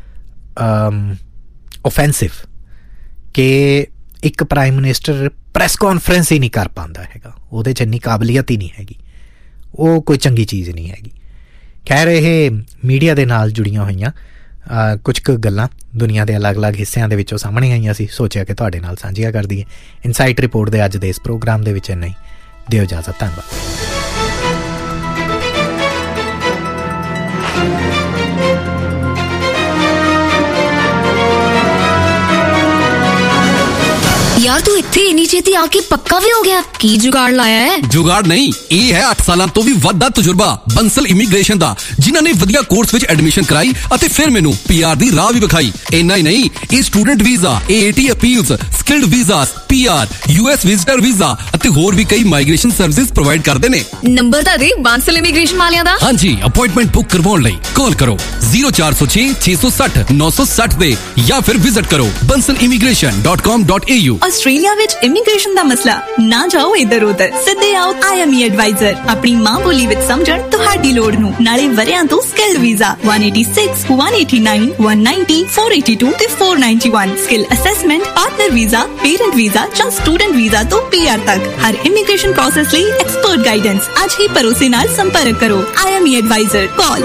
ਓਫੈਂਸਿਵ ਕਿ ਇੱਕ ਪ੍ਰਾਈਮ ਮਿਨਿਸਟਰ ਪ੍ਰੈਸ ਕਾਨਫਰੰਸ ਹੀ ਨਹੀਂ ਕਰ ਪਾਉਂਦਾ ਹੈਗਾ, ਉਹਦੇ 'ਚ ਇੰਨੀ ਕਾਬਲੀਅਤ ਹੀ ਨਹੀਂ ਹੈਗੀ, ਉਹ ਕੋਈ ਚੰਗੀ ਚੀਜ਼ ਨਹੀਂ ਹੈਗੀ। ਖੈਰ, ਇਹ ਮੀਡੀਆ ਦੇ ਨਾਲ ਜੁੜੀਆਂ ਹੋਈਆਂ ਕੁਝ ਕੁ ਗੱਲਾਂ ਦੁਨੀਆ ਦੇ ਅਲੱਗ-ਅਲੱਗ ਹਿੱਸਿਆਂ ਦੇ ਵਿੱਚੋਂ ਸਾਹਮਣੇ ਆਈਆਂ ਸੀ, ਸੋਚਿਆ ਕਿ ਤੁਹਾਡੇ ਨਾਲ ਸਾਂਝੀਆਂ ਕਰ ਦਈਏ। ਇਨਸਾਈਟ ਰਿਪੋਰਟ ਦੇ ਅੱਜ ਦੇ ਇਸ ਪ੍ਰੋਗਰਾਮ ਦੇ ਵਿੱਚ ਇੰਨਾ ਹੀ। ਦਿਓ ਇਜਾਜ਼ਤ, ਧੰਨਵਾਦ। यार तू इत्थे इन्नी छेती आके पक्का भी हो गया, की जुगाड़ लाया है? जुगाड़ नहीं, ये है 8 साल तो भी वध दा तजुर्बा बंसल इमीग्रेशन दा, जिन्हां ने वधिया कोर्स विच एडमिशन कराई अते फिर मैनू पीआर दी राह भी विखाई। इन्ना ही नहीं, ये student visa, AAT appeals, skilled visas, PR, US visitor visa अते होर भी कई माइग्रेशन सर्विसेज प्रोवाइड करदे ने। नंबर दा दे बंसल इमीग्रेशन वालियां दा। हां जी, अपॉइंटमेंट बुक करवाउण लई कॉल करो 0406 660 960 दे या फिर विजिट करो bansalimigration.com.au। ਆਸਟ੍ਰੇਲੀਆ ਵਿੱਚ ਇਮੀਗ੍ਰੇਸ਼ਨ ਦਾ ਮਸਲਾ ਨਾ ਜਾਓ ਇੱਧਰ ਉੱਧਰ, ਸਿੱਧੇ ਆਓ IME ਐਡਵਾਈਜ਼ਰ। ਆਪਣੀ ਮਾਂ ਬੋਲੀ ਵਿੱਚ ਸਮਝਣ ਤੁਹਾਡੀ ਲੋੜ ਨੂੰ, ਨਾਲੇ ਵਰਿਆਂ ਤੋਂ ਸਕਿੱਲ ਵੀਜ਼ਾ 186, 189, 190, 482 ਤੇ 491 skill assessment, partner visa, parent visa ਜਾਂ ਸਟੂਡੈਂਟ ਵੀਜ਼ਾ ਤੋਂ PR ਤੱਕ ਹਰ ਇਮੀਗ੍ਰੇਸ਼ਨ ਪ੍ਰੋਸੈਸ ਲਈ ਐਕਸਪਰਟ ਗਾਈਡੈਂਸ। ਅੱਜ ਹੀ ਭਰੋਸੇ ਨਾਲ ਸੰਪਰਕ ਕਰੋ। IME ਐਡਵਾਈਜ਼ਰ, ਕਾਲ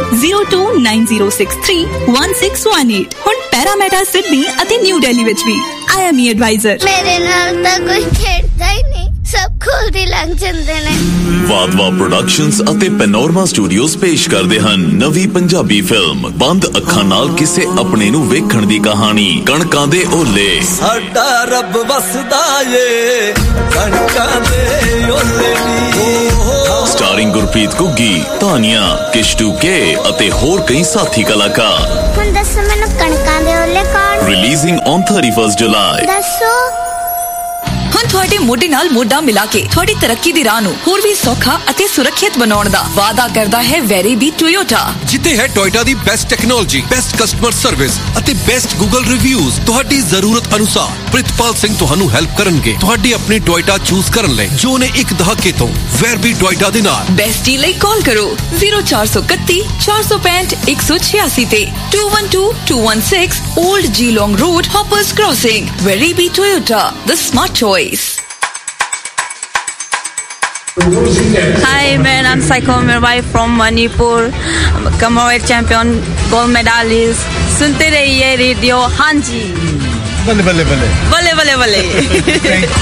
0290631618। ਹੁਣ ਪੈਰਾਮੈਟਾ ਸਿਡਨੀ ਅਤੇ ਨਿਊ ਦਿੱਲੀ ਵਿੱਚ ਵੀ IME ਐਡਵਾਈਜ਼ਰ। ਮੇਰੇ ਨਾਲ ਤਾਂ ਕੋਈ ਖੇਡਦਾ ਹੀ ਨਹੀਂ, ਸਭ ਖੁੱਲਦੀ ਲੰਘ ਜਾਂਦੇ ਨੇ। ਵਾਦਵਾ ਪ੍ਰੋਡਕਸ਼ਨਸ ਅਤੇ ਪੈਨੋਰਮਾ ਸਟੂਡੀਓਜ਼ ਪੇਸ਼ ਕਰਦੇ ਹਨ ਨਵੀਂ ਪੰਜਾਬੀ ਫਿਲਮ ਬੰਦ ਅੱਖਾਂ ਨਾਲ ਕਿਸੇ ਆਪਣੇ ਨੂੰ ਵੇਖਣ ਦੀ ਕਹਾਣੀ, ਕਣਕਾਂ ਦੇ ਓਲੇ। ਸਾਡਾ ਰੱਬ ਵਸਦਾ ਏ ਕਣਕਾਂ ਦੇ ਓਲੇ ਨੀ। ਸਟਾਰਿੰਗ ਗੁਰਪ੍ਰੀਤ ਘੁੱਗੀ, ਤਾਨੀਆ, ਕਿਸ਼ਟੂ ਕੇ ਅਤੇ ਹੋਰ ਕਈ ਸਾਥੀ ਕਲਾਕਾਰ। ਹੁਣ ਦੱਸੋ ਮੈਨੂੰ ਕਣਕਾਂ ਦੇ ਓਲੇ ਕੌਣ? ਰਿਲੀਜ਼ਿੰਗ ਔਨ 31 ਜੁਲਾਈ। ਦੱਸੋ। ਹੁਣ ਤੁਹਾਡੇ ਮੋਢੇ ਨਾਲ ਮੋਢਾ ਮਿਲਾ ਕੇ ਤੁਹਾਡੀ ਤਰੱਕੀ ਦੀ ਰਾਹ ਨੂੰ ਹੋਰ ਵੀ ਸੌਖਾ ਅਤੇ ਸੁਰੱਖਿਅਤ ਬਣਾਉਣ ਦਾ ਵਾਅਦਾ ਕਰਦਾ ਹੈ ਵੈਰੀਬੀ ਟੋਯੋਟਾ, ਜਿੱਥੇ ਹੈ ਟੋਯੋਟਾ ਦੀ best technology, best customer service ਅਤੇ ਬੈਸਟ ਗੂਗਲ ਰਿਵਿਊਜ਼। ਤੁਹਾਡੀ ਜ਼ਰੂਰਤ ਅਨੁਸਾਰ ਪ੍ਰਿਤਪਾਲ ਸਿੰਘ ਤੁਹਾਨੂੰ ਹੈਲਪ ਕਰਨਗੇ ਤੁਹਾਡੀ ਆਪਣੀ ਟੋਯੋਟਾ ਚੂਜ਼ ਕਰਨ ਲਈ, ਜੋ ਨੇ ਇੱਕ ਦਹਾਕੇ ਤੋਂ ਵੈਰਬੀ ਟੋਯੋਟਾ ਦੇ ਨਾਲ। ਬੈਸਟ ਡੀਲ ਲਈ ਕਾਲ ਕਰੋ 0431 465 186 ਤੇ 212216 Old Geelong Road, Hoppers Crossing. Veribi Toyota, the smart choice. Hi, my name is Saiko Mirwai from Manipur. I'm a Commonwealth champion, gold medalist. सुनते रहिए रेडियो हाँ जी। बल्ले बल्ले बल्ले बल्ले बल्ले बल्ले।